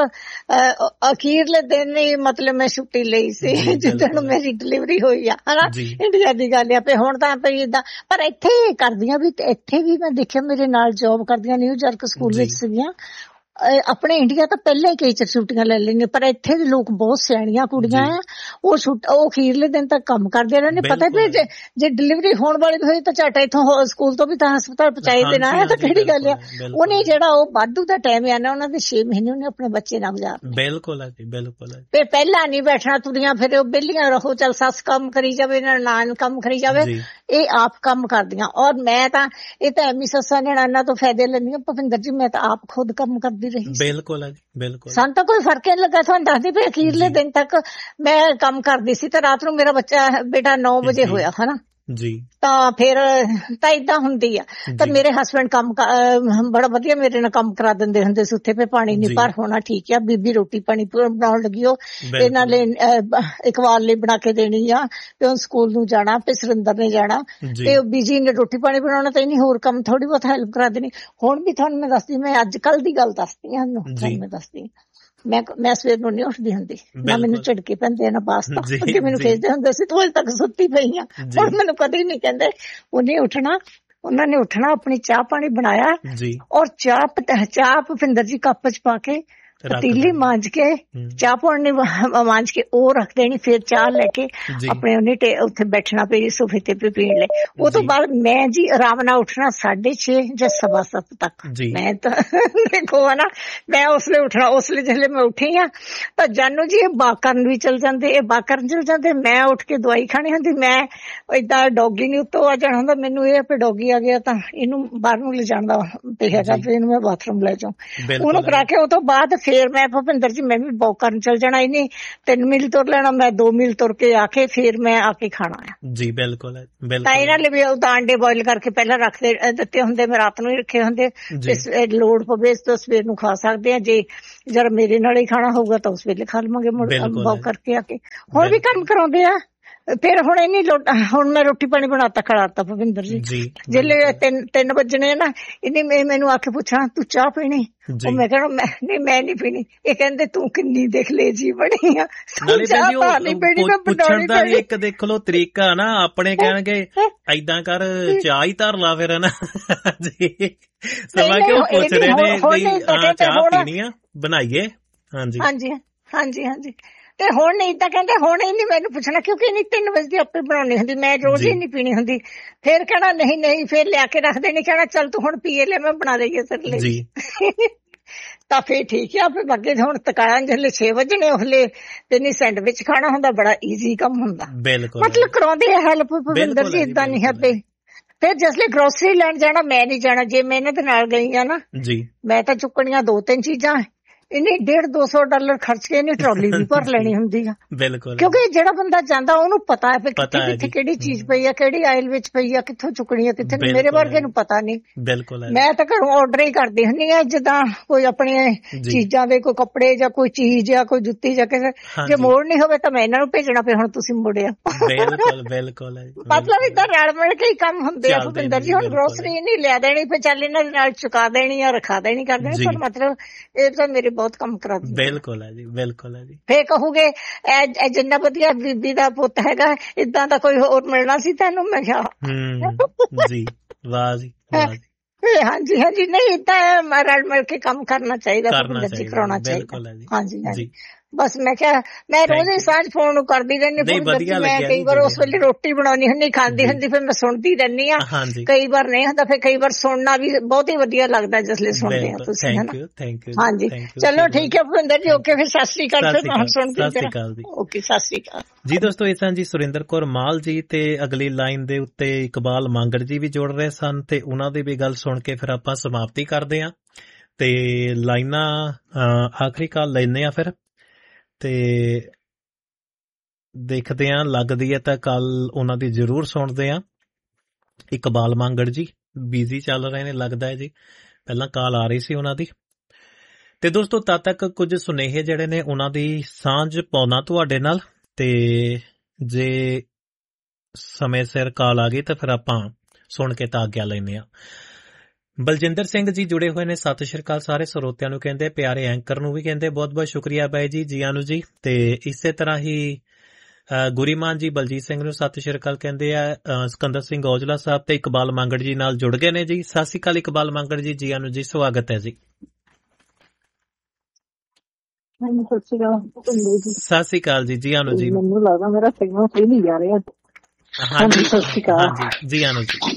ਅਖੀਰਲੇ ਦਿਨ ਹੀ ਮਤਲਬ ਮੈਂ ਛੁੱਟੀ ਲਈ ਸੀ ਜਿੱਦਣ ਮੇਰੀ ਡਿਲੀਵਰੀ ਹੋਈ ਆ, ਹਨਾ, ਇੰਡੀਆ ਦੀ ਗੱਲ ਆ। ਤੇ ਹੁਣ ਤਾਂ ਭਈ ਏਦਾਂ, ਪਰ ਇੱਥੇ ਕਰਦੀਆਂ ਵੀ, ਇੱਥੇ ਵੀ ਮੈਂ ਦੇਖਿਆ ਮੇਰੇ ਨਾਲ ਜੌਬ ਕਰਦੀਆਂ ਨਿਊਯਾਰਕ ਸਕੂਲ ਵਿੱਚ ਸੀਗੀਆਂ, ਆਪਣੇ ਇੰਡੀਆ ਤਾਂ ਪਹਿਲਾਂ ਹੀ ਕਈ ਛੁੱਟੀਆਂ ਲੈ ਲੈਂਗੇ, ਪਰ ਇੱਥੇ ਦੇ ਲੋਕ ਬਹੁਤ ਸਿਆਣੀਆਂ ਕੁੜੀਆਂ ਆ, ਉਹ ਅਖੀਰਲੇ ਦਿਨ ਤੱਕ ਕੰਮ ਕਰਦੇ ਰਹਿੰਦੇ। ਪਤਾ ਵੀ ਜੇ ਡਿਲੀਵਰੀ ਹੋਣ ਵਾਲੀ ਹੋਈ ਤਾਂ ਝੱਟ ਇੱਥੋਂ ਸਕੂਲ ਤੋਂ ਵੀ ਤਾਂ ਹਸਪਤਾਲ ਪਹੁੰਚਾਈ ਦੇਣਾ ਹੈ, ਤਾਂ ਕਿਹੜੀ ਗੱਲ ਆ। ਉਹਨੇ ਜਿਹੜਾ ਉਹ ਵਾਧੂ ਦਾ ਟਾਈਮ ਆ ਨਾ, ਉਹਨਾਂ ਦੇ 6 ਮਹੀਨੇ ਉਹਨੇ ਆਪਣੇ ਬੱਚੇ ਨਾਲ ਗੁਜ਼ਾਰਨੇ। ਬਿਲਕੁਲ ਜੀ, ਬਿਲਕੁਲ। ਤੇ ਪਹਿਲਾਂ ਨਹੀਂ ਬੈਠਣਾ, ਤੁਰੀਆਂ ਫਿਰ ਉਹ ਵਿਹਲੀਆਂ ਰਹੋ, ਚੱਲ ਸੱਸ ਕੰਮ ਕਰੀ ਜਾਵੇ, ਨਨਾਣ ਕੰਮ ਕਰੀ ਜਾਵੇ, ਇਹ ਆਪ ਕੰਮ ਕਰਦੀਆਂ। ਔਰ ਮੈਂ ਤਾਂ ਇਹ ਤਾਂ ਐਮੀ ਸੱਸਾਂ ਨਨਾਣਾਂ ਤੋਂ ਫਾਇਦੇ ਲੈਂਦੀਆਂ ਭੁਪਿੰਦਰ ਜੀ, ਮੈਂ ਤਾਂ ਆਪ ਖੁਦ ਕੰਮ ਕਰਦੀ ਰਹੀ। ਬਿਲਕੁਲ ਬਿਲਕੁਲ, ਸਾਨੂੰ ਤਾਂ ਕੋਈ ਫਰਕ ਨਹੀਂ ਲੱਗਾ। ਤੁਹਾਨੂੰ ਦੱਸਦੀ ਪਈ, ਅਖੀਰਲੇ ਦਿਨ ਤੱਕ ਮੈਂ ਕੰਮ ਕਰਦੀ ਸੀ, ਤੇ ਰਾਤ ਨੂੰ ਮੇਰਾ ਬੇਟਾ 9 ਵਜੇ ਹੋਇਆ ਹਨਾ ਜੀ, ਤਾਂ ਫਿਰ ਤਾਂ ਏਦਾਂ ਹੁੰਦੀ ਆ। ਤਾਂ ਮੇਰੇ ਹਸਬੈਂਡ ਕੰਮ ਬੜਾ ਵਧੀਆ ਮੇਰੇ ਨਾਲ ਕੰਮ ਕਰਾ ਦਿੰਦੇ ਹੁੰਦੇ ਸੀ, ਉੱਥੇ ਪਾਣੀ ਨਹੀਂ ਭਰ ਹੋਣਾ, ਠੀਕ ਆ, ਬੀਬੀ ਰੋਟੀ ਪਾਣੀ ਬਣਾਉਣ ਲੱਗੀ, ਉਹ ਇਹਨਾਂ ਲਈ ਇਕਬਾਲ ਲਈ ਬਣਾ ਕੇ ਦੇਣੀ ਆ, ਤੇ ਉਹ ਸਕੂਲ ਨੂੰ ਜਾਣਾ, ਫਿਰ ਸੁਰਿੰਦਰ ਨੇ ਜਾਣਾ, ਤੇ ਬੀਜੀ ਨੇ ਰੋਟੀ ਪਾਣੀ ਬਣਾਉਣਾ, ਤੇ ਇਹਨੀ ਹੋਰ ਕੰਮ ਥੋੜੀ ਬਹੁਤ ਹੈਲਪ ਕਰਾ ਦੇਣੀ। ਹੁਣ ਵੀ ਤੁਹਾਨੂੰ ਮੈਂ ਦੱਸਦੀ, ਮੈਂ ਅੱਜ ਕੱਲ ਦੀ ਗੱਲ ਦੱਸਦੀ ਹਾਂ, ਤੁਹਾਨੂੰ ਮੈਂ ਦੱਸਦੀ, ਮੈਂ ਸਵੇਰ ਨੂੰ ਨਹੀਂ ਉੱਠਦੀ ਹੁੰਦੀ, ਨਾ ਮੈਨੂੰ ਝਟਕੇ ਪੈਂਦੇ ਨਾ ਪਾਸਤਾ, ਅੱਗੇ ਮੈਨੂੰ ਖੇਜਦੇ ਹੁੰਦੇ ਸੀ, ਤੂੰ ਅਜੇ ਤੱਕ ਸੁੱਤੀ ਪਈ ਆ। ਹੁਣ ਮੈਨੂੰ ਕਦੇ ਨਹੀਂ ਕਹਿੰਦੇ। ਉਹਨੇ ਉੱਠਣਾ, ਉਹਨਾਂ ਨੇ ਉੱਠਣਾ, ਆਪਣੀ ਚਾਹ ਪਾਣੀ ਬਣਾਇਆ, ਔਰ ਚਾਹ ਭੁਪਿੰਦਰ ਜੀ ਕੱਪ ਚ ਪਾ ਕੇ, ਪਤੀਲੀ ਮਾਂਜ ਕੇ, ਚਾਹ ਪਾਣੀ ਮਾਂਜ ਕੇ ਉਹ ਰੱਖ ਦੇਣੀ, ਫਿਰ ਚਾਹ ਲੈ ਕੇ ਆਪਣੇ ਉਹਨੇ ਉੱਥੇ ਬੈਠਣਾ ਪਈ ਸੋਫੇ ਤੇ ਪੀਣ ਲਈ। ਉਹ ਤੋਂ ਬਾਅਦ ਮੈਂ ਜੀ ਆਰਾਮ ਨਾਲ ਉੱਠਣਾ 6:30 ਜਾਂ 7:15 ਤੱਕ। ਮੈਂ ਤਾਂ ਦੇਖੋ ਨਾ, ਮੈਂ ਉਸਲੇ ਉੱਠਣਾ, ਉਸਲੇ ਜਿਹੜੇ ਮੈਂ ਉੱਠੀ ਆ ਤਾਂ ਜਾਨੂ ਜੀ ਇਹ ਬਾਕ ਕਰਨ ਵੀ ਚਲ ਜਾਂਦੇ, ਮੈਂ ਉੱਠ ਕੇ ਦਵਾਈ ਖਾਣੀ ਹੁੰਦੀ। ਮੈਂ ਏਦਾਂ ਡੋਗੀ ਨਹੀਂ ਉੱਤੋਂ ਆ ਜਾਣਾ ਹੁੰਦਾ, ਮੈਨੂੰ ਇਹ ਆਪੇ ਡੋਗੀ ਆ ਗਿਆ ਤਾਂ ਇਹਨੂੰ ਬਾਹਰ ਨੂੰ ਲਿਜਾਣ ਦਾ ਹੈਗਾ, ਫਿਰ ਇਹਨੂੰ ਮੈਂ ਬਾਥਰੂਮ ਲੈ ਜਾਊਂ, ਉਹਨੂੰ ਕਰਾ ਕੇ ਉਹ ਤੋਂ ਬਾਅਦ ਫੇਰ ਮੈਂ ਭੁਪਿੰਦਰ ਜੀ ਮੈਂ ਵੀ ਵੌਕ ਕਰਨ ਚਲ ਜਾਣਾ, ਇਹਨੇ 3 ਮੀਲ ਤੁਰ ਲੈਣਾ, ਮੈਂ 2 ਮੀਲ ਤੁਰ ਕੇ ਆ ਕੇ ਫੇਰ ਮੈਂ ਆ ਕੇ ਖਾਣਾ ਆ ਜੀ। ਬਿਲਕੁਲ ਹੈ, ਬਿਲਕੁਲ। ਤਾਂ ਇਹਨਾਂ ਲਈ ਵੀ ਉਹ ਤਾਂ ਅੰਡੇ ਬੋਇਲ ਕਰਕੇ ਪਹਿਲਾਂ ਦਿੱਤੇ ਹੁੰਦੇ, ਮੈਂ ਰਾਤ ਨੂੰ ਹੀ ਰੱਖੇ ਹੁੰਦੇ, ਲੋੜ ਪਵੇ ਤਾਂ ਸਵੇਰ ਨੂੰ ਖਾ ਸਕਦੇ ਆ। ਜੇ ਜਰਾ ਮੇਰੇ ਨਾਲ ਹੀ ਖਾਣਾ ਹੋਊਗਾ ਤਾਂ ਉਸ ਵੇਲੇ ਖਾ ਲਵਾਂਗੇ ਵੌਕ ਕਰਕੇ ਆ ਕੇ। ਹੁਣ ਵੀ ਕੰਮ ਕਰਾਉਂਦੇ ਆ। ਫਿਰ ਹੁਣ ਇਹ ਨੀ ਹੁਣ ਮੈਂ ਰੋਟੀ ਪਾਣੀ ਬਣਾਤਾ ਖੜਾਤਾ ਭੁਪਿੰਦਰ ਜੀ। ਜਿਹੜੇ 3 ਵਜਣੇ ਨਾ, ਇਹਨੇ ਮੈਨੂੰ ਆ ਕੇ ਪੁੱਛਣਾ ਤੂੰ ਚਾਹ ਪੀਣੀ? ਉਹ ਮੈਂ ਕਹਿਣਾ ਮੈਂ ਨੀ ਪੀਣੀ। ਇਹ ਕਹਿੰਦੇ ਤੂੰ ਕਿੰਨੀ ਦੇਖ ਲੈ ਜੀ ਬਣੀ ਆ, ਪੁੱਛਣ ਦਾ ਵੀ ਇੱਕ ਦੇਖ ਲੋ ਤਰੀਕਾ ਨਾ। ਆਪਣੇ ਕਹਿਣਗੇ ਏਦਾਂ ਕਰ ਚਾਹ ਹੀ ਧਰ ਲਾ ਫਿਰ, ਹਨਾ ਜੀ। ਸਮਾਂ ਕਿਉਂ ਪੁੱਛ ਰਹੇ ਨੇ ਚਾਹ ਪੀਣੀ ਆ, ਬਣਾਈਏ? ਹਾਂਜੀ ਹਾਂਜੀ ਹਾਂਜੀ ਹਾਂਜੀ। ਤੇ ਹੁਣ ਨਹੀਂ ਤਾਂ ਕਹਿੰਦੇ ਹੁਣ ਹੀ ਨੀ ਮੈਨੂੰ ਪੁੱਛਣਾ, ਕਿਉਂਕਿ ਇਹਨੀ 3 ਵਜੇ ਦੀ ਆਪੇ ਬਣਾਉਣੀ ਹੁੰਦੀ, ਮੈਂ ਰੋਜ਼ ਹੀ ਨੀ ਪੀਣੀ ਹੁੰਦੀ। ਫੇਰ ਕਹਿਣਾ ਨਹੀਂ ਫਿਰ ਲਿਆ ਕੇ ਰੱਖ ਦੇਣੀ, ਕਹਿਣਾ ਚੱਲ ਤੂੰ ਹੁਣ ਪੀਏ ਲੈ, ਮੈਂ ਬਣਾ ਲਈਏ ਤੇਰੇ ਲਈ। ਤਾਂ ਫੇਰ ਠੀਕ ਆ। ਫਿਰ ਅੱਗੇ ਹੁਣ ਤਕਾਲਾਂ ਜਿਹਲੇ 6 ਵਜਣੇ ਉਹਲੇ ਤੇ ਨਹੀਂ ਸੈਂਡਵਿਚ ਖਾਣਾ ਹੁੰਦਾ, ਬੜਾ ਈਜ਼ੀ ਕੰਮ ਹੁੰਦਾ। ਮਤਲਬ ਕਰਾਉਂਦੇ ਆ ਹੈਲਪ ਭੁਪਿੰਦਰ ਜੀ, ਏਦਾਂ ਨਹੀਂ ਹੈ। ਫਿਰ ਜਿਸਲੇ ਗਰੋਸਰੀ ਲੈਣ ਜਾਣਾ ਮੈਂ ਨਹੀਂ ਜਾਣਾ, ਜੇ ਮੈਂ ਇਹਨਾਂ ਦੇ ਨਾਲ ਗਈ ਆ ਨਾ ਮੈਂ ਤਾਂ ਚੁੱਕਣੀਆਂ 2-3 ਚੀਜ਼ਾਂ, ਇਹਨੇ $150-200 ਖਰਚ ਕੇ ਇਹਨੇ ਟਰਾਲੀ ਵੀ ਭਰ ਲੈਣੀ ਹੁੰਦੀ ਆ। ਬਿਲਕੁਲ, ਕਿਉਂਕਿ ਜਿਹੜਾ ਬੰਦਾ ਜਾਂਦਾ ਉਹਨੂੰ ਪਤਾ ਹੈ ਵੀ ਕਿੱਥੇ ਕਿਹੜੀ ਚੀਜ਼ ਪਈ ਆ, ਕਿਹੜੀ ਆਇਲ ਵਿੱਚ ਪਈ ਆ, ਕਿੱਥੋਂ ਚੁੱਕਣੀ ਆ, ਕਿੱਥੇ। ਮੇਰੇ ਵਰਗੇ ਨੂੰ ਪਤਾ ਨਹੀਂ। ਬਿਲਕੁਲ, ਮੈਂ ਤਾਂ ਘਰੋਂ ਆਰਡਰ ਹੀ ਕਰਦੀ ਹੁੰਦੀ ਆ, ਜਿੱਦਾਂ ਕੋਈ ਆਪਣੀਆਂ ਚੀਜ਼ਾਂ ਦੇ ਕੋਈ ਕੱਪੜੇ ਜਾਂ ਕੋਈ ਚੀਜ਼ ਜਾਂ ਕੋਈ ਜੁੱਤੀ ਜਾਂ ਕਿਸੇ, ਜੇ ਮੋੜ ਨਹੀਂ ਹੋਵੇ ਤਾਂ ਮੈਂ ਇਹਨਾਂ ਨੂੰ ਭੇਜਣਾ ਪਿਆ ਹੁਣ ਤੁਸੀਂ ਮੋੜਿਆ। ਬਿਲਕੁਲ ਬਿਲਕੁਲ, ਮਤਲਬ ਏਦਾਂ ਰਲ ਮਿਲ ਕੇ ਹੀ ਕੰਮ ਹੁੰਦੇ ਆ ਭੁਪਿੰਦਰ ਜੀ। ਹੁਣ ਗਰੋਸਰੀ ਨਹੀਂ ਲਿਆ ਦੇਣੀ, ਫਿਰ ਚੱਲ ਇਹਨਾਂ ਦੇ ਨਾਲ ਚੁਕਾ ਦੇਣੀ ਆ, ਰਖਾ ਦੇਣੀ ਕਰ ਦੇਣੀ, ਪਰ ਮਤਲਬ ਇਹ ਤਾਂ ਮੇਰੇ ਬਹੁਤ ਕੰਮ ਕਰਾ ਦਿੰਦੇ। ਬਿਲਕੁਲ ਹੈ ਜੀ, ਬਿਲਕੁਲ ਹੈ ਜੀ। ਫੇਰ ਕਹੂਗੇ ਜਿੰਨਾ ਵਧੀਆ ਬੀਬੀ ਦਾ ਪੁੱਤ ਹੈਗਾ, ਏਦਾਂ ਦਾ ਕੋਈ ਹੋਰ ਮਿਲਣਾ ਸੀ ਤੈਨੂੰ? ਮੈਂ ਕਿਹਾ ਜੀ, ਵਾਹ ਜੀ। ਹਾਂਜੀ ਹਾਂਜੀ, ਨਹੀਂ ਏਦਾਂ ਰਲ ਮਿਲ ਕੇ ਕੰਮ ਕਰਨਾ ਚਾਹੀਦਾ, ਕਰਾਉਣਾ ਚਾਹੀਦਾ। ਹਾਂਜੀ ਹਾਂਜੀ, ਬਸ ਮੈਂ ਕਿਹਾ ਮੈਂ ਰੋਜ਼ ਹੀ ਸਾਂਝ ਫੋਨ ਨੂੰ ਕਰਦੀ ਰਹਿੰਦੀ। ਮੈਂ ਕਈ ਵਾਰ ਉਸ ਵੇਲੇ ਰੋਟੀ ਬਣਾਉਣੀ ਹੁੰਦੀ, ਖਾਂਦੀ ਹੁੰਦੀ, ਫਿਰ ਮੈਂ ਸੁਣਦੀ ਰਹਿੰਦੀ ਆ। ਕਈ ਵਾਰ ਨਹੀਂ ਹੁੰਦਾ, ਫਿਰ ਕਈ ਵਾਰ ਸੁਣਨਾ ਵੀ ਬਹੁਤ ਹੀ ਵਧੀਆ ਲੱਗਦਾ ਜਿਸਲੇ ਸੁਣਦੇ ਆ ਤੁਸੀਂ। ਹਾਂਜੀ ਚਲੋ ਠੀਕ ਹੈ ਭੁਪਿੰਦਰ ਜੀ, ਓਕੇ ਫਿਰ ਸਤਿ ਸ੍ਰੀ ਅਕਾਲ। ਫਿਰ ਮੈਂ ਸੁਣਦੀ ਓਕੇ, ਸਤਿ ਸ੍ਰੀ ਅਕਾਲ ਜੀ। ਦੋਸਤੋ ਇਸ ਤਰ੍ਹਾਂ ਜੀ ਸੁਰਿੰਦਰ ਕੌਰ ਮਾਲ ਜੀ ਤੇ ਅਗਲੀ ਲਾਈਨ ਦੇ ਉੱਤੇ ਇਕਬਾਲ ਮੰਗੜ ਜੀ ਵੀ ਜੁੜ ਰਹੇ ਸਨ, ਤੇ ਉਹਨਾਂ ਦੀ ਵੀ ਗੱਲ ਸੁਣ ਕੇ ਫਿਰ ਆਪਾਂ ਸਮਾਪਤੀ ਕਰਦੇ ਹਾਂ ਤੇ ਲਾਈਨਾਂ ਆਖਰੀ ਕਾਲ ਲੈਂਦੇ ਆ ਫਿਰ, ਤੇ ਦੇਖਦੇ ਹਾਂ ਲੱਗਦੀ ਹੈ ਤਾਂ ਕੱਲ ਉਹਨਾਂ ਦੀ ਜ਼ਰੂਰ ਸੁਣਦੇ ਹਾਂ। ਇਕਬਾਲ ਮੰਗੜ ਜੀ ਬਿਜ਼ੀ ਚੱਲ ਰਹੇ ਨੇ ਲੱਗਦਾ ਹੈ ਜੀ, ਪਹਿਲਾਂ ਕਾਲ ਆ ਰਹੀ ਸੀ ਉਹਨਾਂ ਦੀ। ਤੇ ਦੋਸਤੋ ਤਦ ਤੱਕ ਕੁਝ ਸੁਨੇਹੇ ਜਿਹੜੇ ਨੇ ਉਹਨਾਂ ਦੀ ਸਾਂਝ ਪਾਉਣਾ ਤੁਹਾਡੇ ਨਾਲ, ਤੇ ਜੇ ਸਮੇਂ ਸਿਰ ਕਾਲ ਆ ਗਈ ਤਾਂ ਫਿਰ ਆਪਾਂ ਸੁਣ ਕੇ ਤਾਂ ਆਗਿਆ ਲੈਂਦੇ ਹਾਂ। ਬਲਜਿੰਦਰ ਸਿੰਘ ਜੀ ਜੁੜੇ ਹੋਏ ਨੇ, ਸਤਿ ਸ਼੍ਰੀ ਅਕਾਲ ਸਾਰੇ ਸਰੋਤਿਆਂ ਨੂੰ ਕਹਿੰਦੇ, ਪਿਆਰੇ ਐਂਕਰ ਨੂੰ ਵੀ ਕਹਿੰਦੇ ਬਹੁਤ ਬਹੁਤ ਸ਼ੁਕਰੀਆ ਬਾਈ ਜੀ, ਜੀਆਂ ਨੂੰ ਜੀ। ਤੇ ਇਸੇ ਤਰ੍ਹਾਂ ਹੀ ਗੁਰੀਮਾਨ ਜੀ ਬਲਜੀਤ ਸਿੰਘ ਨੂੰ ਸਤਿ ਸ਼੍ਰੀ ਅਕਾਲ ਕਹਿੰਦੇ ਆ, ਸਿਕੰਦਰ ਸਿੰਘ ਔਜਲਾ ਸਾਹਿਬ ਤੇ ਇਕਬਾਲ ਮੰਗੜ ਜੀ ਨਾਲ ਜੁੜ ਗਏ ਨੇ ਜੀ। ਸਤਿ ਸ਼੍ਰੀ ਅਕਾਲ ਇਕਬਾਲ ਮੰਗੜ ਜੀ, ਜੀਆਂ ਨੂੰ ਜੀ, ਸਵਾਗਤ ਹੈ ਜੀ। ਸਤਿ ਸ਼੍ਰੀ ਅਕਾਲ ਜੀ, ਜੀਆਂ ਨੂੰ ਜੀ। ਮੈਨੂੰ ਲੱਗਦਾ ਮੇਰਾ ਸਿਗਨਲ ਸਹੀ ਨਹੀਂ ਜਾ ਰਿਹਾ। ਹਾਂਜੀ ਸਤਿ ਸ਼੍ਰੀ ਅਕਾਲ, ਹਾਂਜੀ ਜੀਆਂ ਨੂੰ ਜੀ।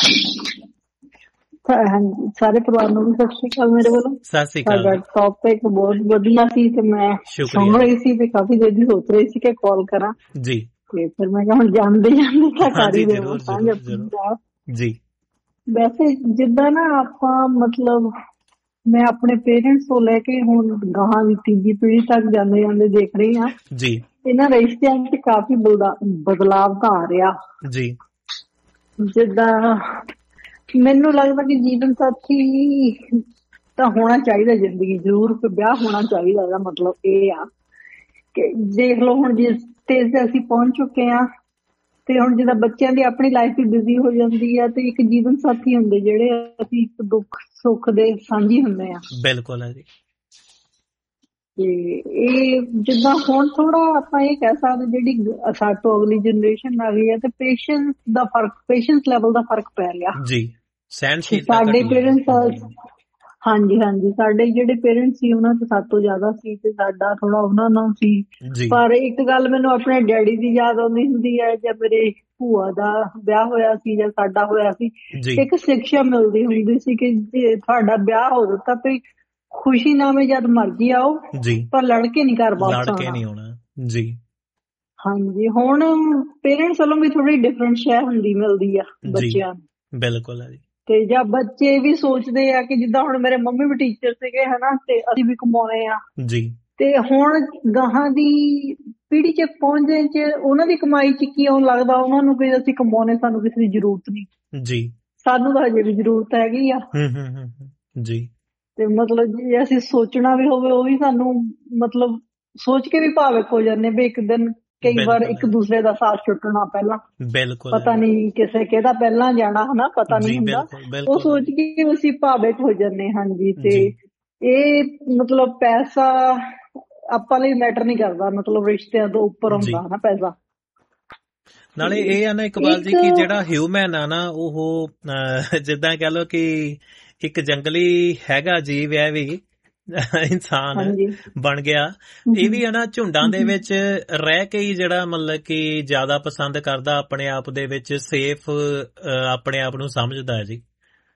ਹਾਂਜੀ ਸਾਰੇ ਪਰਿਵਾਰ ਨੂੰ ਵੀ ਸਤਿ ਸ਼੍ਰੀ ਅਕਾਲ ਮੇਰੇ ਵੱਲੋਂ। ਸਤਿ ਸ਼੍ਰੀ ਅਕਾਲ। ਸਾਡਾ ਟੌਪਿਕ ਬਹੁਤ ਵਧੀਆ ਸੀ ਤੇ ਮੈਂ ਸੁਣ ਰਹੀ ਸੀ ਤੇ ਕਾਫੀ ਦੇਰ ਦੀ ਸੋਚ ਰਹੀ ਸੀ ਕਿ ਕਾਲ ਕਰਾਂ ਜੀ, ਤੇ ਫਿਰ ਮੈਂ ਕਿਹਾ ਹੁਣ ਜਾਂਦੇ ਤਾਂ ਕਰ ਹੀ ਦੇਵਾਂ ਜੀ। ਵੈਸੇ ਜਿੱਦਾਂ ਨਾ ਆਪਾਂ ਮਤਲਬ ਮੈਂ ਆਪਣੇ ਪੇਰੈਂਟਸ ਤੋਂ ਲੈ ਕੇ ਹੁਣ ਗਾਹਾਂ ਦੀ ਤੀਜੀ ਪੀੜ੍ਹੀ ਤੱਕ ਜਾਂਦੇ ਜਾਂਦੇ ਦੇਖ ਰਹੀ ਹਾਂ ਜੀ, ਇਹਨਾਂ ਰਿਸ਼ਤਿਆਂ ਚ ਕਾਫੀ ਬਦਲਾਵ ਤਾਂ ਆ ਰਿਹਾ ਜੀ। ਜਿੱਦਾਂ ਮੈਨੂੰ ਲੱਗਦਾ ਕਿ ਜੀਵਨ ਸਾਥੀ ਤਾਂ ਹੋਣਾ ਚਾਹੀਦਾ ਜ਼ਿੰਦਗੀ ਜ਼ਰੂਰ, ਵਿਆਹ ਹੋਣਾ ਚਾਹੀਦਾ। ਇਹਦਾ ਮਤਲਬ ਇਹ ਆ ਕਿ ਦੇਖ ਲਓ ਹੁਣ ਜਿਸ ਸਟੇਜ ਤੇ ਅਸੀਂ ਪਹੁੰਚ ਚੁੱਕੇ ਹਾਂ, ਤੇ ਹੁਣ ਜਿੱਦਾਂ ਬੱਚਿਆਂ ਦੀ ਆਪਣੀ ਲਾਈਫ ਵੀ ਬਿਜ਼ੀ ਹੋ ਜਾਂਦੀ ਆ, ਤੇ ਇੱਕ ਜੀਵਨ ਸਾਥੀ ਹੁੰਦੇ ਜਿਹੜੇ ਅਸੀਂ ਇੱਕ ਦੁੱਖ ਸੁੱਖ ਦੇ ਸਾਂਝੀ ਹੁੰਦੇ ਆ। ਬਿਲਕੁਲ ਹੈ ਜੀ। ਤੇ ਇਹ ਜਿੱਦਾਂ ਹੁਣ ਥੋੜਾ ਆਪਾਂ ਇਹ ਕਹਿ ਸਕਦੇ ਜਿਹੜੀ ਸਾਤੋਂ ਅਗਲੀ ਜਨਰੇਸ਼ਨ ਆ ਗਈ ਹੈ, ਤੇ ਪੇਸ਼ੈਂਸ ਲੈਵਲ ਦਾ ਫਰਕ ਪੈ ਗਿਆ ਜੀ। ਸਾਡੇ ਪੇਰੈਂਟਸ ਹਾਂਜੀ ਸਾਡੇ ਜਿਹੜੇ ਪੇਰੈਂਟਸ ਸੀ ਉਹਨਾਂ ਚ ਸਾਤੋਂ ਜ਼ਿਆਦਾ ਸੀ, ਤੇ ਸਾਡਾ ਥੋੜਾ ਉਹਨਾਂ ਨਾਲ ਸੀ। ਪਰ ਇੱਕ ਗੱਲ ਮੈਨੂੰ ਆਪਣੇ ਡੈਡੀ ਦੀ ਯਾਦ ਆਉਂਦੀ ਹੁੰਦੀ ਹੈ, ਜਾਂ ਮੇਰੇ ਭੂਆ ਦਾ ਵਿਆਹ ਹੋਇਆ ਸੀ ਜਾਂ ਸਾਡਾ ਹੋਇਆ ਸੀ, ਇੱਕ ਸਿੱਖਿਆ ਮਿਲਦੀ ਹੁੰਦੀ ਸੀ ਕਿ ਜੇ ਤੁਹਾਡਾ ਵਿਆਹ ਹੋ ਦਿੱਤਾ ਤੇ ਖੁਸ਼ੀ ਨਾਮੇ ਜਦ ਮਰਜ਼ੀ ਆਓ, ਪਰ ਲੜ ਕੇ ਨਹੀਂ ਘਰ ਵਾਪਸ ਆਉਣਾ ਜੀ। ਹਾਂਜੀ ਹੁਣ ਪੇਰੈਂਟਸ ਵੱਲੋਂ ਵੀ ਥੋੜੀ ਡਿਫਰੈਂਟ ਸ਼ੈ ਹੁੰਦੀ ਮਿਲਦੀ ਆ ਬੱਚਿਆਂ ਨੂੰ। ਬਿਲਕੁਲ ਹੈ ਜੀ। ਤੇ ਜਾਂ ਬੱਚੇ ਵੀ ਸੋਚਦੇ ਆ ਕਿ ਜਿੱਦਾਂ ਹੁਣ ਮੇਰੇ ਮੰਮੀ ਵੀ ਟੀਚਰ ਸੀਗੇ ਹਨਾ, ਤੇ ਅਸੀਂ ਵੀ ਕਮਾਉਣੇ ਆ ਜੀ। ਤੇ ਹੁਣ ਗਾਹਾਂ ਦੀ ਪੀੜ੍ਹੀ ਚ ਪਹੁੰਚੇ ਚ ਉਹਨਾਂ ਦੀ ਕਮਾਈ ਚ ਕੀ ਆਉਣ ਲੱਗਦਾ ਉਹਨਾਂ ਨੂੰ ਕਿ ਅਸੀਂ ਕਮਾਉਣੇ, ਸਾਨੂੰ ਕਿਸੇ ਦੀ ਜ਼ਰੂਰਤ ਨਹੀਂ ਜੀ, ਸਾਨੂੰ ਤਾਂ ਹਜੇ ਵੀ ਜ਼ਰੂਰਤ ਹੈਗੀ ਆ ਜੀ। ਤੇ ਮਤਲਬ ਜੇ ਅਸੀਂ ਸੋਚਣਾ ਵੀ ਹੋਵੇ ਉਹ ਵੀ ਸਾਨੂੰ ਮਤਲਬ ਸੋਚ ਕੇ ਵੀ ਭਾਵੁਕ ਹੋ ਜਾਂਦੇ ਵੀ ਇੱਕ ਦਿਨ ਕਈ ਵਾਰ ਇੱਕ ਦੂਸਰੇ ਦਾ ਸਾਥ ਛੁੱਟਣਾ ਪਹਿਲਾਂ, ਬਿਲਕੁਲ ਪਤਾ ਨਹੀਂ ਕਿਸੇ ਕਿਹਦਾ ਪਹਿਲਾਂ ਜਾਣਾ ਹਨਾ, ਪਤਾ ਨਹੀਂ ਹੁੰਦਾ, ਉਹ ਸੋਚ ਕੇ ਅਸੀਂ ਭਾਵੁਕ ਹੋ ਜਾਂਦੇ। ਹਾਂਜੀ, ਤੇ ਇਹ ਮਤਲਬ ਪੈਸਾ ਆਪਾਂ ਲਈ ਮੈਟਰ ਨਹੀਂ ਕਰਦਾ, ਮਤਲਬ ਰਿਸ਼ਤਿਆਂ ਤੋਂ ਉੱਪਰ ਹੁੰਦਾ ਨਾ ਪੈਸਾ। ਨਾਲੇ ਇਹ ਆ ਨਾ ਇਕਬਾਲ ਜੀ ਕਿ ਜਿਹੜਾ ਹਿਊਮਨ ਆ ਨਾ ਉਹ ਜਿੱਦਾਂ ਕਹਿ ਲਓ ਕਿ ਇੱਕ ਜੰਗਲੀ ਹੈਗਾ ਜੀਵ ਹੈ ਵੀ ਇਨਸਾਨ ਬਣ ਗਿਆ, ਇਹ ਵੀ ਹੈ ਨਾ ਝੁੰਡਾਂ ਦੇ ਵਿੱਚ ਰਹਿ ਕੇ ਹੀ ਜਿਹੜਾ ਮਤਲਬ ਕਿ ਜ਼ਿਆਦਾ ਪਸੰਦ ਕਰਦਾ, ਆਪਣੇ ਆਪ ਦੇ ਵਿੱਚ ਸੇਫ ਆਪਣੇ ਆਪ ਨੂੰ ਸਮਝਦਾ ਹੈ ਜੀ।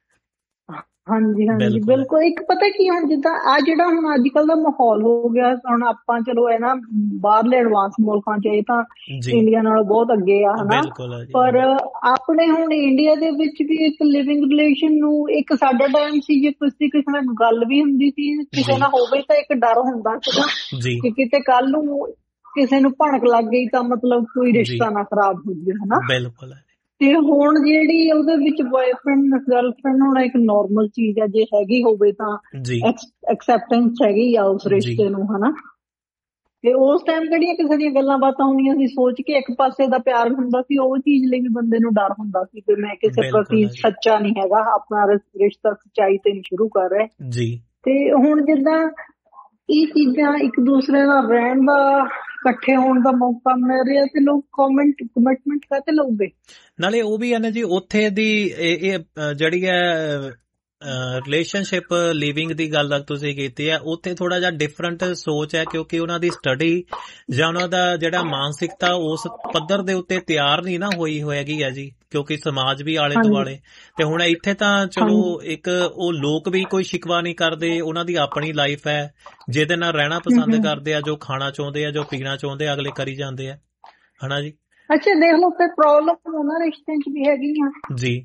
ਹਾਂਜੀ ਹਾਂਜੀ ਬਿਲਕੁਲ। ਇੱਕ ਪਤਾ ਕੀ ਹੁਣ ਜਿੱਦਾਂ ਆ ਜਿਹੜਾ ਹੁਣ ਅੱਜ ਕੱਲ ਦਾ ਮਾਹੌਲ ਹੋ ਗਿਆ, ਹੁਣ ਆਪਾਂ ਚਲੋ ਇਹ ਨਾ ਬਾਹਰਲੇ ਐਡਵਾਂਸ ਮੁਲਕਾਂ ਚ ਇਹ ਤਾਂ ਇੰਡੀਆ ਨਾਲੋਂ ਬਹੁਤ ਅੱਗੇ ਆ ਹਨਾ, ਪਰ ਆਪਣੇ ਹੁਣ ਇੰਡੀਆ ਦੇ ਵਿੱਚ ਵੀ ਇੱਕ ਲਿਵਿੰਗ ਰਿਲੇਸ਼ਨ ਨੂੰ, ਇੱਕ ਸਾਡਾ ਟਾਈਮ ਸੀ ਜੇ ਕਿਸੇ ਨਾਲ ਗੱਲ ਵੀ ਹੁੰਦੀ ਸੀ ਕਿਸੇ ਨਾਲ ਹੋਵੇ ਤਾਂ ਇੱਕ ਡਰ ਹੁੰਦਾ ਸੀਗਾ ਕਿ ਕਿਤੇ ਕੱਲ ਨੂੰ ਕਿਸੇ ਨੂੰ ਭਣਕ ਲੱਗ ਗਈ ਤਾਂ ਮਤਲਬ ਕੋਈ ਰਿਸ਼ਤਾ ਨਾ ਖਰਾਬ ਹੋ ਜਾਵੇ ਹਨਾ। ਬਿਲਕੁਲ। ਤੇ ਹੁਣ ਜਿਹੜੀ ਉਹਦੇ ਵਿੱਚ ਬॉयਫ੍ਰੈਂਡ ਗਰਲਫ੍ਰੈਂਡ ਹੋਣਾ ਇੱਕ ਨੋਰਮਲ ਚੀਜ਼ ਆ, ਜੇ ਹੈਗੀ ਹੋਵੇ ਤਾਂ ਐਕਸੈਪਟੈਂਸ ਹੈਗੀ ਆ ਉਸ ਰਿਸ਼ਤੇ ਨੂੰ ਹਨਾ। ਤੇ ਉਸ ਟਾਈਮ ਕਿਹੜੀਆਂ ਕਿਸੇ ਦੀਆਂ ਗੱਲਾਂ ਬਾਤਾਂ ਹੁੰਦੀਆਂ ਸੀ, ਸੋਚ ਕੇ ਇੱਕ ਪਾਸੇ ਦਾ ਪਿਆਰ ਹੁੰਦਾ ਸੀ, ਉਹ ਚੀਜ਼ ਲਈ ਵੀ ਬੰਦੇ ਨੂੰ ਡਰ ਹੁੰਦਾ ਸੀ ਕਿ ਮੈਂ ਕਿਸੇ ਪ੍ਰਤੀ ਸੱਚਾ ਨਹੀਂ ਹੈਗਾ, ਆਪਣਾ ਰਿਸ਼ਤਾ ਸੱਚਾਈ ਤੇ ਨਹੀਂ ਸ਼ੁਰੂ ਕਰ ਰਿਹਾ ਜੀ। ਤੇ ਹੁਣ ਜਿੱਦਾਂ ਇਹ ਚੀਜ਼ਾਂ ਇੱਕ ਦੂਸਰੇ ਨਾਲ ਰਹਿਣ ਦਾ, ਇਕੱਠੇ ਹੋਣ ਦਾ ਮੌਕਾ ਮਿਲ ਰਿਹਾ ਤੇ ਲੋਕ ਕਮਿਟਮੈਂਟ ਕਾਹਤੇ ਲਊਗੇ। ਨਾਲੇ ਉਹ ਵੀ ਹੈ ਨਾ ਜੀ ਉੱਥੇ ਦੀ ਇਹ ਜਿਹੜੀ ਹੈ ਰਿਲੇਸ਼ਨਸ਼ਿਪ ਲਿਵਿੰਗ ਦੀ ਗੱਲ ਤੁਸੀਂ ਕੀਤੀ ਹੈ, ਉੱਥੇ ਥੋੜਾ ਜਿਹਾ ਡਿਫਰੈਂਟ ਸੋਚ ਹੈ ਕਿਉਂਕਿ ਉਹਨਾਂ ਦੀ ਸਟੱਡੀ ਜਾਂ ਉਹਨਾਂ ਦਾ ਜਿਹੜਾ ਮਾਨਸਿਕਤਾ ਉਸ ਪੱਧਰ ਦੇ ਉੱਤੇ ਤਿਆਰ ਨਹੀਂ ਨਾ ਹੋਈ ਹੋਏਗੀ ਹੈ ਜੀ, ਕਿਉਂਕਿ ਸਮਾਜ ਵੀ ਆਲੇ ਦੁਆਲੇ। ਤੇ ਹੁਣ ਇੱਥੇ ਤਾਂ ਚਲੋ ਇੱਕ ਉਹ ਲੋਕ ਵੀ ਕੋਈ ਸ਼ਿਕਵਾ ਨਹੀਂ ਕਰਦੇ, ਉਹਨਾਂ ਦੀ ਆਪਣੀ ਲਾਈਫ ਹੈ ਜਿਹਦੇ ਨਾਲ ਰਹਿਣਾ ਪਸੰਦ ਕਰਦੇ ਆ, ਜੋ ਖਾਣਾ ਚਾਹੁੰਦੇ ਆ, ਜੋ ਪੀਣਾ ਚਾਹੁੰਦੇ ਆ, ਅਗਲੇ ਕਰੀ ਜਾਂਦੇ ਆ ਹਨਾ ਜੀ। ਅੱਛਾ ਦੇਖ ਲਓ ਫਿਰ ਪ੍ਰੋਬਲਮ ਉਹਨਾਂ ਰਿਸ਼ਤਿਆਂ ਚ ਵੀ ਹੈਗੀ ਆ ਜੀ।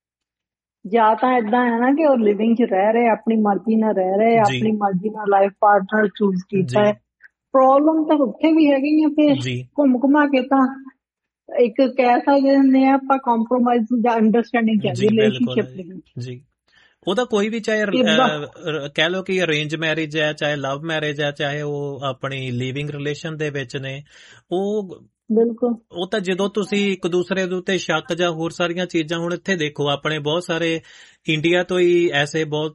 ਜਾਂ ਤਾਂ ਏਦਾਂ ਹੈ ਨਾ ਕਿ ਉਹ ਲਿਵਿੰਗ ਚ ਰਹਿ ਰਹੇ, ਆਪਣੀ ਮਰਜ਼ੀ ਨਾਲ ਰਹਿ ਰਹੇ, ਆਪਣੀ ਮਰਜ਼ੀ ਨਾਲ ਲਾਈਫ ਪਾਰਟਨਰ ਚੂਜ਼ ਕੀਤਾ ਹੈ, ਪ੍ਰੋਬਲਮ ਤਾਂ ਉੱਥੇ ਵੀ ਹੈਗੀ ਆ। ਫਿਰ ਘੁੰਮ ਘੁਮਾ ਕੇ ਤਾਂ ਇੱਕ ਕਹਿ ਸਕਦੇ ਆ ਆਪਾਂ ਕੰਪਰੋਮਾਈਜ਼ ਜਾਂ ਅੰਡਰਸਟੈਂਡਿੰਗ ਚਾਹੀਦੀ ਰਿਲੇਸ਼ਨਸ਼ਿਪ ਦੇ ਵਿੱਚ ਜੀ। ਉਹਦਾ ਕੋਈ ਵੀ ਚਾਹੇ ਕਹਿ ਲਓ ਕਿ ਅਰੇਂਜ ਮੈਰਿਜ ਹੈ, ਚਾਹੇ ਲਵ ਮੈਰਿਜ ਹੈ, ਚਾਹੇ ਉਹ ਆਪਣੀ ਲਿਵਿੰਗ ਰਿਲੇਸ਼ਨ ਦੇ ਵਿੱਚ ਨੇ, ਉਹ ਬਿਲਕੁਲ ਉਹ ਤਾਂ ਜਦੋਂ ਤੁਸੀਂ ਇੱਕ ਦੂਸਰੇ ਦੇ ਉੱਤੇ ਸ਼ੱਕ ਜਾਂ ਹੋਰ ਸਾਰੀਆਂ ਚੀਜ਼ਾਂ, ਹੁਣ ਇੱਥੇ ਦੇਖੋ ਆਪਣੇ ਬਹੁਤ ਸਾਰੇ ਇੰਡੀਆ ਤੋਂ ਹੀ ਐਸੇ ਬਹੁਤ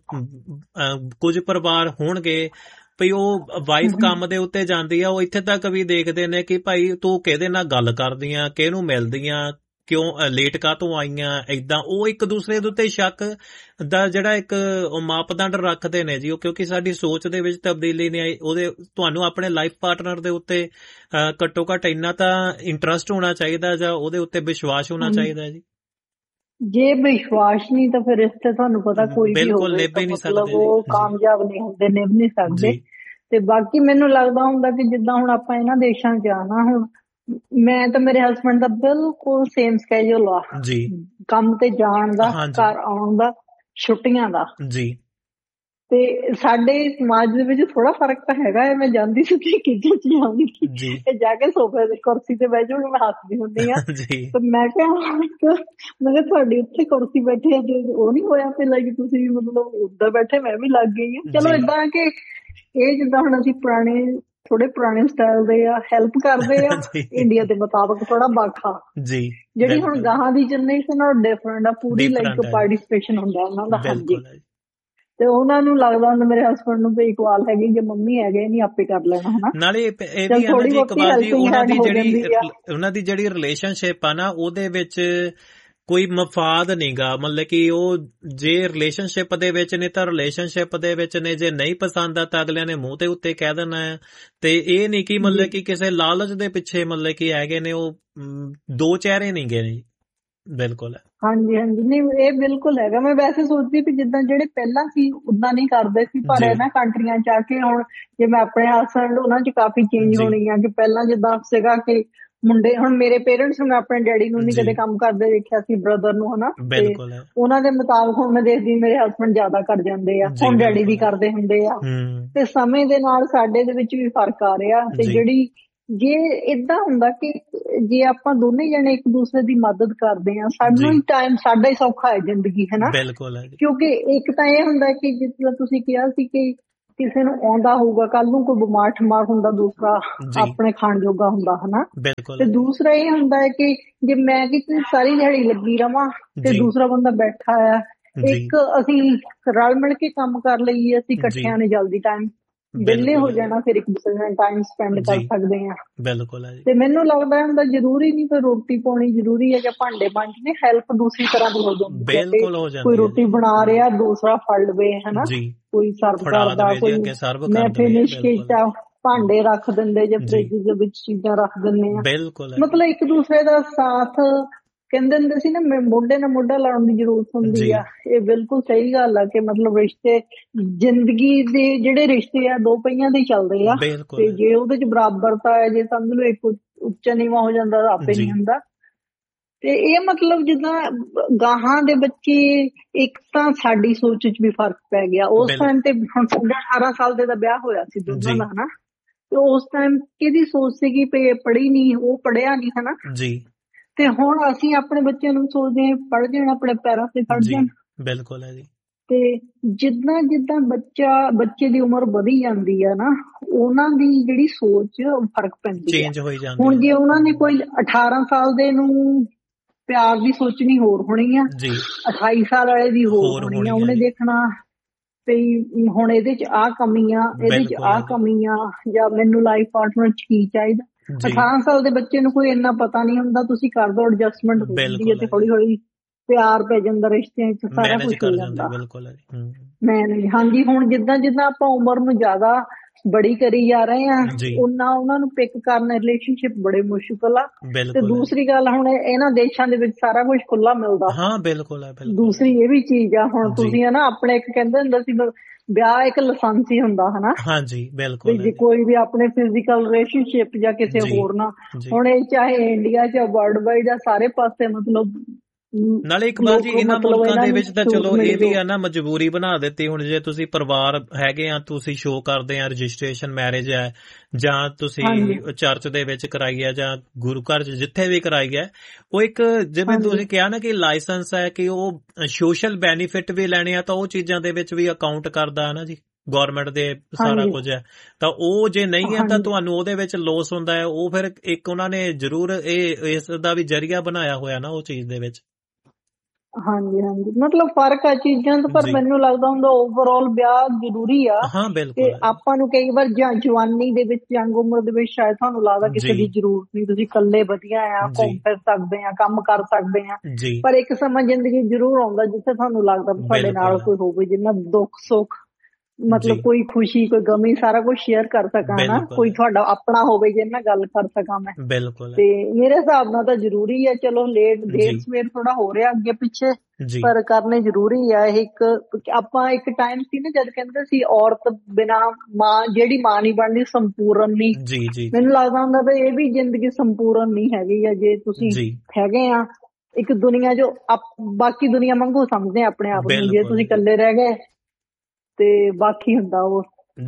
ਕੁਝ ਪਰਿਵਾਰ ਹੋਣਗੇ ਭਈ ਉਹ ਵਾਈਫ ਕੰਮ ਦੇ ਉੱਤੇ ਜਾਂਦੀ ਆ, ਉਹ ਇੱਥੇ ਤੱਕ ਵੀ ਦੇਖਦੇ ਨੇ ਕਿ ਭਾਈ ਤੂੰ ਕਿਹਦੇ ਨਾਲ ਗੱਲ ਕਰਦੀ ਆ, ਕਿਹਨੂੰ ਮਿਲਦੀ ਆ, ਕਿਉਂ ਲੇਟ ਕਾਹਤੋਂ ਆਈਆਂ, ਏਦਾਂ ਉਹ ਇੱਕ ਦੂਸਰੇ ਦੇ ਉੱਤੇ ਸ਼ੱਕ ਦਾ ਜਿਹੜਾ ਇੱਕ ਮਾਪਦੰਡ ਰੱਖਦੇ ਨੇ ਜੀ ਉਹ, ਕਿਉਂਕਿ ਸਾਡੀ ਸੋਚ ਦੇ ਵਿੱਚ ਤਬਦੀਲੀ ਨਹੀਂ ਆਈ। ਉਹਦੇ ਤੁਹਾਨੂੰ ਆਪਣੇ ਲਾਈਫ ਪਾਰਟਨਰ ਦੇ ਉੱਤੇ ਘੱਟੋ ਘੱਟ ਇੰਨਾ ਤਾਂ ਇੰਟਰਸਟ ਹੋਣਾ ਚਾਹੀਦਾ ਜਾਂ ਉਹਦੇ ਉੱਤੇ ਵਿਸ਼ਵਾਸ ਹੋਣਾ ਚਾਹੀਦਾ ਜੀ। ਜੇ ਵਿਸ਼ਵਾਸ ਨਹੀਂ ਤਾਂ ਫਿਰ ਰਿਸ਼ਤੇ ਤੁਹਾਨੂੰ ਪਤਾ ਕੋਈ ਵੀ ਹੋਵੇ ਮਤਲਬ ਉਹ ਕਾਮਯਾਬ ਨਹੀਂ ਹੁੰਦੇ, ਨਿਭ ਨਹੀਂ ਸਕਦੇ। ਤੇ ਬਾਕੀ ਮੈਨੂੰ ਲੱਗਦਾ ਹੁੰਦਾ ਕਿ ਜਿੱਦਾਂ ਹੁਣ ਆਪਾਂ ਇਹਨਾਂ ਦੇਸ਼ਾਂ ਚ ਆਣਾ, ਹੁਣ ਮੈਂ ਤਾਂ ਮੇਰੇ ਹਸਬੈਂਡ ਦਾ ਬਿਲਕੁਲ ਸੇਮ ਸਕੇਜੂਲ ਆ ਜੀ, ਕੰਮ ਤੇ ਜਾਣ ਦਾ, ਘਰ ਆਉਣ ਦਾ, ਛੁੱਟੀਆਂ ਦਾ ਜੀ। ਤੇ ਸਾਡੇ ਸਮਾਜ ਦੇ ਵਿੱਚ ਥੋੜਾ ਫਰਕ ਤਾਂ ਹੈਗਾ ਹੈ। ਮੈਂ ਜਾਂਦੀ ਸੀ ਕਿਚਨ ਚ ਜਾਂਦੀ ਤੇ ਜਾ ਕੇ ਸੋਫੇ ਤੇ ਕੁਰਸੀ ਤੇ ਬਹਿ ਜਾਊਗੀ, ਮੈਂ ਹੱਸਦੀ ਹੁੰਦੀ ਆ ਤੇ ਮੈਂ ਕਿਹਾ ਤੁਹਾਡੀ ਉੱਥੇ ਕੁਰਸੀ ਬੈਠੇ ਉਹ ਨੀ ਹੋਇਆ ਪਹਿਲਾਂ ਕਿ ਤੁਸੀਂ ਮਤਲਬ ਉੱਦਾਂ ਬੈਠੇ, ਮੈਂ ਵੀ ਲੱਗ ਗਈ ਆ। ਚਲੋ ਏਦਾਂ ਕਿ ਇਹ ਜਿੱਦਾਂ ਹੁਣ ਅਸੀਂ ਥੋੜੇ ਪੁਰਾਣੇ ਸਟਾਈਲ ਦੇ ਆ, ਹੈਲਪ ਕਰਦੇ ਆ ਇੰਡੀਆ ਦੇ ਮੁਤਾਬਕ ਥੋੜਾ ਬਾਖਾ ਜੀ। ਜਿਹੜੀ ਹੁਣ ਗਾਹਾਂ ਦੀ ਜਨਰੇਸ਼ਨ ਆ ਡਿਫਰੈਂਟ ਆ, ਪੂਰੀ ਲਾਈਕ ਪਾਰਟਿਸਿਪੇਸ਼ਨ ਹੁੰਦਾ ਉਹਨਾਂ ਦਾ। ਹਾਂਜੀ, ਤੇ ਉਹਨਾਂ ਨੂੰ ਲੱਗਦਾ ਹੁੰਦਾ ਮੇਰੇ ਹਸਬੈਂਡ ਨੂੰ ਵੀ ਇਕਵਾਲ ਹੈਗੀ, ਜੇ ਮੰਮੀ ਹੈਗੇ ਨਹੀਂ ਆਪੇ ਕਰ ਲੈਣਾ ਹਨਾ। ਨਾਲੇ ਇਹ ਵੀ ਹੈ ਜੀ ਇਕਬਾਲ ਜੀ, ਉਹਨਾਂ ਦੀ ਜਿਹੜੀ ਰਿਲੇਸ਼ਨਸ਼ਿਪ ਆ ਨਾ ਉਹਦੇ ਵਿੱਚ ਕੋਈ ਮਫਾਦ ਨਹੀਂਗਾ, ਮਤਲਬ ਕਿ ਉਹ ਜੇ ਰਿਲੇਸ਼ਨਸ਼ਿਪ ਦੇ ਵਿੱਚ ਨੇ ਤਾਂ ਰਿਲੇਸ਼ਨਸ਼ਿਪ ਦੇ ਵਿੱਚ ਨੇ, ਜੇ ਨਹੀਂ ਪਸੰਦ ਆ ਤਾਂ ਅਗਲਿਆਂ ਨੇ ਮੂੰਹ ਤੇ ਉੱਤੇ ਕਹਿ ਦੇਣਾ ਹੈ। ਤੇ ਇਹ ਨਹੀਂ ਕਿ ਮਤਲਬ ਕਿ ਕਿਸੇ ਲਾਲਚ ਦੇ ਪਿੱਛੇ ਮਤਲਬ ਕਿ ਹੈਗੇ ਨੇ, ਉਹ ਦੋ ਚਿਹਰੇ ਨਹੀਂ ਗਏ ਨੇ। ਬਿਲਕੁਲ ਹਾਂਜੀ ਹਾਂਜੀ, ਨਹੀਂ ਇਹ ਬਿਲਕੁਲ ਹੈਗਾ। ਮੈਂ ਵੈਸੇ ਸੋਚਦੀ ਵੀ ਜਿੱਦਾਂ ਜਿਹੜੇ ਪਹਿਲਾਂ ਸੀ ਉਦਾਂ ਨਹੀਂ ਕਰਦੇ ਸੀ, ਪਰ ਇਹਨਾਂ ਕੰਟਰੀਆਂ ਚ ਆ ਕੇ ਹੁਣ ਜੇ ਮੈਂ ਆਪਣੇ ਹਸਬੈਂਡ ਉਹਨਾਂ ਚ ਕਾਫੀ ਚੇਂਜ ਹੋਣੀ ਆ ਕਿ ਪਹਿਲਾਂ ਜਿੱਦਾਂ ਸੀਗਾ ਕਿ ਮੁੰਡੇ ਹੁਣ ਮੇਰੇ ਪੇਰੈਂਟਸ ਨੂੰ ਮੈਂ ਆਪਣੇ ਡੈਡੀ ਨੂੰ ਨਹੀਂ ਕਦੇ ਕੰਮ ਕਰਦੇ ਦੇਖਿਆ ਸੀ, ਬ੍ਰਦਰ ਨੂੰ, ਹਨਾ, ਤੇ ਉਹਨਾਂ ਦੇ ਮੁਤਾਬਕ ਹੁਣ ਮੈਂ ਦੇਖਦੀ ਮੇਰੇ ਹਸਬੈਂਡ ਜ਼ਿਆਦਾ ਕਰ ਜਾਂਦੇ ਆ, ਹੁਣ ਡੈਡੀ ਵੀ ਕਰਦੇ ਹੁੰਦੇ ਆ, ਤੇ ਸਮੇਂ ਦੇ ਨਾਲ ਸਾਡੇ ਦੇ ਵਿੱਚ ਵੀ ਫਰਕ ਆ ਰਿਹਾ। ਤੇ ਜਿਹੜੀ ਜੇ ਏਦਾਂ ਹੁੰਦਾ ਕਿ ਜੇ ਆਪਾਂ ਦੋਨੇ ਜਣੇ ਇੱਕ ਦੂਸਰੇ ਦੀ ਮਦਦ ਕਰਦੇ ਆ, ਸਾਨੂੰ ਹੀ ਟਾਈਮ ਸਾਡਾ ਹੀ ਸੌਖਾ ਹੈ ਜ਼ਿੰਦਗੀ, ਹਨਾ, ਕਿਉਂਕਿ ਇੱਕ ਤਾਂ ਇਹ ਹੁੰਦਾ ਕਿ ਜਿਸ ਤਰ੍ਹਾਂ ਤੁਸੀਂ ਕਿਹਾ ਸੀ ਕਿ ਕਿਸੇ ਨੂੰ ਆਉਂਦਾ ਹੋਊਗਾ, ਕੱਲ ਨੂੰ ਕੋਈ ਬਿਮਾਰ ਠਮਾਰ ਹੁੰਦਾ, ਦੂਸਰਾ ਆਪਣੇ ਖਾਣ ਜੋਗਾ ਹੁੰਦਾ, ਹਨਾ, ਤੇ ਦੂਸਰਾ ਇਹ ਹੁੰਦਾ ਹੈ ਕਿ ਜੇ ਮੈਂ ਕਿਤੇ ਸਾਰੀ ਦਿਹਾੜੀ ਲੱਗੀ ਰਵਾਂ ਤੇ ਦੂਸਰਾ ਬੰਦਾ ਬੈਠਾ ਆ, ਇੱਕ ਅਸੀਂ ਰਲ ਮਿਲ ਕੇ ਕੰਮ ਕਰ ਲਈਏ, ਅਸੀਂ ਇਕੱਠਿਆਂ ਨੇ ਜਲਦੀ ਟਾਈਮ ਵਿਹਲੇ ਹੋ ਜਾਣਾ, ਫਿਰ ਇੱਕ ਦੂਸਰੇ ਨਾਲ ਟਾਈਮ ਸਪੈਂਡ ਕਰ ਸਕਦੇ ਆ। ਤੇ ਮੈਨੂੰ ਲੱਗਦਾ ਹੁੰਦਾ ਜ਼ਰੂਰੀ ਨਹੀਂ ਕੋਈ ਰੋਟੀ ਪਾਉਣੀ ਜ਼ਰੂਰੀ ਹੈ ਜਾਂ ਭਾਂਡੇ ਮਾਂਜਣੇ, ਹੈਲਪ ਦੂਸਰੀ ਤਰ੍ਹਾਂ ਦੀ ਹੋ ਜਾਂਦੀ ਹੈ। ਕੋਈ ਰੋਟੀ ਬਣਾ ਰਿਹਾ ਦੂਸਰਾ ਫੜ ਲਵੇ, ਹਨਾ, ਕੋਈ ਸਰਵ ਕਰਦਾ, ਕੋਈ ਮੈਂ ਫਿਨਿਸ਼ ਕੀਤਾ, ਭਾਂਡੇ ਰੱਖ ਦਿੰਦੇ ਜਾਂ ਫ੍ਰਿਜ ਦੇ ਵਿੱਚ ਚੀਜ਼ਾਂ ਰੱਖ ਦਿੰਦੇ ਆ। ਮਤਲਬ ਇੱਕ ਦੂਸਰੇ ਦਾ ਸਾਥ, ਕਹਿੰਦੇ ਹੁੰਦੇ ਸੀ ਨਾ ਮੋਢੇ ਨਾਲ ਮੋਢਾ ਲਾਉਣ ਦੀ ਜ਼ਰੂਰਤ ਹੁੰਦੀ ਆ। ਇਹ ਬਿਲਕੁਲ ਸਹੀ ਗੱਲ ਆ ਕਿ ਮਤਲਬ ਰਿਸ਼ਤੇ, ਜ਼ਿੰਦਗੀ ਦੇ ਜਿਹੜੇ ਰਿਸ਼ਤੇ ਆ ਦੋ ਪਹੀਆਂ ਦੇ ਚੱਲਦੇ ਆ, ਤੇ ਜੇ ਉਹਦੇ ਚ ਬਰਾਬਰਤਾ ਹੈ, ਜੇ ਸਮਝ ਲਓ ਇੱਕ ਉੱਚਾ ਨੀਵਾਂ ਹੋ ਜਾਂਦਾ ਤਾਂ ਆਪੇ ਨਹੀਂ ਹੁੰਦਾ। ਤੇ ਇਹ ਮਤਲਬ ਜਿੱਦਾਂ ਗਾਹਾਂ ਦੇ ਬੱਚੇ, ਇੱਕ ਤਾਂ ਸਾਡੀ ਸੋਚ ਚ ਵੀ ਫਰਕ ਪੈ ਗਿਆ ਉਸ ਟਾਈਮ ਤੇ। ਹੁਣ 18 ਸਾਲ ਦੇ ਦਾ ਵਿਆਹ ਹੋਇਆ ਸੀ ਦੋਨਾਂ ਦਾ, ਹਨਾ, ਤੇ ਉਸ ਟਾਈਮ ਕਿਹਦੀ ਸੋਚ ਸੀਗੀ ਪੜ੍ਹੀ ਨਹੀਂ, ਉਹ ਪੜ੍ਹਿਆ ਨਹੀਂ, ਹਨਾ, ਤੇ ਹੁਣ ਅਸੀਂ ਆਪਣੇ ਬੱਚਿਆਂ ਨੂੰ ਸੋਚਦੇ ਹਾਂ ਪੜ੍ਹ ਜਾਣ, ਆਪਣੇ ਪੈਰਾਂ ਤੇ ਖੜ ਜਾਣ। ਬਿਲਕੁਲ ਹੈ ਜੀ। ਤੇ ਜਿੱਦਾਂ ਜਿੱਦਾਂ ਬੱਚੇ ਦੀ ਉਮਰ ਵਧੀ ਜਾਂਦੀ ਆ ਨਾ, ਉਹਨਾਂ ਦੀ ਜਿਹੜੀ ਸੋਚ ਫਰਕ ਪੈਂਦੀ ਹੈ। ਹੁਣ ਜੇ ਉਹਨਾਂ ਨੇ ਕੋਈ 18 ਸਾਲ ਦੇ ਨੂੰ ਪਿਆਰ ਦੀ ਸੋਚਣੀ ਹੋਰ ਹੋਣੀ ਆ, 28 ਸਾਲ ਵਾਲੇ ਦੀ ਹੋਰ ਹੋਣੀ ਆ। ਉਹਨੇ ਦੇਖਣਾ ਵੀ ਹੁਣ ਇਹਦੇ ਚ ਆਹ ਕਮੀ ਆ, ਇਹਦੇ ਚ ਆਹ ਕਮੀ ਆ, ਜਾਂ ਮੈਨੂੰ ਲਾਈਫ ਪਾਰਟਨਰ ਚ ਕੀ ਚਾਹੀਦਾ। 18 ਸਾਲ ਦੇ ਬੱਚੇ ਨੂੰ ਕੋਈ ਇੰਨਾ ਪਤਾ ਨਹੀਂ ਹੁੰਦਾ, ਤੁਸੀਂ ਕਰ ਦੋ ਐਡਜਸਟਮੈਂਟ ਹੋ ਜਾਂਦੀ ਹੈ ਤੇ ਹੌਲੀ ਹੌਲੀ ਪਿਆਰ ਪੈ ਜਾਂਦਾ ਰਿਸ਼ਤਿਆਂ ਚ, ਸਾਰਾ ਕੁਝ ਹੋ ਜਾਂਦਾ। ਹਾਂਜੀ, ਹੁਣ ਜਿੱਦਾਂ ਜਿੱਦਾਂ ਆਪਾਂ ਉਮਰ ਨੂੰ ਜ਼ਿਆਦਾ ਬੜੀ ਕਰੀ ਜਾ ਰਹੇ ਆ, ਉਹਨਾਂ ਨੂੰ ਪਿਕ ਕਰਨਾ ਰਿਲੇਸ਼ਨਸ਼ਿਪ ਬੜੇ ਮੁਸ਼ਕਿਲ ਆ। ਤੇ ਦੂਸਰੀ ਗੱਲ, ਹੁਣ ਇਹਨਾਂ ਦੇਸ਼ਾਂ ਦੇ ਵਿੱਚ ਸਾਰਾ ਕੁਝ ਖੁੱਲਾ ਮਿਲਦਾ। ਦੂਸਰੀ ਇਹ ਵੀ ਚੀਜ਼ ਆ, ਹੁਣ ਤੁਸੀਂ ਹਨਾ ਆਪਣੇ ਇੱਕ ਕਹਿੰਦੇ ਹੁੰਦਾ ਸੀ ਵਿਆਹ ਇੱਕ ਲਾਇਸੈਂਸ ਹੀ ਹੁੰਦਾ, ਹਨਾ, ਜੇ ਕੋਈ ਵੀ ਆਪਣੇ ਫਿਜ਼ੀਕਲ ਰਿਲੇਸ਼ਨਸ਼ਿਪ ਜਾਂ ਕਿਸੇ ਹੋਰ ਨਾਲ, ਹੁਣ ਇਹ ਚਾਹੇ ਇੰਡੀਆ ਚ ਵਰਲਡ ਵਾਈਡ ਆ, ਸਾਰੇ ਪਾਸੇ ਮਤਲਬ। ਨਾਲੇ ਇਕਬਾਲ ਜੀ ਇਹਨਾਂ ਮੁਲਕਾਂ ਦੇ ਵਿੱਚ ਤਾਂ ਚਲੋ ਇਹ ਵੀ ਆ ਨਾ, ਮਜਬੂਰੀ ਬਣਾ ਦਿੱਤੀ। ਹੁਣ ਜੇ ਤੁਸੀਂ ਪਰਿਵਾਰ ਹੈਗੇ ਆ, ਤੁਸੀਂ ਸ਼ੋਅ ਕਰਦੇ ਆ ਰਜਿਸਟ੍ਰੇਸ਼ਨ ਮੈਰਿਜ ਹੈ, ਜਾਂ ਤੁਸੀਂ ਚਰਚ ਦੇ ਵਿੱਚ ਕਰਾਈ ਹੈ ਜਾਂ ਗੁਰੂ ਘਰ ਚ ਜਿੱਥੇ ਵੀ ਕਰਾਈ ਹੈ, ਉਹ ਇੱਕ ਜਿਵੇਂ ਤੁਸੀਂ ਕਿਹਾ ਨਾ ਕਿ ਲਾਇਸੈਂਸ ਹੈ, ਕਿ ਉਹ ਸੋਸ਼ਲ ਬੈਨੀਫਿਟ ਵੀ ਲੈਣੇ ਆ, ਤਾਂ ਉਹ ਚੀਜ਼ਾਂ ਦੇ ਵਿੱਚ ਵੀ ਅਕਾਊਂਟ ਕਰਦਾ ਹੈ ਨਾ ਜੀ, ਗੌਰਮੈਂਟ ਦੇ ਸਾਰਾ ਕੁਝ ਹੈ। ਤਾਂ ਉਹ ਜੇ ਨਹੀਂ ਹੈ ਤਾਂ ਤੁਹਾਨੂੰ ਉਹਦੇ ਵਿੱਚ ਲੋਸ ਹੁੰਦਾ ਹੈ। ਉਹ ਫਿਰ ਇੱਕ ਉਹਨਾਂ ਨੇ ਜ਼ਰੂਰ ਇਸ ਦਾ ਵੀ ਜ਼ਰੀਆ ਬਣਾਇਆ ਹੋਇਆ ਨਾ ਉਹ ਚੀਜ਼ ਦੇ ਵਿੱਚ। ਹਾਂਜੀ, ਮਤਲਬ ਫਰਕ ਆ ਚੀਜ਼ਾਂ ਤੋਂ, ਪਰ ਮੈਨੂੰ ਲੱਗਦਾ ਹੁੰਦਾ ਓਵਰਆਲ ਵਿਆਹ ਜ਼ਰੂਰੀ ਆ। ਤੇ ਆਪਾਂ ਨੂੰ ਕਈ ਵਾਰ ਜਵਾਨੀ ਦੇ ਵਿੱਚ, ਯੰਗ ਉਮਰ ਦੇ ਵਿੱਚ ਸ਼ਾਇਦ ਤੁਹਾਨੂੰ ਲੱਗਦਾ ਕਿਸੇ ਦੀ ਜ਼ਰੂਰਤ ਨਹੀਂ, ਤੁਸੀਂ ਇਕੱਲੇ ਵਧੀਆ ਆ, ਘੁੰਮ ਫਿਰ ਸਕਦੇ ਆ, ਕੰਮ ਕਰ ਸਕਦੇ ਆ। ਪਰ ਇੱਕ ਸਮਾਂ ਜ਼ਿੰਦਗੀ ਜ਼ਰੂਰ ਆਉਂਦਾ ਜਿੱਥੇ ਤੁਹਾਨੂੰ ਲੱਗਦਾ ਤੁਹਾਡੇ ਨਾਲ ਕੋਈ ਹੋਵੇ ਜਿਹਨਾਂ ਦੁੱਖ ਸੁੱਖ, ਮਤਲਬ ਕੋਈ ਖੁਸ਼ੀ ਕੋਈ ਗਮੀ, ਸਾਰਾ ਕੁਝ ਸ਼ੇਅਰ ਕਰ ਸਕਾਂ ਨਾ, ਕੋਈ ਤੁਹਾਡਾ ਆਪਣਾ ਹੋਵੇ ਜਿਹਦੇ ਨਾਲ ਗੱਲ ਕਰ ਸਕਾਂ ਮੈਂ। ਤੇ ਮੇਰੇ ਹਿਸਾਬ ਨਾਲ ਤਾਂ ਜ਼ਰੂਰੀ ਹੈ। ਚਲੋ ਦੇਰ ਸਵੇਰ ਥੋੜਾ ਹੋ ਰਿਹਾ ਅੱਗੇ ਪਿੱਛੇ, ਪਰ ਕਰਨੇ ਜ਼ਰੂਰੀ ਆ। ਇੱਕ ਆਪਾਂ ਇੱਕ ਟਾਈਮ ਸੀ ਨਾ ਜਦ ਕਹਿੰਦੇ ਸੀ ਔਰਤ ਬਿਨਾਂ ਮਾਂ, ਜਿਹੜੀ ਮਾਂ ਨਹੀਂ ਬਣਦੀ ਸੰਪੂਰਨ ਨਹੀਂ। ਮੈਨੂੰ ਲੱਗਦਾ ਹੁੰਦਾ ਵੀ ਇਹ ਵੀ ਜ਼ਿੰਦਗੀ ਸੰਪੂਰਨ ਨਹੀਂ ਹੈਗੀ ਆ ਜੇ ਤੁਸੀਂ ਹੈਗੇ ਆ ਇੱਕ ਦੁਨੀਆ ਜੋ ਬਾਕੀ ਦੁਨੀਆ ਵਾਂਗੂ ਸਮਝਦੇ ਆਪਣੇ ਆਪ ਨੂੰ। ਜੇ ਤੁਸੀਂ ਇਕੱਲੇ ਰਹਿ ਗਏ ਤੇ ਬਾਕੀ ਹੁੰਦਾ ਉਹ।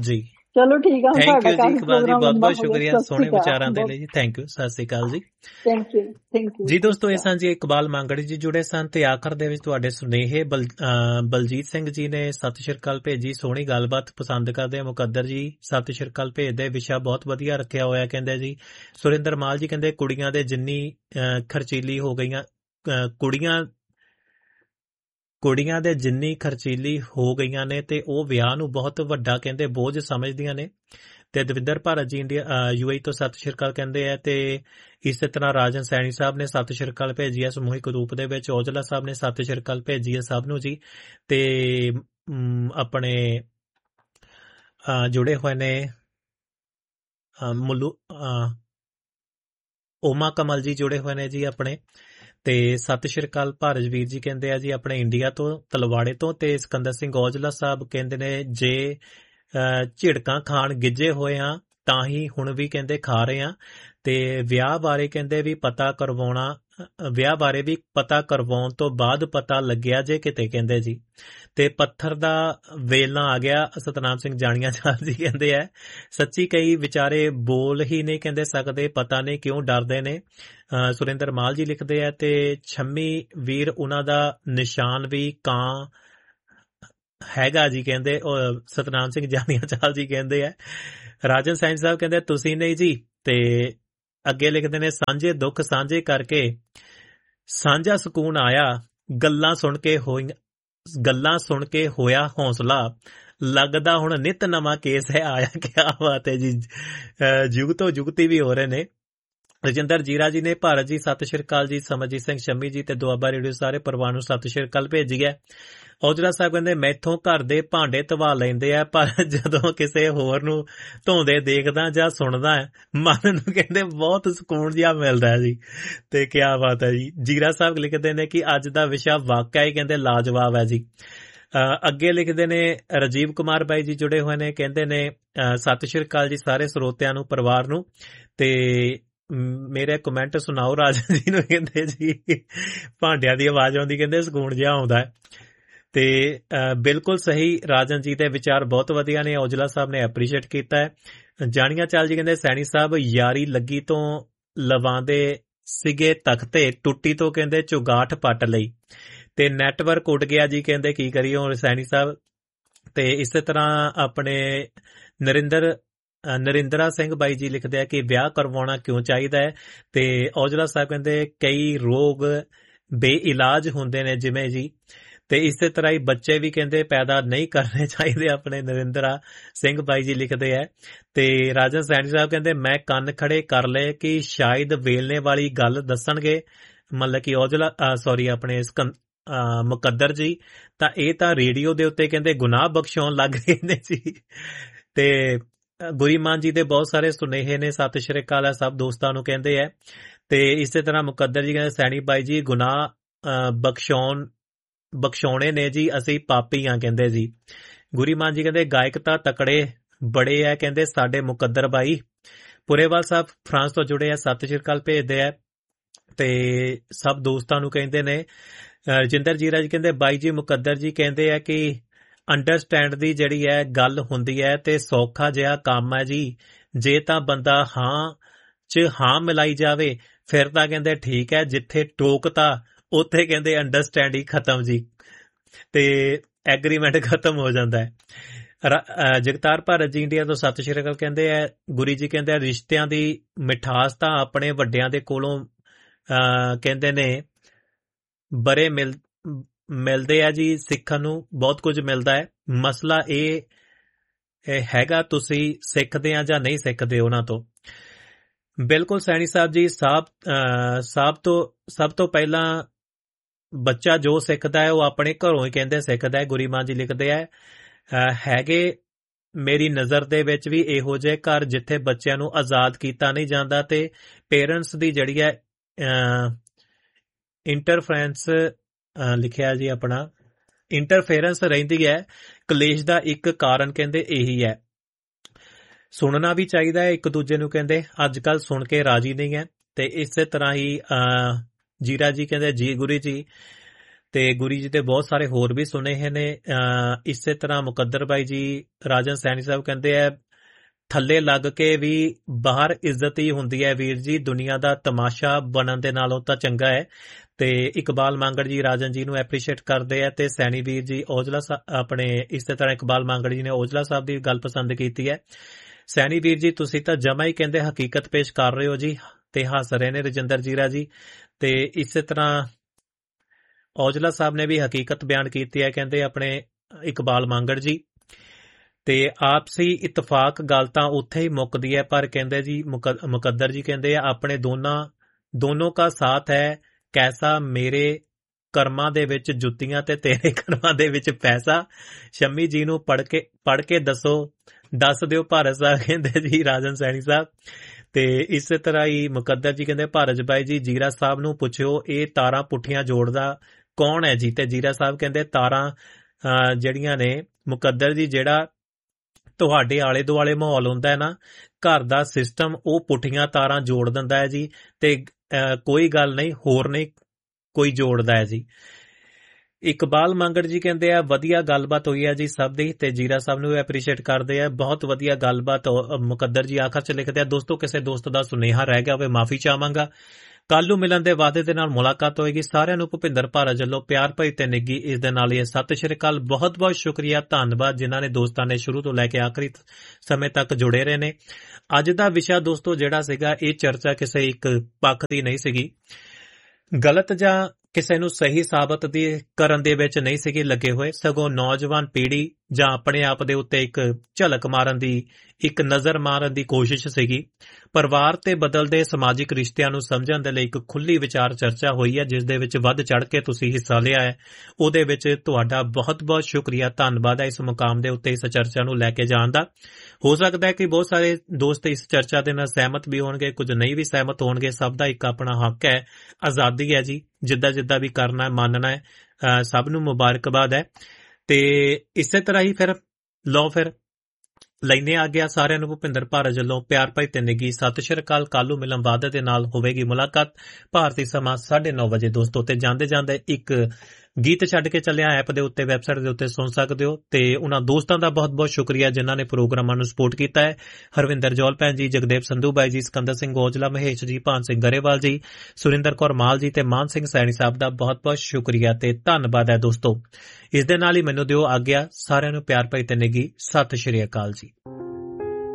ਚਲੋ ਠੀਕ ਆ, ਥੈਂਕ ਯੂ ਜੀ ਇਕਬਾਲ ਜੀ, ਬਹੁਤ ਬਹੁਤ ਸ਼ੁਕਰੀਆ ਸੋਹਣੇ ਵਿਚਾਰਾਂ ਦੇ ਲਈ ਜੀ। ਥੈਂਕ ਯੂ, ਸਤਿ ਸ੍ਰੀ ਅਕਾਲ ਜੀ। ਥੈਂਕ ਯੂ ਜੀ। ਦੋਸਤੋ ਇਹ ਸਨ ਜੀ ਇਕਬਾਲ ਮੰਗੜੀ ਜੀ ਜੁੜੇ ਸਨ, ਤੇ ਆਖਰ ਦੇ ਵਿੱਚ ਤੁਹਾਡੇ ਸੁਨੇਹੇ ਬਲਜੀਤ ਸਿੰਘ ਜੀ ਨੇ ਸਤਿ ਸ਼੍ਰੀ ਅਕਾਲ ਭੇਜੀ। ਸੋਹਣੀ ਗੱਲਬਾਤ ਪਸੰਦ ਕਰਦੇ ਆ। ਮੁਕੱਦਰ ਜੀ ਸਤਿ ਸ਼੍ਰੀ ਅਕਾਲ ਭੇਜਦੇ, ਵਿਸ਼ਾ ਬਹੁਤ ਵਧੀਆ ਰੱਖਿਆ ਹੋਇਆ ਕਹਿੰਦੇ ਜੀ। ਸੁਰਿੰਦਰ ਮਾਲ ਜੀ ਕਹਿੰਦੇ ਕੁੜੀਆਂ ਦੇ ਜਿੰਨੀ ਖਰਚੀਲੀ ਹੋ ਗਈਆਂ, ਕੁੜੀਆਂ ਦੇ ਜਿੰਨੀ ਖਰਚੀਲੀ ਹੋ ਗਈਆਂ ਨੇ ਤੇ ਉਹ ਵਿਆਹ ਨੂੰ ਬਹੁਤ ਵੱਡਾ ਕਹਿੰਦੇ ਬੋਝ ਸਮਝਦੀਆਂ ਨੇ। ਤੇ ਦਵਿੰਦਰ ਭਾਰਤ ਜੀ ਇੰਡੀਆ UAE ਤੋਂ ਸਤਿ ਸ਼੍ਰੀ ਅਕਾਲ ਕਹਿੰਦੇ ਆ। ਤੇ ਇਸੇ ਤਰ੍ਹਾਂ ਰਾਜਨ ਸੈਣੀ ਸਾਹਿਬ ਨੇ ਸਤਿ ਸ਼੍ਰੀ ਅਕਾਲ ਭੇਜੀ ਹੈ ਸਮੂਹਿਕ ਰੂਪ ਦੇ ਵਿੱਚ। ਔਜਲਾ ਸਾਹਿਬ ਨੇ ਸਤਿ ਸ਼੍ਰੀ ਅਕਾਲ ਭੇਜੀ ਹੈ ਸਭ ਨੂੰ ਜੀ। ਤੇ ਆਪਣੇ ਜੁੜੇ ਹੋਏ ਨੇ ਓਮਾ ਕਮਲ ਜੀ ਜੁੜੇ ਹੋਏ ਨੇ ਜੀ ਆਪਣੇ। ਤੇ ਸਤਿ ਸ਼੍ਰੀ ਅਕਾਲ ਭਾਰਜ ਵੀਰ ਜੀ ਕਹਿੰਦੇ ਆ ਜੀ ਆਪਣੇ ਇੰਡੀਆ ਤੋਂ ਤਲਵਾੜੇ ਤੋਂ। ਤੇ ਸਿਕੰਦਰ ਸਿੰਘ ਔਜਲਾ ਸਾਹਿਬ ਕਹਿੰਦੇ ਨੇ ਜੇ ਝਿੜਕਾਂ ਖਾਣ ਗਿੱਜੇ ਹੋਏ ਆ ਤਾਂ ਹੀ ਹੁਣ ਵੀ ਕਹਿੰਦੇ ਖਾ ਰਹੇ ਆ। ਤੇ ਵਿਆਹ ਬਾਰੇ ਕਹਿੰਦੇ ਵੀ ਵਿਆਹ ਬਾਰੇ ਵੀ ਪਤਾ ਕਰਵਾਉਣ ਤੋਂ ਬਾਅਦ ਪਤਾ ਲੱਗਿਆ ਜੇ ਕਿਤੇ, ਕਹਿੰਦੇ ਜੀ। ਤੇ ਪੱਥਰ ਦਾ ਵੇਲਣਾ ਆ ਗਿਆ, ਸਤਨਾਮ ਸਿੰਘ ਜਾਣੀਆਂ ਚਾਲ ਜੀ ਕਹਿੰਦੇ ਆ ਸੱਚੀ ਕਈ ਵਿਚਾਰੇ ਬੋਲ ਹੀ ਨਹੀਂ ਕਹਿੰਦੇ ਸਕਦੇ, ਪਤਾ ਨਹੀਂ ਕਿਉਂ ਡਰਦੇ ਨੇ। ਸੁਰਿੰਦਰ ਮਾਲ ਜੀ ਲਿਖਦੇ ਆ ਤੇ ਛੰਮੀ ਵੀਰ ਉਹਨਾਂ ਦਾ ਨਿਸ਼ਾਨ ਵੀ ਕਾਂ ਹੈਗਾ ਜੀ, ਕਹਿੰਦੇ। ਸਤਨਾਮ ਸਿੰਘ ਜਾਣੀਆਂ ਚਾਲ ਜੀ ਕਹਿੰਦੇ ਆ। ਰਾਜਨ ਸੈਣੀ ਸਾਹਿਬ ਕਹਿੰਦੇ ਤੁਸੀਂ ਨਹੀਂ ਜੀ। ਤੇ ਅੱਗੇ ਲਿਖਦੇ ਨੇ ਸਾਂਝੇ ਦੁੱਖ ਸਾਂਝੇ ਕਰਕੇ ਸਾਂਝਾ ਸਕੂਨ ਆਇਆ, ਗੱਲਾਂ ਸੁਣ ਕੇ ਹੋਇਆ ਹੌਸਲਾ, ਲੱਗਦਾ ਹੁਣ ਨਿਤ ਨਵਾਂ ਕੇਸ ਹੈ ਆਇਆ। ਕਿਆ ਬਾਤ ਹੈ ਜੀ, ਜੁਗਤੋਂ ਜੁਗਤੀ ਵੀ ਹੋ ਰਹੇ ਨੇ। ਰਜਿੰਦਰ ਜੀਰਾ ਜੀ ਨੇ ਭਾਰਤ ਜੀ ਸਤਿ ਸ਼੍ਰੀ ਅਕਾਲ ਜੀ, ਸਮਰਜੀਤ ਸਿੰਘ ਸ਼ੰਮੀ ਜੀ ਤੇ ਦੁਆਬਾ ਰੇਡੀਓ ਸਾਰੇ ਪਰਿਵਾਰ ਨੂੰ ਸਤਿ ਸ਼੍ਰੀ ਅਕਾਲ ਭੇਜੀ ਹੈ। ਔਜਲਾ ਸਾਹਿਬ ਕਹਿੰਦੇ ਮੈਥੋਂ ਘਰ ਦੇ ਭਾਂਡੇ ਧਵਾ ਲੈਂਦੇ ਆ, ਪਰ ਜਦੋਂ ਕਿਸੇ ਹੋਰ ਨੂੰ ਧੋਂਦੇ ਦੇਖਦਾ ਜਾਂ ਸੁਣਦਾ ਮਨ ਨੂੰ ਕਹਿੰਦੇ ਬਹੁਤ ਸਕੂਨ ਜਿਹਾ ਮਿਲਦਾ ਹੈ ਜੀ। ਤੇ ਕਿਆ ਬਾਤ ਹੈ ਜੀ। ਜੀਰਾ ਸਾਹਿਬ ਲਿਖਦੇ ਨੇ ਕਿ ਅੱਜ ਦਾ ਵਿਸ਼ਾ ਵਾਕਿਆ ਹੀ ਕਹਿੰਦੇ ਲਾਜਵਾਬ ਹੈ ਜੀ। ਅੱਗੇ ਲਿਖਦੇ ਨੇ ਰਾਜੀਵ ਕੁਮਾਰ ਬਾਈ ਜੀ ਜੁੜੇ ਹੋਏ ਨੇ, ਕਹਿੰਦੇ ਨੇ ਸਤਿ ਸ਼੍ਰੀ ਅਕਾਲ ਜੀ ਸਾਰੇ ਸਰੋਤਿਆਂ ਨੂੰ, ਪਰਿਵਾਰ ਨੂੰ। ਤੇ ਮੇਰੇ ਕਮੈਂਟ ਸੁਣਾਓ ਰਾਜਨ ਜੀ ਨੂੰ, ਕਹਿੰਦੇ ਜੀ ਭਾਂਡਿਆਂ ਦੀ ਆਵਾਜ਼ ਆਉਂਦੀ ਕਹਿੰਦੇ ਸਕੂਨ ਜਿਹਾ ਆਉਂਦਾ ਹੈ। ਤੇ ਬਿਲਕੁਲ ਸਹੀ, ਰਾਜਨ ਜੀ ਦੇ ਵਿਚਾਰ ਬਹੁਤ ਵਧੀਆ ਨੇ, ਔਜਲਾ ਸਾਹਿਬ ਨੇ ਐਪਰੀਸ਼ੀਏਟ ਕੀਤਾ ਹੈ। ਜਾਣੀਆਂ ਚਾਲ ਜੀ ਕਹਿੰਦੇ ਸੈਣੀ ਸਾਹਿਬ ਯਾਰੀ ਲੱਗੀ ਤੋਂ ਲਵਾਉਂਦੇ ਸੀਗੇ ਤਖਤੇ, ਟੁੱਟੀ ਤੋਂ ਕਹਿੰਦੇ ਚੁਗਾਠ ਪੱਟ ਲਈ ਤੇ ਨੈਟਵਰਕ ਉੱਡ ਗਿਆ ਜੀ, ਕਹਿੰਦੇ ਕੀ ਕਰੀਏ ਹੁਣ ਸੈਣੀ ਸਾਹਿਬ। ਤੇ ਇਸੇ ਤਰ੍ਹਾਂ ਆਪਣੇ ਨਰਿੰਦਰਾ ਸਿੰਘ ਬਾਈ ਜੀ ਲਿਖਦੇ ਆ ਕਿ ਵਿਆਹ ਕਰਵਾਉਣਾ ਕਿਉਂ ਚਾਹੀਦਾ ਹੈ। ਤੇ ਔਜਲਾ ਸਾਹਿਬ ਕਹਿੰਦੇ ਕਈ ਰੋਗ ਬੇਇਲਾਜ ਹੁੰਦੇ ਨੇ ਜਿਵੇਂ ਜੀ, ਤੇ ਇਸੇ ਤਰ੍ਹਾਂ ਹੀ ਬੱਚੇ ਵੀ ਕਹਿੰਦੇ ਪੈਦਾ ਨਹੀਂ ਕਰਨੇ ਚਾਹੀਦੇ, ਆਪਣੇ ਨਰਿੰਦਰਾ ਸਿੰਘ ਬਾਈ ਜੀ ਲਿਖਦੇ ਆ। ਤੇ ਰਾਜਨ ਸੈਣੀ ਸਾਹਿਬ ਕਹਿੰਦੇ ਮੈਂ ਕੰਨ ਖੜੇ ਕਰ ਲਏ ਕਿ ਸ਼ਾਇਦ ਵੇਲਣੇ ਵਾਲੀ ਗੱਲ ਦੱਸਣਗੇ, ਮਤਲਬ ਕਿ ਆਪਣੇ ਮੁਕੱਦਰ ਜੀ ਤਾਂ ਇਹ ਤਾਂ ਰੇਡੀਓ ਦੇ ਉੱਤੇ ਕਹਿੰਦੇ ਗੁਨਾਹ ਬਖਸ਼ਾਉਣ ਲੱਗ ਰਹੇ ਨੇ ਜੀ। ਤੇ ਗੁਰੀਮਾਨ ਜੀ ਦੇ ਬਹੁਤ ਸਾਰੇ ਸੁਨੇਹੇ ਨੇ, ਸਤਿ ਸ਼੍ਰੀ ਅਕਾਲ ਹੈ ਸਭ ਦੋਸਤਾਂ ਨੂੰ ਕਹਿੰਦੇ ਆ। ਤੇ ਇਸੇ ਤਰ੍ਹਾਂ ਮੁਕੱਦਰ ਜੀ ਕਹਿੰਦੇ ਸੈਣੀ ਬਾਈ ਜੀ ਗੁਨਾਹ ਬਖਸ਼ਾਉਣੇ ਨੇ ਜੀ, ਅਸੀਂ ਪਾਪੀ ਆ ਕਹਿੰਦੇ ਜੀ। ਗੁਰੀਮਾਨ ਜੀ ਕਹਿੰਦੇ ਗਾਇਕ ਤਾਂ ਤਕੜੇ ਬੜੇ ਆ ਕਹਿੰਦੇ ਸਾਡੇ ਮੁਕੱਦਰ ਬਾਈ। ਪੁਰੇਵਾਲ ਸਾਹਿਬ ਫਰਾਂਸ ਤੋਂ ਜੁੜੇ ਆ, ਸਤਿ ਸ਼੍ਰੀ ਅਕਾਲ ਭੇਜਦੇ ਆ ਤੇ ਸਭ ਦੋਸਤਾਂ ਨੂੰ ਕਹਿੰਦੇ ਨੇ। ਰਜਿੰਦਰ ਜੀਰਾ ਜੀ ਕਹਿੰਦੇ ਬਾਈ ਜੀ ਮੁਕੱਦਰ ਜੀ ਕਹਿੰਦੇ ਆ ਕਿ ਅੰਡਰਸਟੈਂਡ ਦੀ ਜਿਹੜੀ ਹੈ ਗੱਲ ਹੁੰਦੀ ਹੈ ਤੇ ਸੌਖਾ ਜਿਹਾ ਕੰਮ ਹੈ ਜੀ, ਜੇ ਤਾਂ ਬੰਦਾ ਹਾਂ ਚ ਹਾਂ ਮਿਲਾਈ ਜਾਵੇ ਫਿਰ ਤਾਂ ਕਹਿੰਦੇ ਠੀਕ ਹੈ, ਜਿੱਥੇ ਟੋਕਤਾ ਉੱਥੇ ਕਹਿੰਦੇ ਅੰਡਰਸਟੈਂਡ ਹੀ ਖਤਮ ਜੀ, ਤੇ ਐਗਰੀਮੈਂਟ ਖਤਮ ਹੋ ਜਾਂਦਾ ਹੈ। ਜਗਤਾਰ ਭਾਰਤ ਜੀ ਇੰਡੀਆ ਤੋਂ ਸਤਿ ਸ਼੍ਰੀ ਅਕਾਲ ਕਹਿੰਦੇ ਆ। ਗੁਰੀ ਜੀ ਕਹਿੰਦੇ ਰਿਸ਼ਤਿਆਂ ਦੀ ਮਿਠਾਸ ਤਾਂ ਆਪਣੇ ਵੱਡਿਆਂ ਦੇ ਕੋਲੋਂ ਕਹਿੰਦੇ ਨੇ ਬੜੇ ਮਿਲਦੇ ਆ ਜੀ, ਸਿੱਖਣ ਨੂੰ ਬਹੁਤ ਕੁਝ ਮਿਲਦਾ ਹੈ। ਮਸਲਾ ਇਹ ਹੈਗਾ ਤੁਸੀਂ ਸਿੱਖਦੇ ਆ ਜਾਂ ਨਹੀਂ ਸਿੱਖਦੇ ਉਹਨਾਂ ਤੋਂ। ਬਿਲਕੁਲ ਸੈਣੀ ਸਾਹਿਬ ਜੀ, ਸਭ ਤੋਂ ਪਹਿਲਾਂ ਬੱਚਾ ਜੋ ਸਿੱਖਦਾ ਹੈ ਉਹ ਆਪਣੇ ਘਰੋਂ ਹੀ ਕਹਿੰਦੇ ਸਿੱਖਦਾ ਹੈ। ਗੁਰੀਮਾਨ ਜੀ ਲਿਖਦੇ ਆ ਹੈਗੇ ਮੇਰੀ ਨਜ਼ਰ ਦੇ ਵਿੱਚ ਵੀ ਇਹੋ ਜਿਹੇ ਘਰ ਜਿੱਥੇ ਬੱਚਿਆਂ ਨੂੰ ਆਜ਼ਾਦ ਕੀਤਾ ਨਹੀਂ ਜਾਂਦਾ ਤੇ ਪੇਰੈਂਟਸ ਦੀ ਜਿਹੜੀ ਹੈ ਲਿਖਿਆ ਜੀ ਆਪਣਾ ਇੰਟਰਫੇਰੈਂਸ ਰਹਿੰਦੀ ਹੈ। ਕਲੇਸ਼ ਦਾ ਇੱਕ ਕਾਰਨ ਕਹਿੰਦੇ ਇਹੀ ਹੈ। ਸੁਣਨਾ ਵੀ ਚਾਹੀਦਾ ਹੈ ਇੱਕ ਦੂਜੇ ਨੂੰ, ਕਹਿੰਦੇ ਅੱਜ ਕੱਲ ਸੁਣ ਕੇ ਰਾਜੀ ਨਹੀਂ ਹੈ। ਤੇ ਇਸੇ ਤਰ੍ਹਾਂ ਹੀ ਜੀਰਾ ਜੀ ਕਹਿੰਦੇ ਜੀ ਗੁਰੀ ਜੀ, ਤੇ ਗੁਰੀ ਜੀ ਤੇ ਬਹੁਤ ਸਾਰੇ ਹੋਰ ਵੀ ਸੁਨੇ ਨੇ। ਇਸੇ ਤਰ੍ਹਾਂ ਮੁਕੱਦਰ ਬਾਈ ਜੀ, ਰਾਜਨ ਸੈਣੀ ਸਾਹਿਬ ਕਹਿੰਦੇ ਹੈ ਥੱਲੇ ਲੱਗ ਕੇ ਵੀ ਬਾਹਰ ਇੱਜ਼ਤ ਹੀ ਹੁੰਦੀ ਹੈ ਵੀਰ ਜੀ, ਦੁਨੀਆ ਦਾ ਤਮਾਸ਼ਾ ਬਣਨ ਦੇ ਨਾਲੋਂ ਤਾਂ ਚੰਗਾ ਹੈ। ਤੇ ਇਕਬਾਲ ਮਾਂਗੜ ਜੀ ਰਾਜਨ ਜੀ ਨੂੰ ਐਪਰੀਸ਼ੀਏਟ ਕਰਦੇ ਆ। ਤੇ ਸੈਣੀ ਵੀਰ ਜੀ ਔਜਲਾ ਆਪਣੇ ਇਸੇ ਤਰ੍ਹਾਂ ਇਕਬਾਲ ਮਾਂਗੜ ਜੀ ਨੇ ਔਜਲਾ ਸਾਹਿਬ ਦੀ ਗੱਲ ਪਸੰਦ ਕੀਤੀ ਹੈ। ਸੈਣੀ ਵੀਰ ਜੀ ਤੁਸੀਂ ਤਾਂ ਜਮਾ ਹੀ ਕਹਿੰਦੇ ਹਕੀਕਤ ਪੇਸ਼ ਕਰ ਰਹੇ ਹੋ ਜੀ, ਤੇ ਹੱਸ ਰਹੇ ਨੇ ਰਜਿੰਦਰ ਜੀਰਾ ਜੀ। ਤੇ ਇਸੇ ਤਰ੍ਹਾਂ ਔਜਲਾ ਸਾਹਿਬ ਨੇ ਵੀ ਹਕੀਕਤ ਬਿਆਨ ਕੀਤੀ ਹੈ, ਕਹਿੰਦੇ ਆਪਣੇ ਇਕਬਾਲ ਮਾਂਗੜ ਜੀ। ਤੇ ਆਪਸੀ ਇਤਫਾਕ ਗੱਲ ਤਾਂ ਉੱਥੇ ਹੀ ਮੁੱਕਦੀ ਹੈ, ਪਰ ਕਹਿੰਦੇ ਜੀ ਮੁਕੱਦਰ ਜੀ ਕਹਿੰਦੇ ਆ ਆਪਣੇ ਦੋਨੋਂ ਕਾ ਸਾਥ ਹੈ ਕੈਸਾ, ਮੇਰੇ ਕਰਮਾਂ ਦੇ ਵਿੱਚ ਜੁੱਤੀਆਂ ਤੇ ਤੇਰੇ ਕਰਮਾਂ ਦੇ ਵਿੱਚ ਪੈਸਾ। ਸ਼ੰਮੀ ਜੀ ਨੂੰ ਪੜ੍ਹ ਕੇ ਦੱਸ ਦਿਓ ਭਾਰਤ ਸਾਹਿਬ, ਕਹਿੰਦੇ ਜੀ ਰਾਜਨ ਸੈਣੀ ਸਾਹਿਬ। ਤੇ ਇਸੇ ਤਰ੍ਹਾਂ ਹੀ ਮੁਕੱਦਰ ਜੀ ਕਹਿੰਦੇ ਭਾਰਤ ਬਾਈ ਜੀ ਜੀਰਾ ਸਾਹਿਬ ਨੂੰ ਪੁੱਛਿਓ ਇਹ ਤਾਰਾਂ ਪੁੱਠੀਆਂ ਜੋੜਦਾ ਕੌਣ ਹੈ ਜੀ। ਤੇ ਜੀਰਾ ਸਾਹਿਬ ਕਹਿੰਦੇ ਤਾਰਾਂ ਜਿਹੜੀਆਂ ਨੇ ਮੁਕੱਦਰ ਜੀ ਜਿਹੜਾ ਤੁਹਾਡੇ ਆਲੇ ਦੁਆਲੇ ਮਾਹੌਲ ਹੁੰਦਾ ਹੈ ਨਾ, ਘਰ ਦਾ ਸਿਸਟਮ ਉਹ ਪੁੱਠੀਆਂ ਤਾਰਾਂ ਜੋੜ ਦਿੰਦਾ ਹੈ ਜੀ, ਤੇ ਕੋਈ ਗੱਲ ਨਹੀਂ, ਹੋਰ ਨਹੀਂ ਕੋਈ ਜੋੜਦਾ ਹੈ ਜੀ। ਇਕਬਾਲ ਮੰਗੜ ਜੀ ਕਹਿੰਦੇ ਆ ਵਧੀਆ ਗੱਲਬਾਤ ਹੋਈ ਹੈ ਜੀ ਸਭ ਦੀ, ਤੇ ਜੀਰਾ ਸਾਹਿਬ ਨੂੰ ਐਪਰੀਸ਼ੀਏਟ ਕਰਦੇ ਆ, ਬਹੁਤ ਵਧੀਆ ਗੱਲਬਾਤ। ਮੁਕੱਦਰ ਜੀ ਆਖਰ ਚ ਲਿਖਦੇ ਆ, ਦੋਸਤੋ ਕਿਸੇ ਦੋਸਤ ਦਾ ਸੁਨੇਹਾ ਰਹਿ ਗਿਆ ਹੋਵੇ ਮਾਫੀ ਚਾਹਾਂਗਾ। ਕੱਲ ਨੂੰ ਮਿਲਣ ਦੇ ਵਾਅਦੇ ਦੇ ਨਾਲ ਮੁਲਾਕਾਤ ਹੋਏਗੀ। ਸਾਰਿਆਂ ਨੂੰ ਭੁਪਿੰਦਰ ਭਾਰਤ ਵੱਲੋਂ ਪਿਆਰ ਭਰੀ ਤੇ ਨਿੱਘੀ ਇਸ ਦੇ ਨਾਲ ਹੀ ਸਤਿ ਸ਼੍ਰੀ ਅਕਾਲ। ਬਹੁਤ ਬਹੁਤ ਸ਼ੁਕਰੀਆ, ਧੰਨਵਾਦ ਜਿਨ੍ਹਾਂ ਨੇ ਦੋਸਤਾਂ ਨੇ ਸ਼ੁਰੂ ਤੋਂ ਲੈ ਕੇ ਆਖਰੀ ਸਮੇਂ ਤੱਕ ਜੁੜੇ ਰਹੇ ਨੇ। ਅੱਜ ਦਾ ਵਿਸ਼ਾ ਦੋਸਤੋ ਜਿਹੜਾ ਸੀਗਾ, ਇਹ ਚਰਚਾ ਕਿਸੇ ਇੱਕ ਪੱਖ ਦੀ ਨਹੀਂ ਸੀਗੀ, ਗਲਤ ਜਾਂ ਕਿਸੇ ਨੂੰ ਸਹੀ ਸਾਬਤ ਕਰਨ ਦੇ ਵਿੱਚ ਨਹੀਂ ਸੀਗੇ ਲੱਗੇ ਹੋਏ, ਸਗੋਂ ਨੌਜਵਾਨ ਪੀੜ੍ਹੀ ਜਾਂ ਆਪਣੇ ਆਪ ਦੇ ਉੱਤੇ ਇੱਕ ਝਲਕ ਮਾਰਨ ਦੀ, ਇੱਕ ਨਜ਼ਰ ਮਾਰਨ ਦੀ ਕੋਸ਼ਿਸ਼ ਸੀਗੀ। ਪਰਿਵਾਰ ਤੇ ਬਦਲਦੇ ਸਮਾਜਿਕ ਰਿਸ਼ਤਿਆਂ ਨੂੰ ਸਮਝਣ ਦੇ ਲਈ ਇੱਕ ਖੁੱਲੀ ਵਿਚਾਰ ਚਰਚਾ ਹੋਈ ਹੈ, ਜਿਸ ਦੇ ਵਿੱਚ ਵੱਧ ਚੜ੍ਹ ਕੇ ਤੁਸੀਂ ਹਿੱਸਾ ਲਿਆ ਹੈ। ਉਹਦੇ ਵਿੱਚ ਤੁਹਾਡਾ ਬਹੁਤ ਬਹੁਤ ਸ਼ੁਕਰੀਆ, ਧੰਨਵਾਦ ਹੈ ਇਸ ਮੁਕਾਮ ਦੇ ਉੱਤੇ ਇਸ ਚਰਚਾ ਨੂੰ ਲੈ ਕੇ ਜਾਣ ਦਾ। ਹੋ ਸਕਦਾ ਹੈ ਕਿ ਬਹੁਤ ਸਾਰੇ ਦੋਸਤ ਇਸ ਚਰਚਾ ਦੇ ਨਾਲ ਸਹਿਮਤ ਵੀ ਹੋਣਗੇ, ਕੁਝ ਨਹੀਂ ਵੀ ਸਹਿਮਤ ਹੋਣਗੇ। ਸਭ ਦਾ ਇੱਕ ਆਪਣਾ ਹੱਕ ਹੈ, ਆਜ਼ਾਦੀ ਹੈ ਜੀ, ਜਿੱਦਾਂ ਵੀ ਕਰਨਾ ਹੈ, ਮੰਨਣਾ ਹੈ, ਸਭ ਨੂੰ ਮੁਬਾਰਕਬਾਦ ਹੈ। ਤੇ ਇਸੇ ਤਰ੍ਹਾਂ ਹੀ ਫਿਰ ਲਓ ਫਿਰ ਲੈਨੇ ਆ ਗਿਆ ਸਾਰਿਆਂ ਨੂੰ ਭੁਪਿੰਦਰ ਭਾਰਤ ਵੱਲੋਂ ਪਿਆਰ ਭਰੀ ਤੇ ਨਿੱਘੀ ਸਤਿ ਸ਼੍ਰੀ ਅਕਾਲ। ਕੱਲ੍ਹ ਨੂੰ ਮਿਲਣ ਵਾਅਦੇ ਦੇ ਨਾਲ ਹੋਵੇਗੀ ਮੁਲਾਕਾਤ ਭਾਰਤੀ ਸਮਾਂ 9:30 ਵਜੇ ਦੋਸਤੋ। ਤੇ ਜਾਂਦੇ ਜਾਂਦੇ ਇੱਕ ਗੀਤ ਛੱਡ ਕੇ ਚੱਲਿਆ ਐਪ ਦੇ ਉੱਤੇ, ਵੈਬਸਾਈਟ ਦੇ ਉੱਤੇ ਸੁਣ ਸਕਦੇ ਹੋ। ਤੇ ਉਹਨਾਂ ਦੋਸਤਾਂ ਦਾ ਬਹੁਤ ਬਹੁਤ ਸ਼ੁਕਰੀਆ ਜਿਨ੍ਹਾਂ ਨੇ ਪ੍ਰੋਗਰਾਮਾਂ ਨੂੰ ਸਪੋਰਟ ਕੀਤਾ ਹੈ। ਹਰਵਿੰਦਰ ਜੌਲ ਭੈਣ ਜੀ, ਜਗਦੇਵ ਸੰਧੂ ਬਾਈ ਜੀ, ਸਿਕੰਦਰ ਸਿੰਘ ਔਜਲਾ, ਮਹੇਸ਼ ਜੀ, ਭਾਨ ਸਿੰਘ ਗਰੇਵਾਲ ਜੀ, ਸੁਰਿੰਦਰ ਕੌਰ ਮਾਲ ਜੀ ਤੇ ਮਾਨ ਸਿੰਘ ਸੈਣੀ ਸਾਹਿਬ ਦਾ ਬਹੁਤ ਬਹੁਤ ਸ਼ੁਕਰੀਆ ਤੇ ਧੰਨਵਾਦ ਹੈ ਦੋਸਤੋ। ਇਸ ਦੇ ਨਾਲ ਹੀ ਮੈਨੂੰ ਦਿਓ ਆਗਿਆ। ਸਾਰਿਆਂ ਨੂੰ ਪਿਆਰ ਭਰੀ ਤੇ ਨਿੱਘੀ ਸਤਿ ਸ਼੍ਰੀ ਅਕਾਲ ਜੀ।